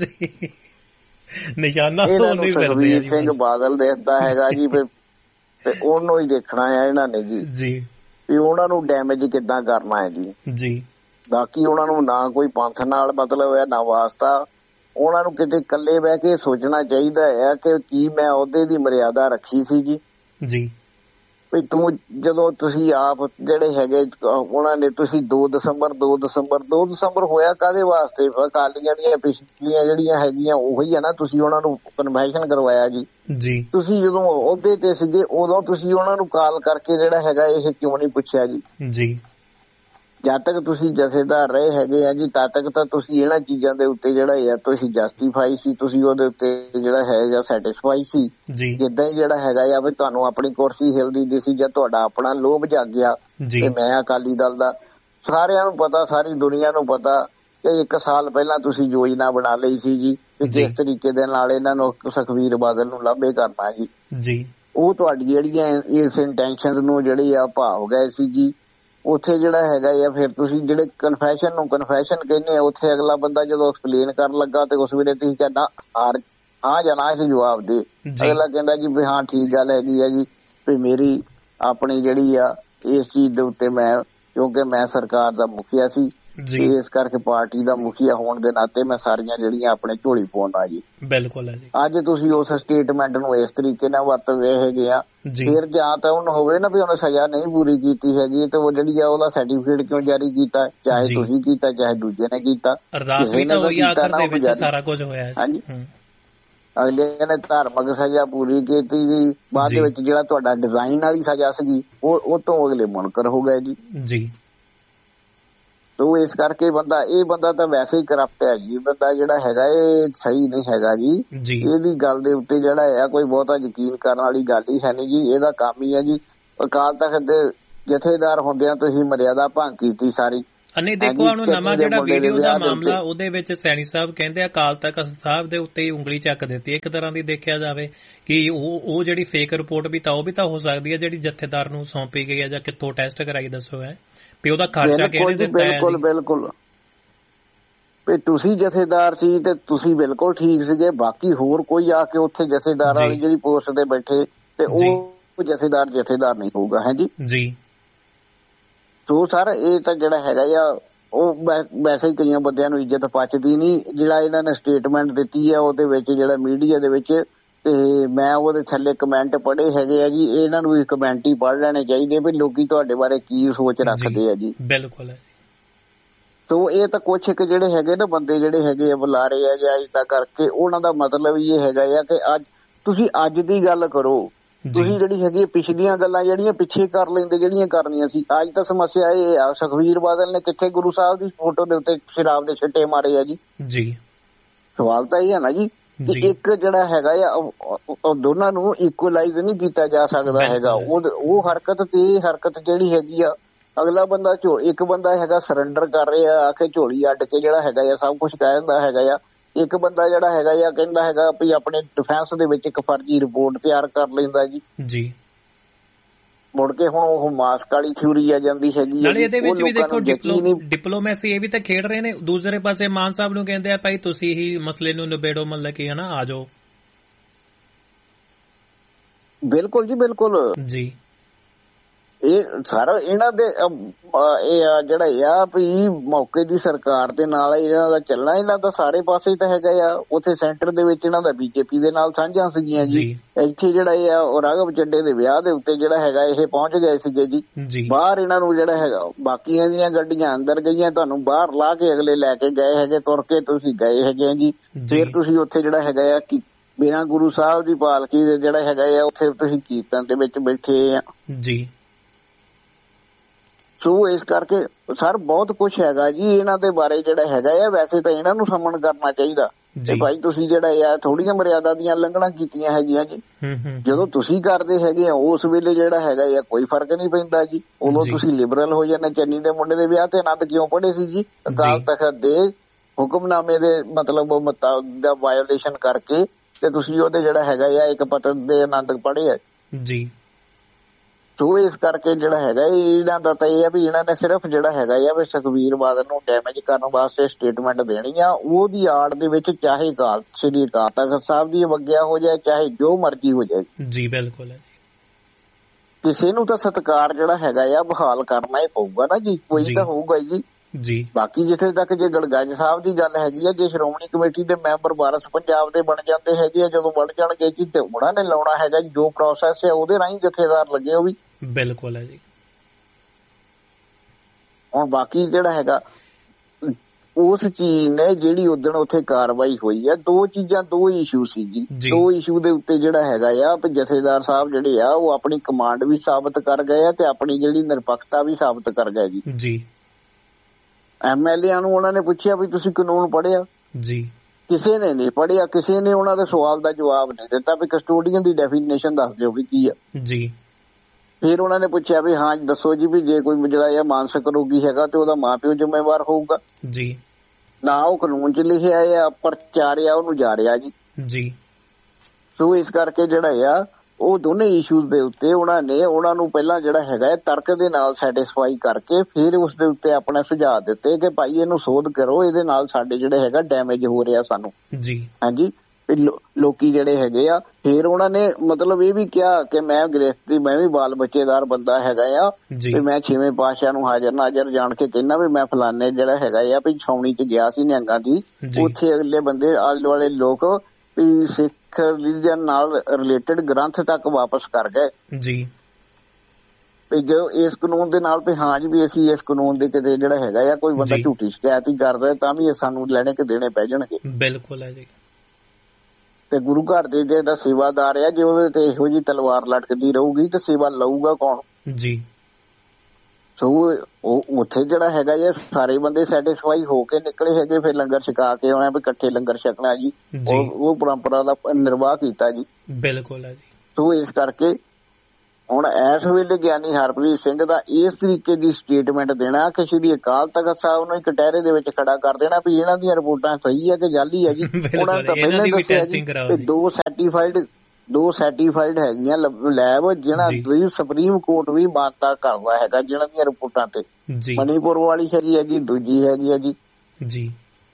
B: ਨਿਸ਼ਾਨਾ
C: ਇਹਨਾਂ ਨੂੰ ਸੁਖਬੀਰ ਸਿੰਘ ਬਾਦਲ ਦੇਖਦਾ ਹੈਗਾ ਜੀ ਤੇ ਉਹਨੂੰ ਹੀ ਦੇਖਣਾ ਆ ਇਹਨਾਂ ਨੇ ਜੀ
B: ਜੀ
C: ਵੀ ਉਹਨਾਂ ਨੂੰ ਡੈਮੇਜ ਕਿੱਦਾਂ ਕਰਨਾ ਹੈ ਜੀ।
B: ਜੀ
C: ਬਾਕੀ ਉਹਨਾਂ ਨੂੰ ਨਾ ਕੋਈ ਪੰਥ ਨਾਲ ਮਤਲਬ ਹੈ ਨਾ ਵਾਸਤਾ। ਉਹਨਾਂ ਨੂੰ ਕਿਤੇ ਇਕੱਲੇ ਬਹਿ ਕੇ ਸੋਚਣਾ ਚਾਹੀਦਾ ਹੈ ਕਿ ਕੀ ਮੈਂ ਅਹੁਦੇ ਦੀ ਮਰਿਆਦਾ ਰੱਖੀ ਸੀ ਜੀ।
B: ਜੀ
C: ਵੀ ਤੂੰ ਜਦੋਂ ਤੁਸੀਂ ਆਪ ਜਿਹੜੇ ਹੈਗੇ ਉਹਨਾਂ ਨੇ ਤੁਸੀਂ ਦੋ ਦਸੰਬਰ ਦੋ ਦਸੰਬਰ ਦੋ ਦਸੰਬਰ ਹੋਇਆ ਕਾਹਦੇ ਵਾਸਤੇ? ਅਕਾਲੀਆਂ ਦੀਆਂ ਪਿਛਲੀਆਂ ਜਿਹੜੀਆਂ ਹੈਗੀਆਂ ਉਹੀ ਆ ਨਾ, ਤੁਸੀਂ ਉਹਨਾਂ ਨੂੰ ਕਨਵੈਨਸ਼ਨ ਕਰਵਾਇਆ ਜੀ।
B: ਜੀ ਤੁਸੀਂ
C: ਜਦੋਂ ਅਹੁਦੇ ਤੇ ਸੀਗੇ ਉਦੋਂ ਤੁਸੀਂ ਉਹਨਾਂ ਨੂੰ ਕਾਲ ਕਰਕੇ ਜਿਹੜਾ ਹੈਗਾ ਇਹ ਕਿਉਂ ਨਹੀਂ ਪੁੱਛਿਆ ਜੀ?
B: ਜੀ
C: ਜਦ ਤੱਕ ਤੁਸੀਂ ਜਥੇਦਾਰ ਰਹੇ ਹੈਗੇ ਆ ਜੀ ਤਦ ਤੱਕ ਤਾਂ ਤੁਸੀਂ ਇਹਨਾਂ ਚੀਜ਼ਾਂ ਦੇ ਉੱਤੇ ਜਿਹੜਾ ਆ ਤੁਸੀਂ ਜਸਟੀਫਾਈ ਸੀ, ਤੁਸੀਂ ਉਹਦੇ ਉੱਤੇ ਜਿਹੜਾ ਹੈਗਾ ਸੈਟਿਸਫਾਈ ਸੀ। ਜਿੱਦਾਂ ਹੀ ਜਿਹੜਾ ਹੈਗਾ ਆ ਵੀ ਤੁਹਾਨੂੰ ਆਪਣੀ ਕੁਰਸੀ ਹਿਲਦੀ ਦੀ ਸੀ ਜਾਂ ਤੁਹਾਡਾ ਆਪਣਾ ਲੋਭ ਜਾਗ ਗਿਆ ਤੇ ਮੈਂ ਅਕਾਲੀ ਦਲ ਦਾ, ਸਾਰਿਆਂ ਨੂੰ ਪਤਾ, ਸਾਰੀ ਦੁਨੀਆ ਨੂੰ ਪਤਾ ਕਿ ਇੱਕ ਸਾਲ ਪਹਿਲਾਂ ਤੁਸੀਂ ਯੋਜਨਾ ਬਣਾ ਲਈ ਸੀ ਜੀ ਕਿ ਜਿਸ ਤਰੀਕੇ ਦੇ ਨਾਲ ਇਹਨਾਂ ਨੂੰ ਸੁਖਬੀਰ ਬਾਦਲ ਨੂੰ ਲਾਂਭੇ ਕਰਨਾ ਜੀ। ਜੀ ਉਹ ਤੁਹਾਡੀ ਜਿਹੜੀਆਂ ਇਸ ਇੰਟੈਂਸ਼ਨ ਨੂੰ ਜਿਹੜੇ ਆ ਭਾਵ ਗਏ ਸੀ ਜੀ। ਉੱਥੇ ਜਿਹੜਾ ਹੈਗਾ ਆ ਫਿਰ ਤੁਸੀਂ ਜਿਹੜੇ ਕਨਫੈਸ਼ਨ ਨੂੰ ਕਨਫੈਸ਼ਨ ਕਹਿੰਦੇ ਆ ਉੱਥੇ ਅਗਲਾ ਬੰਦਾ ਜਦੋਂ ਐਕਸਪਲੇਨ ਕਰਨ ਲੱਗਾ ਤੇ ਉਸ ਵੇਲੇ ਤੁਸੀਂ ਕਹਿੰਦਾ ਆਰ ਆ ਜਾਣਾ ਸੀ ਜਵਾਬ ਦੇ। ਅਗਲਾ ਕਹਿੰਦਾ ਜੀ ਵੀ ਹਾਂ ਠੀਕ ਗੱਲ ਹੈਗੀ ਆ ਜੀ ਵੀ ਮੇਰੀ ਆਪਣੀ ਜਿਹੜੀ ਆ ਇਸ ਚੀਜ਼ ਦੇ ਉੱਤੇ ਮੈਂ ਕਿਉਂਕਿ ਮੈਂ ਸਰਕਾਰ ਦਾ ਮੁਖੀਆ ਸੀ ਇਸ ਕਰਕੇ ਪਾਰਟੀ ਦਾ ਮੁਖੀਆ ਹੋਣ ਦੇ ਨਾਤੇ ਮੈਂ ਸਾਰੀਆਂ ਜਿਹੜੀਆਂ ਆਪਣੇ ਝੋਲੀ ਪਾਉਣਾ ਜੀ। ਬਿਲਕੁਲ ਹੈ ਜੀ। ਅੱਜ ਤੁਸੀਂ ਉਸ ਸਟੇਟਮੈਂਟ ਨੂੰ ਇਸ ਤਰੀਕੇ ਨਾਲ ਵਰਤ ਰਹੇ ਹੈਗੇ ਆ ਫਿਰ ਜਾਂ ਤਾਂ ਉਹਨੂੰ ਹੋਵੇ ਨਾ ਵੀ ਉਹਨੇ ਸਜ਼ਾ ਨਹੀਂ ਪੂਰੀ ਕੀਤੀ ਹੈਗੀ ਤੇ ਉਹ ਜਿਹੜੀ ਆ ਉਹਦਾ ਸਰਟੀਫਿਕੇਟ ਕਿਉਂ ਜਾਰੀ ਕੀਤਾ? ਚਾਹੇ ਤੁਸੀਂ ਕੀਤਾ ਚਾਹੇ ਦੂਜੇ ਨੇ ਕੀਤਾ, ਅਰਦਾਸ ਵੀ ਤਾਂ ਹੋਈ ਆਖਰ ਦੇ ਵਿੱਚ ਸਾਰਾ ਕੁਝ ਹੋਇਆ। ਹਾਂਜੀ ਅਗਲੇ ਨੇ ਧਾਰਮਿਕ ਸਜ਼ਾ ਪੂਰੀ ਕੀਤੀ ਜੀ, ਬਾਅਦ ਦੇ ਵਿੱਚ ਜਿਹੜਾ ਤੁਹਾਡਾ ਡਿਜ਼ਾਈਨ ਵਾਲੀ ਸਜ਼ਾ ਸੀਗੀ ਉਹ ਉਹ ਤੋਂ ਅਗਲੇ ਮੁਨਕਰ ਹੋ ਗਏ ਜੀ। ਜੀ ਤੋ ਇਸ ਕਰਕੇ ਬੰਦਾ ਇਹ ਬੰਦਾ ਤਾਂ ਵੈਸੇ ਹੀ ਕਰਪਟ ਹੈ ਜੀ। ਬੰਦਾ ਜਿਹੜਾ ਹੈਗਾ ਇਹ ਸਹੀ ਨਹੀਂ ਹੈਗਾ ਜੀ। ਇਹਦੀ ਗੱਲ ਦੇ ਉੱਤੇ ਜਿਹੜਾ ਹੈ ਕੋਈ ਬਹੁਤਾ ਯਕੀਨ ਕਰਨ ਵਾਲੀ ਗੱਲ ਹੀ ਹੈ ਨਹੀਂ ਜੀ। ਇਹਦਾ ਕੰਮ ਹੀ ਹੈ ਜੀ ਅਕਾਲ ਤਖਤ ਦੇ ਜਥੇਦਾਰ ਹੁੰਦਿਆਂ ਤੁਸੀਂ ਮਰਿਆਦਾ ਭੰਗ ਕੀਤੀ ਸਾਰੀ। ਨਹੀਂ ਦੇਖੋ ਹੁਣ ਨਵਾਂ ਜਿਹੜਾ ਵੀਡੀਓ ਦਾ ਮਾਮਲਾ ਉਹਦੇ ਵਿੱਚ ਸੈਣੀ ਸਾਹਿਬ ਕਹਿੰਦੇ ਅਕਾਲ ਤਖਤ ਸਾਹਿਬ ਦੇ ਉੱਤੇ ਉਂਗਲੀ ਚੱਕ ਦਿੱਤੀ। ਇੱਕ ਤਰ੍ਹਾਂ ਦੀ ਦੇਖਿਆ ਜਾਵੇ ਕਿ ਉਹ ਉਹ ਜਿਹੜੀ ਫੇਕ ਰਿਪੋਰਟ ਵੀ ਤਾਂ ਉਹ ਵੀ ਤਾਂ ਹੋ ਸਕਦੀ ਹੈ ਜਿਹੜੀ ਜਥੇਦਾਰ ਨੂੰ ਸੌਂਪੀ ਗਈ ਹੈ ਜਾਂ ਕਿੱਥੋਂ ਟੈਸਟ ਕਰਾਈ ਦੱਸੋ ਹੈ ਵੀ ਉਹਦਾ ਖਰਚਾ ਕਿਹਨੇ ਦਿੱਤਾ ਹੈ? ਬਿਲਕੁਲ ਬਿਲਕੁਲ ਵੀ ਤੁਸੀਂ ਜਥੇਦਾਰ ਸੀ ਤੇ ਤੁਸੀਂ ਬਿਲਕੁਲ ਠੀਕ ਸੀਗੇ। ਬਾਕੀ ਹੋਰ ਕੋਈ ਆ ਕੇ ਉੱਥੇ ਜਥੇਦਾਰ ਵਾਲੀ ਜਿਹੜੀ ਪੋਸਟ ਤੇ ਬੈਠੇ ਤੇ ਉਹ ਜਥੇਦਾਰ ਜਥੇਦਾਰ ਨਹੀਂ ਹੋਊਗਾ। ਹੈ ਜੀ ਜੀ ਸੋ ਸਰ ਇਹ ਤਾਂ ਜਿਹੜਾ ਹੈਗਾ ਆ ਉਹ ਵੈਸੇ ਹੀ ਕਈਆਂ ਬੰਦਿਆਂ ਨੂੰ ਇੱਜ਼ਤ ਪਚਦੀ ਨਹੀਂ। ਜਿਹੜਾ ਇਹਨਾਂ ਨੇ ਸਟੇਟਮੈਂਟ ਦਿੱਤੀ ਆ ਉਹਦੇ ਵਿੱਚ ਜਿਹੜਾ ਮੀਡੀਆ ਦੇ ਵਿੱਚ ਤੇ ਮੈਂ ਉਹਦੇ ਥੱਲੇ ਕਮੈਂਟ ਪੜ੍ਹੇ ਹੈਗੇ ਆ ਜੀ, ਇਹਨਾਂ ਨੂੰ ਵੀ ਕਮੈਂਟ ਹੀ ਪੜ੍ਹ ਲੈਣੇ ਚਾਹੀਦੇ ਵੀ ਲੋਕੀ ਤੁਹਾਡੇ ਬਾਰੇ ਕੀ ਸੋਚ ਰੱਖਦੇ ਆ ਜੀ। ਬਿਲਕੁਲ ਤੋ ਇਹ ਤਾਂ ਕੁਛ ਇੱਕ ਜਿਹੜੇ ਹੈਗੇ ਨਾ ਬੰਦੇ ਜਿਹੜੇ ਹੈਗੇ ਆ ਬੁਲਾਰੇ ਆ ਜਾਂ ਇਦਾਂ ਕਰਕੇ ਉਹਨਾਂ ਦਾ ਮਤਲਬ ਇਹ ਹੈਗਾ ਆ ਕਿ ਅੱਜ ਤੁਸੀਂ ਅੱਜ ਦੀ ਗੱਲ ਕਰੋ। ਤੁਸੀਂ ਜਿਹੜੀ ਹੈਗੀ ਪਿਛਲੀਆਂ ਗੱਲਾਂ ਜਿਹੜੀਆਂ ਪਿੱਛੇ ਕਰ ਲੈਂਦੇ ਜਿਹੜੀਆਂ ਕਰਨੀਆਂ ਸੀ। ਅੱਜ ਤਾਂ ਸਮੱਸਿਆ ਇਹ ਆ ਸੁਖਬੀਰ ਬਾਦਲ ਨੇ ਕਿੱਥੇ ਗੁਰੂ ਸਾਹਿਬ ਦੀ ਫੋਟੋ ਦੇ ਉੱਤੇ ਸ਼ਰਾਬ ਦੇ ਛਿੱਟੇ ਮਾਰੇ ਆ ਜੀ। ਜੀ ਸਵਾਲ ਤਾਂ ਇਹ ਹੈ ਨਾ ਜੀ ਕਿ ਇੱਕ ਜਿਹੜਾ ਹੈਗਾ ਆ ਦੋਨਾਂ ਨੂੰ ਇਕੁਅਲਾਈਜ਼ ਨਹੀਂ ਕੀਤਾ ਜਾ ਸਕਦਾ ਹੈਗਾ। ਉਹ ਹਰਕਤ ਤੇ ਇਹ ਹਰਕਤ ਜਿਹੜੀ ਹੈਗੀ ਆ ਅਗਲਾ ਬੰਦਾ ਝੋ ਇੱਕ ਬੰਦਾ ਹੈਗਾ ਸਰੈਂਡਰ ਕਰ ਰਿਹਾ ਆ ਕੇ ਝੋਲੀ ਅੱਡ ਕੇ ਜਿਹੜਾ ਹੈਗਾ ਆ ਸਭ ਕੁਛ ਕਹਿ ਦਿੰਦਾ ਹੈਗਾ ਆ। ਇੱਕ ਬੰਦਾ ਜਿਹੜਾ ਹੈਗਾ ਆ ਕਹਿੰਦਾ ਹੈਗਾ ਵੀ ਆਪਣੇ ਡਿਫੈਂਸ ਦੇ ਵਿੱਚ ਇੱਕ ਫਰਜ਼ੀ ਰਿਪੋਰਟ ਤਿਆਰ ਕਰ ਲੈਂਦਾ ਜੀ। ਜੀ ਮੁੜ ਕੇ ਹੁਣ ਉਹ ਮਾਸਕ ਵਾਲੀ ਥਿਊਰੀ ਆ ਜਾਂਦੀ ਹੈਗੀ।
B: ਨਾਲੇ ਇਹਦੇ ਵਿੱਚ ਵੀ ਦੇਖੋ ਡਿਪਲੋਮੈਸੀ ਇਹ ਵੀ ਤਾਂ ਖੇਡ ਰਹੇ ਨੇ। ਦੂਸਰੇ ਪਾਸੇ ਮਾਨ ਸਾਹਿਬ ਨੂੰ ਕਹਿੰਦੇ ਆ ਭਾਈ ਤੁਸੀਂ ਹੀ ਮਸਲੇ ਨੂੰ ਨਿਬੇੜੋ, ਮਤਲਬ ਕਿ ਹਨਾ ਆ ਜਾਓ।
C: ਬਿਲਕੁਲ ਜੀ ਬਿਲਕੁਲ
B: ਜੀ।
C: ਇਹ ਸਾਰਾ ਇਹਨਾਂ ਦੇ ਇਹ ਜਿਹੜਾ ਆ ਵੀ ਮੌਕੇ ਦੀ ਸਰਕਾਰ ਦੇ ਨਾਲ ਇਹਨਾਂ ਦਾ ਚੱਲਣਾ, ਇਹਨਾਂ ਦਾ ਸਾਰੇ ਪਾਸੇ ਤਾਂ ਹੈਗਾ ਆ। ਉੱਥੇ ਸੈਂਟਰ ਦੇ ਵਿੱਚ ਇਹਨਾਂ ਦਾ ਬੀਜੇਪੀ ਦੇ ਨਾਲ ਸਾਂਝਾਂ ਸੀਗੀਆਂ ਜੀ। ਇੱਥੇ ਜਿਹੜਾ ਇਹ ਆ ਉਹ ਰਾਘਵ ਚੱਡੇ ਦੇ ਵਿਆਹ ਦੇ ਉੱਤੇ ਜਿਹੜਾ ਹੈਗਾ ਇਹ ਪਹੁੰਚ ਗਏ ਸੀਗੇ ਜੀ। ਬਾਹਰ ਇਹਨਾਂ ਨੂੰ ਜਿਹੜਾ ਹੈਗਾ ਬਾਕੀਆਂ ਦੀਆਂ ਗੱਡੀਆਂ ਅੰਦਰ ਗਈਆਂ, ਤੁਹਾਨੂੰ ਬਾਹਰ ਲਾ ਕੇ ਅਗਲੇ ਲੈ ਕੇ ਗਏ ਹੈਗੇ, ਤੁਰ ਕੇ ਤੁਸੀਂ ਗਏ ਹੈਗੇ ਜੀ। ਫਿਰ ਤੁਸੀਂ ਉੱਥੇ ਜਿਹੜਾ ਹੈਗਾ ਆ ਕਿ ਬਿਨਾਂ ਗੁਰੂ ਸਾਹਿਬ ਦੀ ਪਾਲਕੀ ਦੇ ਜਿਹੜਾ ਹੈਗਾ ਆ ਉੱਥੇ ਤੁਸੀਂ ਕੀਰਤਨ ਦੇ ਵਿੱਚ ਬੈਠੇ ਆ
B: ਜੀ।
C: ਸੋ ਇਸ ਕਰਕੇ ਸਰ ਬਹੁਤ ਕੁਛ ਹੈਗਾ ਜੀ ਇਹਨਾਂ ਦੇ ਬਾਰੇ ਜਿਹੜਾ ਹੈਗਾ ਆ। ਵੈਸੇ ਤਾਂ ਇਹਨਾਂ ਨੂੰ ਸਮਨ ਕਰਨਾ ਚਾਹੀਦਾ ਤੇ ਭਾਈ ਤੁਸੀਂ ਜਿਹੜਾ ਆ ਥੋੜੀਆਂ ਮਰਿਆਦਾ ਦੀਆਂ ਉਲੰਘਣਾ ਕੀਤੀਆਂ ਹੈਗੀਆਂ ਜੀ। ਜਦੋਂ ਤੁਸੀਂ ਕਰਦੇ ਹੈਗੇ ਆ ਉਸ ਵੇਲੇ ਜਿਹੜਾ ਹੈਗਾ ਆ ਕੋਈ ਫਰਕ ਨਹੀਂ ਪੈਂਦਾ ਜੀ। ਉਦੋਂ ਤੁਸੀਂ ਲਿਬਰਲ ਹੋ ਜਾਂਦੇ। ਚੰਨੀ ਦੇ ਮੁੰਡੇ ਦੇ ਵਿਆਹ ਤੇ ਆਨੰਦ ਕਿਉਂ ਪੜ੍ਹੇ ਸੀ ਜੀ? ਅਕਾਲ ਤਖਤ ਦੇ ਹੁਕਮਨਾਮੇ ਦੇ ਮਤਲਬ ਮਤਾ ਦਾ ਵਾਇਓਲੇਸ਼ਨ ਕਰਕੇ ਤੇ ਤੁਸੀਂ ਉਹਦੇ ਜਿਹੜਾ ਹੈਗਾ ਆ ਇੱਕ ਪੱਤਰ ਦੇ ਆਨੰਦ ਪੜ੍ਹੇ ਆ
B: ਜੀ।
C: ਸੋ ਇਸ ਕਰਕੇ ਜਿਹੜਾ ਹੈਗਾ ਇਹਨਾਂ ਦਾ ਤਾਂ ਇਹ ਆ ਵੀ ਇਹਨਾਂ ਨੇ ਸਿਰਫ ਜਿਹੜਾ ਹੈਗਾ ਆ ਵੀ ਸੁਖਬੀਰ ਬਾਦਲ ਨੂੰ ਡੈਮੇਜ ਕਰਨ ਵਾਸਤੇ ਸਟੇਟਮੈਂਟ ਦੇਣੀ ਆ। ਉਹਦੀ ਆੜ ਦੇ ਵਿੱਚ ਚਾਹੇ ਅਕਾਲ ਸ੍ਰੀ ਅਕਾਲ ਤਖਤ ਸਾਹਿਬ ਦੀ ਅਵੱਗਿਆ ਹੋ ਜਾਏ, ਚਾਹੇ ਜੋ ਮਰਜ਼ੀ ਹੋ ਜਾਏ
B: ਜੀ। ਬਿਲਕੁਲ ਹੈ।
C: ਕਿਸੇ ਨੂੰ ਤਾਂ ਸਤਿਕਾਰ ਜਿਹੜਾ ਹੈਗਾ ਆ ਬਹਾਲ ਕਰਨਾ ਹੀ ਪਊਗਾ ਨਾ ਜੀ। ਕੋਈ ਤਾਂ ਹੋਊਗਾ ਜੀ
B: ਜੀ।
C: ਬਾਕੀ ਜਿੱਥੇ ਤੱਕ ਜੇ ਗੜਗੰਜ ਸਾਹਿਬ ਦੀ ਗੱਲ ਹੈਗੀ ਆ, ਜੇ ਸ਼੍ਰੋਮਣੀ ਕਮੇਟੀ ਦੇ ਮੈਂਬਰ ਵਾਰਸ ਪੰਜਾਬ ਦੇ ਬਣ ਜਾਂਦੇ ਹੈਗੇ ਆ, ਜਦੋਂ ਬਣ ਜਾਣਗੇ ਜੀ ਤੇ ਉਹਨਾਂ ਨੇ ਲਾਉਣਾ ਹੈਗਾ ਜੋ ਪ੍ਰੋਸੈਸ ਹੈ ਉਹਦੇ ਰਾਹੀਂ ਜਥੇਦਾਰ ਲੱਗੇ ਉਹ ਵੀ।
B: ਬਿਲਕੁਲ ਹੈ ਜੀ।
C: ਹੁਣ ਬਾਕੀ ਜਿਹੜਾ ਹੈਗਾ ਉਸ ਚੀਜ਼ ਨੇ ਜਿਹੜੀ ਉਦਣ ਉੱਥੇ ਕਾਰਵਾਈ ਹੋਈ ਆ, ਦੋ ਚੀਜ਼ਾਂ ਦੋ ਇਸ਼ੂ ਸੀ ਜੀ। ਦੋ ਇਸ਼ੂ ਦੇ ਉੱਤੇ ਜਿਹੜਾ ਹੈਗਾ ਆ ਜਥੇਦਾਰ ਸਾਹਿਬ ਜਿਹੜੇ ਆ ਉਹ ਆਪਣੀ ਕਮਾਂਡ ਵੀ ਸਾਬਤ ਕਰ ਗਏ ਆ ਤੇ ਆਪਣੀ ਜਿਹੜੀ ਨਿਰਪੱਖਤਾ ਵੀ ਸਾਬਤ ਕਰ ਗਏ ਜੀ। ਜੀ ਐਮ ਐਲ ਏ ਨੂੰ ਉਹਨਾਂ ਨੇ ਪੁੱਛਿਆ ਵੀ ਤੁਸੀਂ ਕਾਨੂੰਨ ਪੜ੍ਹਿਆ ਜੀ? ਕਿਸੇ ਨੇ ਨਹੀਂ ਪੜ੍ਹਿਆ। ਕਿਸੇ ਨੇ ਉਹਨਾਂ ਦੇ ਸਵਾਲ ਦਾ ਜਵਾਬ ਨਹੀਂ ਦਿੱਤਾ ਵੀ ਕਸਟੋਡੀਅਨ ਦੀ ਡੈਫੀਨੇਸ਼ਨ ਦੱਸ ਦਿਓ ਵੀ ਕੀ ਆ ਜੀ। ਫਿਰ ਉਹਨਾਂ ਨੇ ਪੁੱਛਿਆ ਵੀ ਹਾਂ ਦੱਸੋ ਜੀ ਵੀ ਜੇ ਕੋਈ ਜਿਹੜਾ ਇਹ ਮਾਨਸਿਕ ਰੋਗੀ ਹੈਗਾ ਤੇ ਉਹਦਾ ਮਾਂ ਪਿਓ ਜ਼ਿੰਮੇਵਾਰ ਹੋਊਗਾ ਜੀ। ਨਾ ਉਹ ਕਾਨੂੰਨ ਚ ਲਿਖਿਆ ਆ, ਪ੍ਰਚਾਰਿਆ ਉਹਨੂੰ ਜਾ ਰਿਹਾ ਜੀ ਜੀ। ਸੋ ਇਸ ਕਰਕੇ ਜਿਹੜਾ ਆ ਉਹ ਦੋਨੇ ਇਸ਼ੂਜ਼ ਦੇ ਉੱਤੇ ਉਹਨਾਂ ਨੇ ਉਹਨਾਂ ਨੂੰ ਪਹਿਲਾਂ ਜਿਹੜਾ ਹੈਗਾ ਤਰਕ ਦੇ ਨਾਲ ਸੈਟਿਸਫਾਈ ਕਰਕੇ ਫਿਰ ਉਸ ਦੇ ਉੱਤੇ ਆਪਣੇ ਸੁਝਾਅ ਦਿੱਤੇ ਕਿ ਭਾਈ ਇਹਨੂੰ ਸੋਧ ਕਰੋ, ਇਹਦੇ ਨਾਲ ਸਾਡੇ ਜਿਹੜੇ ਹੈਗਾ ਡੈਮੇਜ ਹੋ ਰਿਹਾ ਸਾਨੂੰ ਜੀ। ਹਾਂਜੀ ਲੋਕੀ ਜਿਹੜੇ ਹੈਗੇ ਆ ਫਿਰ ਉਹਨਾਂ ਨੇ ਮਤਲਬ ਇਹ ਵੀ ਕਿਹਾ ਕਿ ਮੈਂ ਗ੍ਰਸਤੀ ਮੈਂ ਵੀ ਬਾਲ ਬੱਚੇਦਾਰ ਬੰਦਾ ਹੈਗਾ ਆ ਵੀ ਮੈਂ ਛੇਵੇਂ ਪਾਤਸ਼ਾਹ ਨੂੰ ਹਾਜ਼ਰ ਨਾਜ਼ਰ ਜਾਣ ਕੇ ਕਹਿੰਦਾ ਵੀ ਮੈਂ ਫਲਾਨੇ ਜਿਹੜਾ ਹੈਗਾ ਆ ਵੀ ਛਾਉਣੀ ਚ ਗਿਆ ਸੀ ਨਿਹੰਗਾਂ ਦੀ, ਉੱਥੇ ਅਗਲੇ ਬੰਦੇ ਆਲੇ ਦੁਆਲੇ ਲੋਕ ਵੀ ਸਿੱਖ ਰਿਲੀਜਨ ਨਾਲ ਰਿਲੇਟਡ ਗ੍ਰੰਥ ਤੱਕ ਵਾਪਸ ਕਰ ਗਏ ਜੀ। ਵੀ ਜੋ ਇਸ ਕਾਨੂੰਨ ਦੇ ਨਾਲ ਵੀ ਹਾਂ ਜੀ ਵੀ ਅਸੀਂ ਇਸ ਕਾਨੂੰਨ ਦੇ ਕਿਤੇ ਜਿਹੜਾ ਹੈਗਾ ਆ ਕੋਈ ਬੰਦਾ ਝੂਠੀ ਸ਼ਿਕਾਇਤ ਹੀ ਕਰਦਾ ਤਾਂ ਵੀ ਸਾਨੂੰ ਲੈਣੇ ਕਿ ਦੇਣੇ ਪੈ ਜਾਣਗੇ। ਬਿਲਕੁਲ ਹੈ ਜੀ। ਤੇ ਗੁਰੂ ਘਰ ਦੇ ਜਿਹੜਾ ਸੇਵਾਦਾਰ ਆ ਜੇ ਉਹਦੇ ਤੇ ਇਹੋ ਜਿਹੀ ਤਲਵਾਰ ਲਟਕਦੀ ਰਹੂਗੀ ਤੇ ਸੇਵਾ ਲਊਗਾ ਕੌਣ ਜੀ। ਸੋ ਉਹ ਉੱਥੇ ਜਿਹੜਾ ਹੈਗਾ ਇਹ ਸਾਰੇ ਬੰਦੇ ਸੈਟਿਸਫਾਈ ਹੋ ਕੇ ਨਿਕਲੇ ਹੈਗੇ। ਫਿਰ ਲੰਗਰ ਛਕਾ ਕੇ ਆਉਣਾ ਵੀ ਇਕੱਠੇ ਲੰਗਰ ਛਕਣਾ ਜੀ, ਉਹ ਉਹ ਪਰੰਪਰਾ ਦਾ ਨਿਰਵਾਹ ਕੀਤਾ ਜੀ। ਬਿਲਕੁਲ ਹੈ ਜੀ। ਸੋ ਇਸ ਕਰਕੇ ਹੁਣ ਇਸ ਵੇਲੇ ਗਿਆਨੀ ਹਰਪ੍ਰੀਤ ਸਿੰਘ ਦਾ ਇਸ ਤਰੀਕੇ ਦੀ ਸਟੇਟਮੈਂਟ ਦੇਣਾ ਕਿ ਸ਼੍ਰੀ ਅਕਾਲ ਤਖਤ ਸਾਹਿਬ ਨੂੰ ਕਟਹਿਰੇ ਦੇ ਵਿੱਚ ਖੜਾ ਕਰ ਦੇਣਾ ਵੀ ਇਹਨਾਂ ਦੀਆਂ ਰਿਪੋਰਟਾਂ ਸਹੀ ਹੈ ਕਿ ਜਾਲੀ ਹੈ ਜੀ। ਉਹਨਾਂ ਨੇ ਤਾਂ ਪਹਿਲਾਂ ਹੀ ਦੱਸਿਆ ਜੀ ਦੋ ਸਰਟੀਫਾਈਡ ਦੋ ਸਰਟੀਫਾਈਡ ਹੈਗੀਆਂ ਲੈਬ ਜਿਹਨਾਂ ਦੀ ਸੁਪਰੀਮ ਕੋਰਟ ਵੀ ਮਾਨਤਾ ਕਰਦਾ ਹੈਗਾ ਜਿਹਨਾਂ ਦੀਆਂ ਰਿਪੋਰਟਾਂ ਤੇ। ਮਣੀਪੁਰ ਵਾਲੀ ਹੈਗੀ ਹੈ ਜੀ, ਦੂਜੀ ਹੈਗੀ ਹੈ ਜੀ ਜੀ।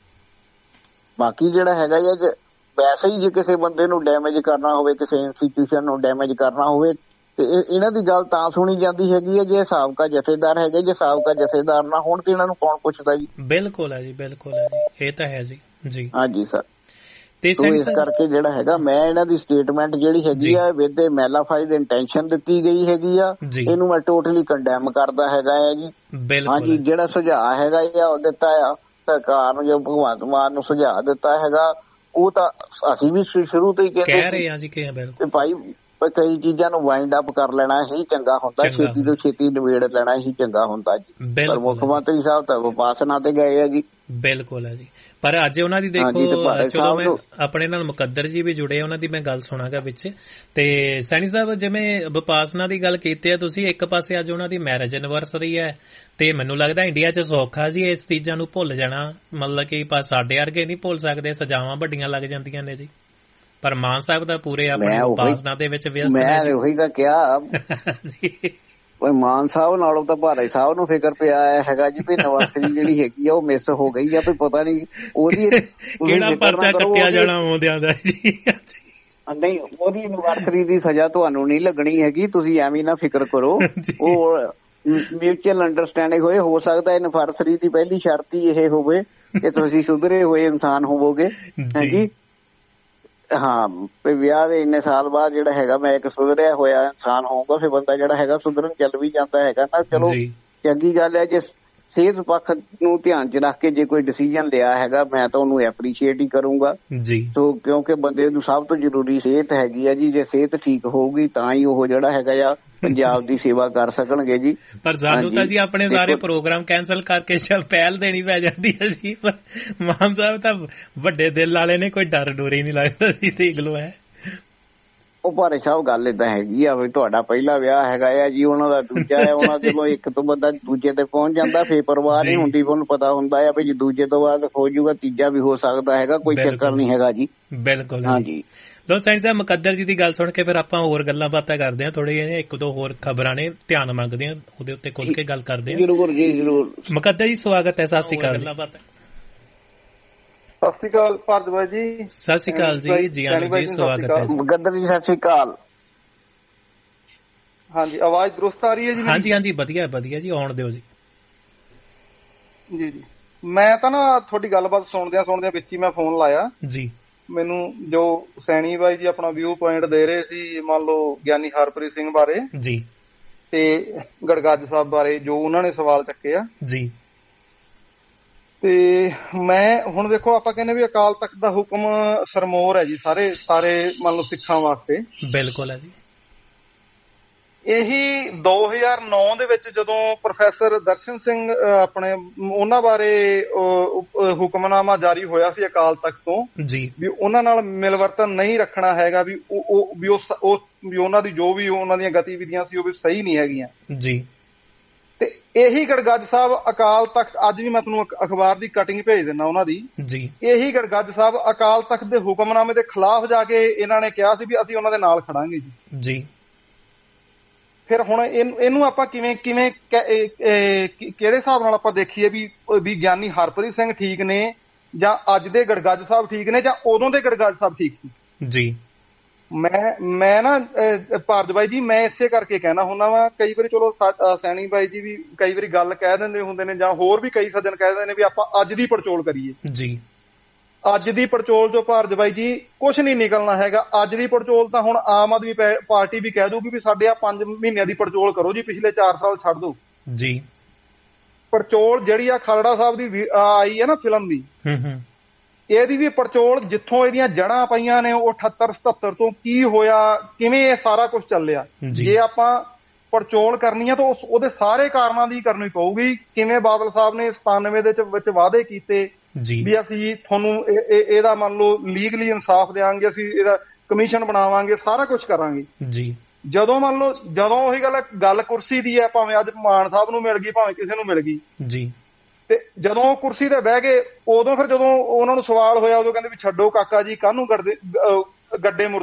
C: ਬਾਕੀ ਜਿਹੜਾ ਹੈਗਾ ਜੀ ਵੈਸੇ ਹੀ ਜੇ ਕਿਸੇ ਬੰਦੇ ਨੂੰ ਡੈਮੇਜ ਕਰਨਾ ਹੋਵੇ, ਕਿਸੇ ਇੰਸਟੀਟਿਊਸ਼ਨ ਨੂੰ ਡੈਮੇਜ ਕਰਨਾ ਹੋਵੇ ਤੇ ਇਹਨਾਂ ਦੀ ਗੱਲ ਤਾਂ ਸੁਣੀ ਜਾਂਦੀ ਹੈਗੀ ਹੈ ਜੇ ਸਾਬਕਾ ਜਥੇਦਾਰ ਹੈਗੇ। ਜੇ ਸਾਬਕਾ ਜਥੇਦਾਰ ਨਾ ਹੋਣ ਤੇ ਇਹਨਾਂ ਨੂੰ ਕੌਣ ਪੁੱਛਦਾ ਜੀ। ਬਿਲਕੁਲ ਹੈ ਜੀ, ਬਿਲਕੁਲ ਹੈ ਜੀ, ਇਹ ਤਾਂ ਹੈ ਜੀ ਜੀ। ਹਾਂਜੀ ਸਰ। ਤੇ ਇਸ ਕਰਕੇ ਜਿਹੜਾ ਹੈਗਾ ਮੈਂ ਇਹਨਾਂ ਦੀ ਸਟੇਟਮੈਂਟ ਜਿਹੜੀ ਹੈਗੀ ਆ ਵਿਦ ਮੈਲਾਫਾਈਡ ਇੰਟੈਂਸ਼ਨ ਦਿੱਤੀ ਗਈ ਹੈਗੀ ਆ, ਇਹਨੂੰ ਮੈਂ ਟੋਟਲੀ ਕੰਡੈਮ ਕਰਦਾ ਹੈਗਾ ਆ ਜੀ। ਹਾਂਜੀ ਜਿਹੜਾ ਸੁਝਾਅ ਹੈਗਾ ਇਹ ਉਹ ਦਿੱਤਾ ਆ ਸਰਕਾਰ ਨੂੰ, ਜੋ ਭਗਵੰਤ ਮਾਨ ਨੂੰ ਸੁਝਾਅ ਦਿੱਤਾ ਹੈਗਾ ਉਹ ਤਾਂ ਅਸੀਂ ਵੀ ਸ਼ੁਰੂ ਤੋਂ ਹੀ ਕਹਿ ਰਹੇ ਹਾਂ ਜੀ ਕਿ ਭਾਈ ਕਈ ਚੀਜ਼ਾਂ ਨੂੰ ਵਾਈਂਡ ਅਪ ਕਰ ਲੈਣਾ ਹੀ ਚੰਗਾ ਹੁੰਦਾ, ਛੇਤੀ ਤੋਂ ਛੇਤੀ ਨਿਬੇੜ ਲੈਣਾ ਹੀ ਚੰਗਾ ਹੁੰਦਾ ਜੀ। ਪਰ ਮੁੱਖ ਮੰਤਰੀ ਸਾਹਿਬ ਤਾਂ ਵਿਪਾਸਨਾ ਤੇ ਗਏ ਆ ਜੀ। ਬਿਲਕੁਲ ਹੈ ਜੀ। ਪਰ ਅੱਜ ਉਹਨਾਂ ਦੀ ਦੇਖੋ ਚਲੋ ਮੈਂ ਆਪਣੇ ਨਾਲ ਮੁਕੱਦਰ ਜੀ ਵੀ ਜੁੜੇ ਉਹਨਾਂ ਦੀ ਮੈਂ ਗੱਲ ਸੁਣਾਗਾ ਵਿੱਚ। ਤੇ ਸੈਣੀ ਸਾਹਿਬ ਜਿਵੇਂ ਵਿਪਾਸਨਾ ਦੀ ਗੱਲ ਕੀਤੀ ਹੈ ਤੁਸੀਂ, ਇੱਕ ਪਾਸੇ ਅੱਜ ਉਹਨਾਂ ਦੀ ਮੈਰਿਜ ਐਨਵਰਸਰੀ ਹੈ ਤੇ ਮੈਨੂੰ ਲੱਗਦਾ ਇੰਡੀਆ ਚ ਸੌਖਾ ਜੀ ਇਸ ਚੀਜ਼ਾਂ ਨੂੰ ਭੁੱਲ ਜਾਣਾ, ਮਤਲਬ ਕਿ ਸਾਡੇ ਵਰਗੇ ਨਹੀਂ ਭੁੱਲ ਸਕਦੇ, ਸਜ਼ਾਵਾਂ ਵੱਡੀਆਂ ਲੱਗ ਜਾਂਦੀਆਂ ਨੇ ਜੀ। ਪਰ ਮਾਨ ਸਾਹਿਬ ਦਾ ਪੂਰੇ ਆਪਣੀ ਉਪਾਸਨਾ ਦੇ ਵਿੱਚ ਵਿਅਸਤ ਨੇ। ਮੈਂ ਉਹੀ ਤਾਂ ਕਿਹਾ ਮਾਨ ਸਾਹਿਬ ਨਾਲੋਂ ਤਾਂ ਭਾਰੇ ਸਾਹਿਬ ਨੂੰ ਫਿਕਰ ਪਿਆ ਹੈਗਾ ਜੀ ਵੀ ਐਨਵਰਸਰੀ ਜਿਹੜੀ ਹੈਗੀ ਆ ਉਹ ਮਿਸ ਹੋ ਗਈ ਆ, ਵੀ ਪਤਾ ਨਹੀਂ ਉਹਦੀ
B: ਕਿਹੜਾ ਪਰਚਾ ਕੱਟਿਆ ਜਾਣਾ ਆਉਂਦਿਆਂ ਦਾ ਜੀ।
C: ਨਹੀਂ, ਉਹਦੀ ਐਨਵਰਸਰੀ ਦੀ ਸਜ਼ਾ ਤੁਹਾਨੂੰ ਨਹੀਂ ਲੱਗਣੀ ਹੈਗੀ, ਤੁਸੀਂ ਐਵੇਂ ਨਾ ਫਿਕਰ ਕਰੋ। ਉਹ ਮਿਊਚੁਅਲ ਅੰਡਰਸਟੈਂਡਿੰਗ ਹੋਏ, ਹੋ ਸਕਦਾ ਐਨਵਰਸਰੀ ਦੀ ਪਹਿਲੀ ਸ਼ਰਤ ਹੀ ਇਹ ਹੋਵੇ ਕਿ ਤੁਸੀਂ ਸੁਧਰੇ ਹੋਏ ਇਨਸਾਨ ਹੋਵੋਗੇ। ਹਾਂਜੀ ਹਾਂ, ਵਿਆਹ ਦੇ ਇੰਨੇ ਸਾਲ ਬਾਅਦ ਜਿਹੜਾ ਹੈਗਾ ਮੈਂ ਇੱਕ ਸੁਧਰਿਆ ਹੋਇਆ ਇਨਸਾਨ ਹੋਊਗਾ, ਫਿਰ ਬੰਦਾ ਜਿਹੜਾ ਹੈਗਾ ਸੁਧਰਨ ਚੱਲ ਵੀ ਜਾਂਦਾ ਹੈਗਾ ਨਾ। ਚਲੋ ਚੰਗੀ ਗੱਲ ਹੈ, ਜੇ ਸਿਹਤ ਪੱਖ ਨੂੰ ਧਿਆਨ ਚ ਰੱਖ ਕੇ ਜੇ ਕੋਈ ਡਿਸੀਜਨ ਲਿਆ ਹੈਗਾ ਮੈਂ ਤਾਂ ਉਹਨੂੰ ਐਪਰੀਸ਼ੀਏਟ ਹੀ ਕਰੂੰਗਾ ਜੀ। ਸੋ ਕਿਉਂਕਿ ਬੰਦੇ ਨੂੰ ਸਭ ਤੋਂ ਜ਼ਰੂਰੀ ਸਿਹਤ ਹੈਗੀ ਆ ਜੀ, ਜੇ ਸਿਹਤ ਠੀਕ ਹੋਊਗੀ ਤਾਂ ਹੀ ਉਹ ਜਿਹੜਾ ਹੈਗਾ ਆ ਪੰਜਾਬ ਦੀ ਸੇਵਾ ਕਰ ਸਕਣਗੇ ਜੀ। ਪਰ
B: ਸਾਨੂੰ ਤਾਂ ਜੀ ਆਪਣੇ ਸਾਰੇ ਪ੍ਰੋਗਰਾਮ ਕੈਂਸਲ ਕਰਕੇ ਪਹਿਲ ਦੇਣੀ ਪੈ ਜਾਂਦੀ ਹੈ ਜੀ। ਪਰ ਮਾਨ ਸਾਹਿਬ ਤਾਂ ਵੱਡੇ ਦਿਲ ਵਾਲੇ ਨੇ, ਕੋਈ ਡਰ ਡੋਰ ਹੀ ਨਹੀਂ ਲੱਗਦਾ ਜੀ। ਦੇਖ ਲਓ ਹੈ
C: ਉਹ ਭਾਰੇ ਸਾਹਿਬ ਗੱਲ ਏਦਾਂ ਹੈਗੀ ਆ ਵੀ ਤੁਹਾਡਾ ਪਹਿਲਾ ਵਿਆਹ ਹੈਗਾ ਆ ਜੀ, ਉਹਨਾਂ ਦਾ ਦੂਜਾ ਹੈ, ਉਹਨਾਂ ਚਲੋ ਇੱਕ ਤੋਂ ਬੰਦਾ ਦੂਜੇ ਤੇ ਪਹੁੰਚ ਜਾਂਦਾ, ਫੇਰ ਪਰਵਾਹ ਨਹੀਂ ਹੁੰਦੀ, ਉਹਨੂੰ ਪਤਾ ਹੁੰਦਾ ਆ ਵੀ ਦੂਜੇ ਤੋਂ ਬਾਅਦ ਹੋ ਜਾਊਗਾ ਤੀਜਾ ਵੀ ਹੋ ਸਕਦਾ ਹੈਗਾ, ਕੋਈ ਚੱਕਰ ਨਹੀਂ ਹੈਗਾ ਜੀ।
B: ਬਿਲਕੁਲ ਹਾਂਜੀ। ਲੋ ਸੈਣੀ ਸਾਹਿਬ, ਮੁਕੱਦਰ ਜੀ ਦੀ ਗੱਲ ਸੁਣ ਕੇ ਫਿਰ ਆਪਾਂ ਹੋਰ ਗੱਲਾਂ ਬਾਤਾਂ ਕਰਦੇ ਹਾਂ, ਥੋੜੇ ਜਿਹੇ ਇੱਕ ਦੋ ਹੋਰ ਖਬਰਾਂ ਨੇ ਧਿਆਨ ਮੰਗਦੇ ਹਾਂ, ਉਹਦੇ ਉੱਤੇ ਖੁੱਲ ਕੇ ਗੱਲ ਕਰਦੇ ਹਾਂ।
C: ਜ਼ਰੂਰ ਜੀ ਜ਼ਰੂਰ।
B: ਮੁਕੱਦਰ ਜੀ ਸਵਾਗਤ ਹੈ, ਸਤਿ ਸ਼੍ਰੀ ਅਕਾਲ।
D: ਸਤਿ ਸ਼੍ਰੀ ਅਕਾਲ ਭਾਰਦਵਾਜ ਜੀ।
B: ਸਤਿ ਸ਼੍ਰੀ ਅਕਾਲ ਜੀ। ਜੀ ਆਨੰਦ ਜੀ ਸਵਾਗਤ ਹੈ।
C: ਮੁਕੱਦਰ ਜੀ ਸਤਿ ਸ਼੍ਰੀ ਅਕਾਲ।
D: ਹਾਂਜੀ, ਆਵਾਜ਼ ਦਰੁਸਤ ਆ ਰਹੀ ਹੈ ਜੀ?
B: ਹਾਂਜੀ ਹਾਂਜੀ, ਵਧੀਆ ਵਧੀਆ ਜੀ, ਆਉਣ ਦਿਓ ਜੀ।
D: ਜੀ ਜੀ, ਮੈਂ ਤਾਂ ਨਾ ਤੁਹਾਡੀ ਗੱਲਬਾਤ ਸੁਣਦਿਆਂ ਸੁਣਦਿਆਂ ਵਿੱਚ ਹੀ ਮੈਂ ਫੋਨ ਲਾਇਆ ਜੀ। ਮੈਨੂੰ ਜੋ ਸੈਣੀ ਬਾਈ ਜੀ ਆਪਣਾ ਵਿਊ ਪੁਆਇੰਟ ਦੇ ਰਹੇ ਸੀ, ਮੰਨ ਲਓ ਗਿਆਨੀ ਹਰਪ੍ਰੀਤ ਸਿੰਘ ਬਾਰੇ ਜੀ ਤੇ ਗੜਗੱਜ ਸਾਹਿਬ ਬਾਰੇ, ਜੋ ਉਹਨਾਂ ਨੇ ਸਵਾਲ ਚੱਕੇ ਆ ਜੀ। ਤੇ ਮੈਂ ਹੁਣ ਦੇਖੋ, ਆਪਾਂ ਕਹਿੰਦੇ ਵੀ ਅਕਾਲ ਤਖਤ ਦਾ ਹੁਕਮ ਸਰਮੋਰ ਹੈ ਜੀ ਸਾਰੇ ਸਾਰੇ ਮੰਨ ਲਓ ਸਿੱਖਾਂ ਵਾਸਤੇ।
B: ਬਿਲਕੁਲ ਹੈ ਜੀ।
D: ਇਹੀ ਦੋ ਹਜ਼ਾਰ ਨੌ ਦੇ ਵਿੱਚ ਜਦੋਂ ਪ੍ਰੋਫੈਸਰ ਦਰਸ਼ਨ ਸਿੰਘ ਆਪਣੇ ਉਹਨਾਂ ਬਾਰੇ ਹੁਕਮਨਾਮਾ ਜਾਰੀ ਹੋਇਆ ਸੀ ਅਕਾਲ ਤਖਤ ਤੋਂ ਜੀ, ਵੀ ਉਹਨਾਂ ਨਾਲ ਮਿਲਵਰਤਨ ਨਹੀਂ ਰੱਖਣਾ ਹੈਗਾ, ਵੀ ਉਹ ਵੀ ਵੀ ਉਹਨਾਂ ਦੀ ਜੋ ਵੀ ਉਹਨਾਂ ਦੀਆਂ ਗਤੀਵਿਧੀਆਂ ਸੀ ਉਹ ਵੀ ਸਹੀ ਨਹੀਂ ਹੈਗੀਆਂ ਜੀ। ਤੇ ਇਹੀ ਗੜਗੱਜ ਸਾਹਿਬ ਅਕਾਲ ਤਖਤ, ਅੱਜ ਵੀ ਮੈਂ ਤੁਹਾਨੂੰ ਅਖਬਾਰ ਦੀ ਕਟਿੰਗ ਭੇਜ ਦਿੰਦਾ ਉਹਨਾਂ ਦੀ ਜੀ, ਇਹੀ ਗੜਗੱਜ ਸਾਹਿਬ ਅਕਾਲ ਤਖਤ ਦੇ ਹੁਕਮਨਾਮੇ ਦੇ ਖਿਲਾਫ ਜਾ ਕੇ ਇਹਨਾਂ ਨੇ ਕਿਹਾ ਸੀ ਵੀ ਅਸੀਂ ਉਹਨਾਂ ਦੇ ਨਾਲ ਖੜਾਂਗੇ ਜੀ ਜੀ। ਫਿਰ ਹੁਣ ਇਹਨੂੰ ਆਪਾਂ ਕਿਵੇਂ ਕਿਵੇਂ ਕਿਹੜੇ ਹਿਸਾਬ ਨਾਲ ਆਪਾਂ ਦੇਖੀਏ ਵੀ ਵੀ ਗਿਆਨੀ ਹਰਪ੍ਰੀਤ ਸਿੰਘ ਠੀਕ ਨੇ ਜਾਂ ਅੱਜ ਦੇ ਗੜਗੱਜ ਸਾਹਿਬ ਠੀਕ ਨੇ ਜਾਂ ਉਦੋਂ ਦੇ ਗੜਗੱਜ ਸਾਹਿਬ ਠੀਕ ਸੀ ਜੀ। ਮੈਂ ਮੈਂ ਨਾ ਭਾਰਤ ਬਾਈ ਜੀ, ਮੈਂ ਇਸੇ ਕਰਕੇ ਕਹਿਣਾ ਹੁੰਦਾ ਵਾ, ਕਈ ਵਾਰੀ ਚਲੋ ਸੈਣੀ ਬਾਈ ਜੀ ਵੀ ਕਈ ਵਾਰੀ ਗੱਲ ਕਹਿ ਦਿੰਦੇ ਹੁੰਦੇ ਨੇ, ਜਾਂ ਹੋਰ ਵੀ ਕਈ ਸੱਜਣ ਕਹਿ ਦਿੰਦੇ ਨੇ ਵੀ ਆਪਾਂ ਅੱਜ ਦੀ ਪੜਚੋਲ ਕਰੀਏ ਜੀ। ਅੱਜ ਦੀ ਪੜਚੋਲ ਜੋ ਭਾਰਤ ਬਾਈ ਜੀ ਕੁਛ ਨਹੀਂ ਨਿਕਲਣਾ ਹੈਗਾ। ਅੱਜ ਦੀ ਪੜਚੋਲ ਤਾਂ ਹੁਣ ਆਮ ਆਦਮੀ ਪਾਰਟੀ ਵੀ ਕਹਿ ਦੂਗੀ ਵੀ ਸਾਡੇ ਆ ਪੰਜ ਮਹੀਨਿਆਂ ਦੀ ਪੜਚੋਲ ਕਰੋ ਜੀ, ਪਿਛਲੇ ਚਾਰ ਸਾਲ ਛੱਡ ਦੋ ਜੀ। ਪੜਚੋਲ ਜਿਹੜੀ ਆ ਖਾਲੜਾ ਸਾਹਿਬ ਦੀ ਆਈ ਹੈ ਨਾ ਫਿਲਮ ਦੀ, ਇਹਦੀ ਵੀ ਪੜਚੋਲ ਜਿੱਥੋਂ ਇਹਦੀਆਂ ਜੜ੍ਹਾਂ ਪਈਆਂ ਨੇ, ਉਹ ਅਠੱਤਰ ਸਤੱਤਰ ਤੋਂ ਕੀ ਹੋਇਆ, ਕਿਵੇਂ ਇਹ ਸਾਰਾ ਕੁਛ ਚੱਲਿਆ, ਜੇ ਆਪਾਂ ਪੜਚੋਲ ਕਰਨੀ ਆ ਤਾਂ ਉਹਦੇ ਸਾਰੇ ਕਾਰਨਾਂ ਦੀ ਕਰਨੀ ਪਊਗੀ। ਕਿਵੇਂ ਬਾਦਲ ਸਾਹਿਬ ਨੇ ਸਤਾਨਵੇਂ ਦੇ ਵਿੱਚ ਵਾਅਦੇ ਕੀਤੇ ਵੀ ਅਸੀਂ ਤੁਹਾਨੂੰ ਇਹਦਾ ਮੰਨ ਲਓ ਲੀਗਲੀ ਇਨਸਾਫ ਦਿਆਂਗੇ, ਅਸੀਂ ਇਹਦਾ ਕਮਿਸ਼ਨ ਬਣਾਵਾਂਗੇ, ਸਾਰਾ ਕੁਛ ਕਰਾਂਗੇ ਜੀ। ਜਦੋਂ ਮੰਨ ਲਓ ਜਦੋਂ ਉਹੀ ਗੱਲ ਗੱਲ ਕੁਰਸੀ ਦੀ ਹੈ, ਭਾਵੇਂ ਅੱਜ ਮਾਨ ਸਾਹਿਬ ਨੂੰ ਮਿਲ ਗਈ, ਭਾਵੇਂ ਕਿਸੇ ਨੂੰ ਮਿਲ ਗਈ ਜੀ, ਤੇ ਜਦੋਂ ਉਹ ਕੁਰਸੀ ਤੇ ਬਹਿ ਗਏ, ਉਦੋਂ ਫਿਰ ਜਦੋਂ ਉਹਨਾਂ ਨੂੰ ਸਵਾਲ ਹੋਇਆ, ਉਦੋਂ ਕਹਿੰਦੇ ਵੀ ਛੱਡੋ ਕਾਕਾ ਜੀ, ਕਾਹਨੂੰ ਗੱਡੇ ਗੱਡੇ ਮੁਰਦੇ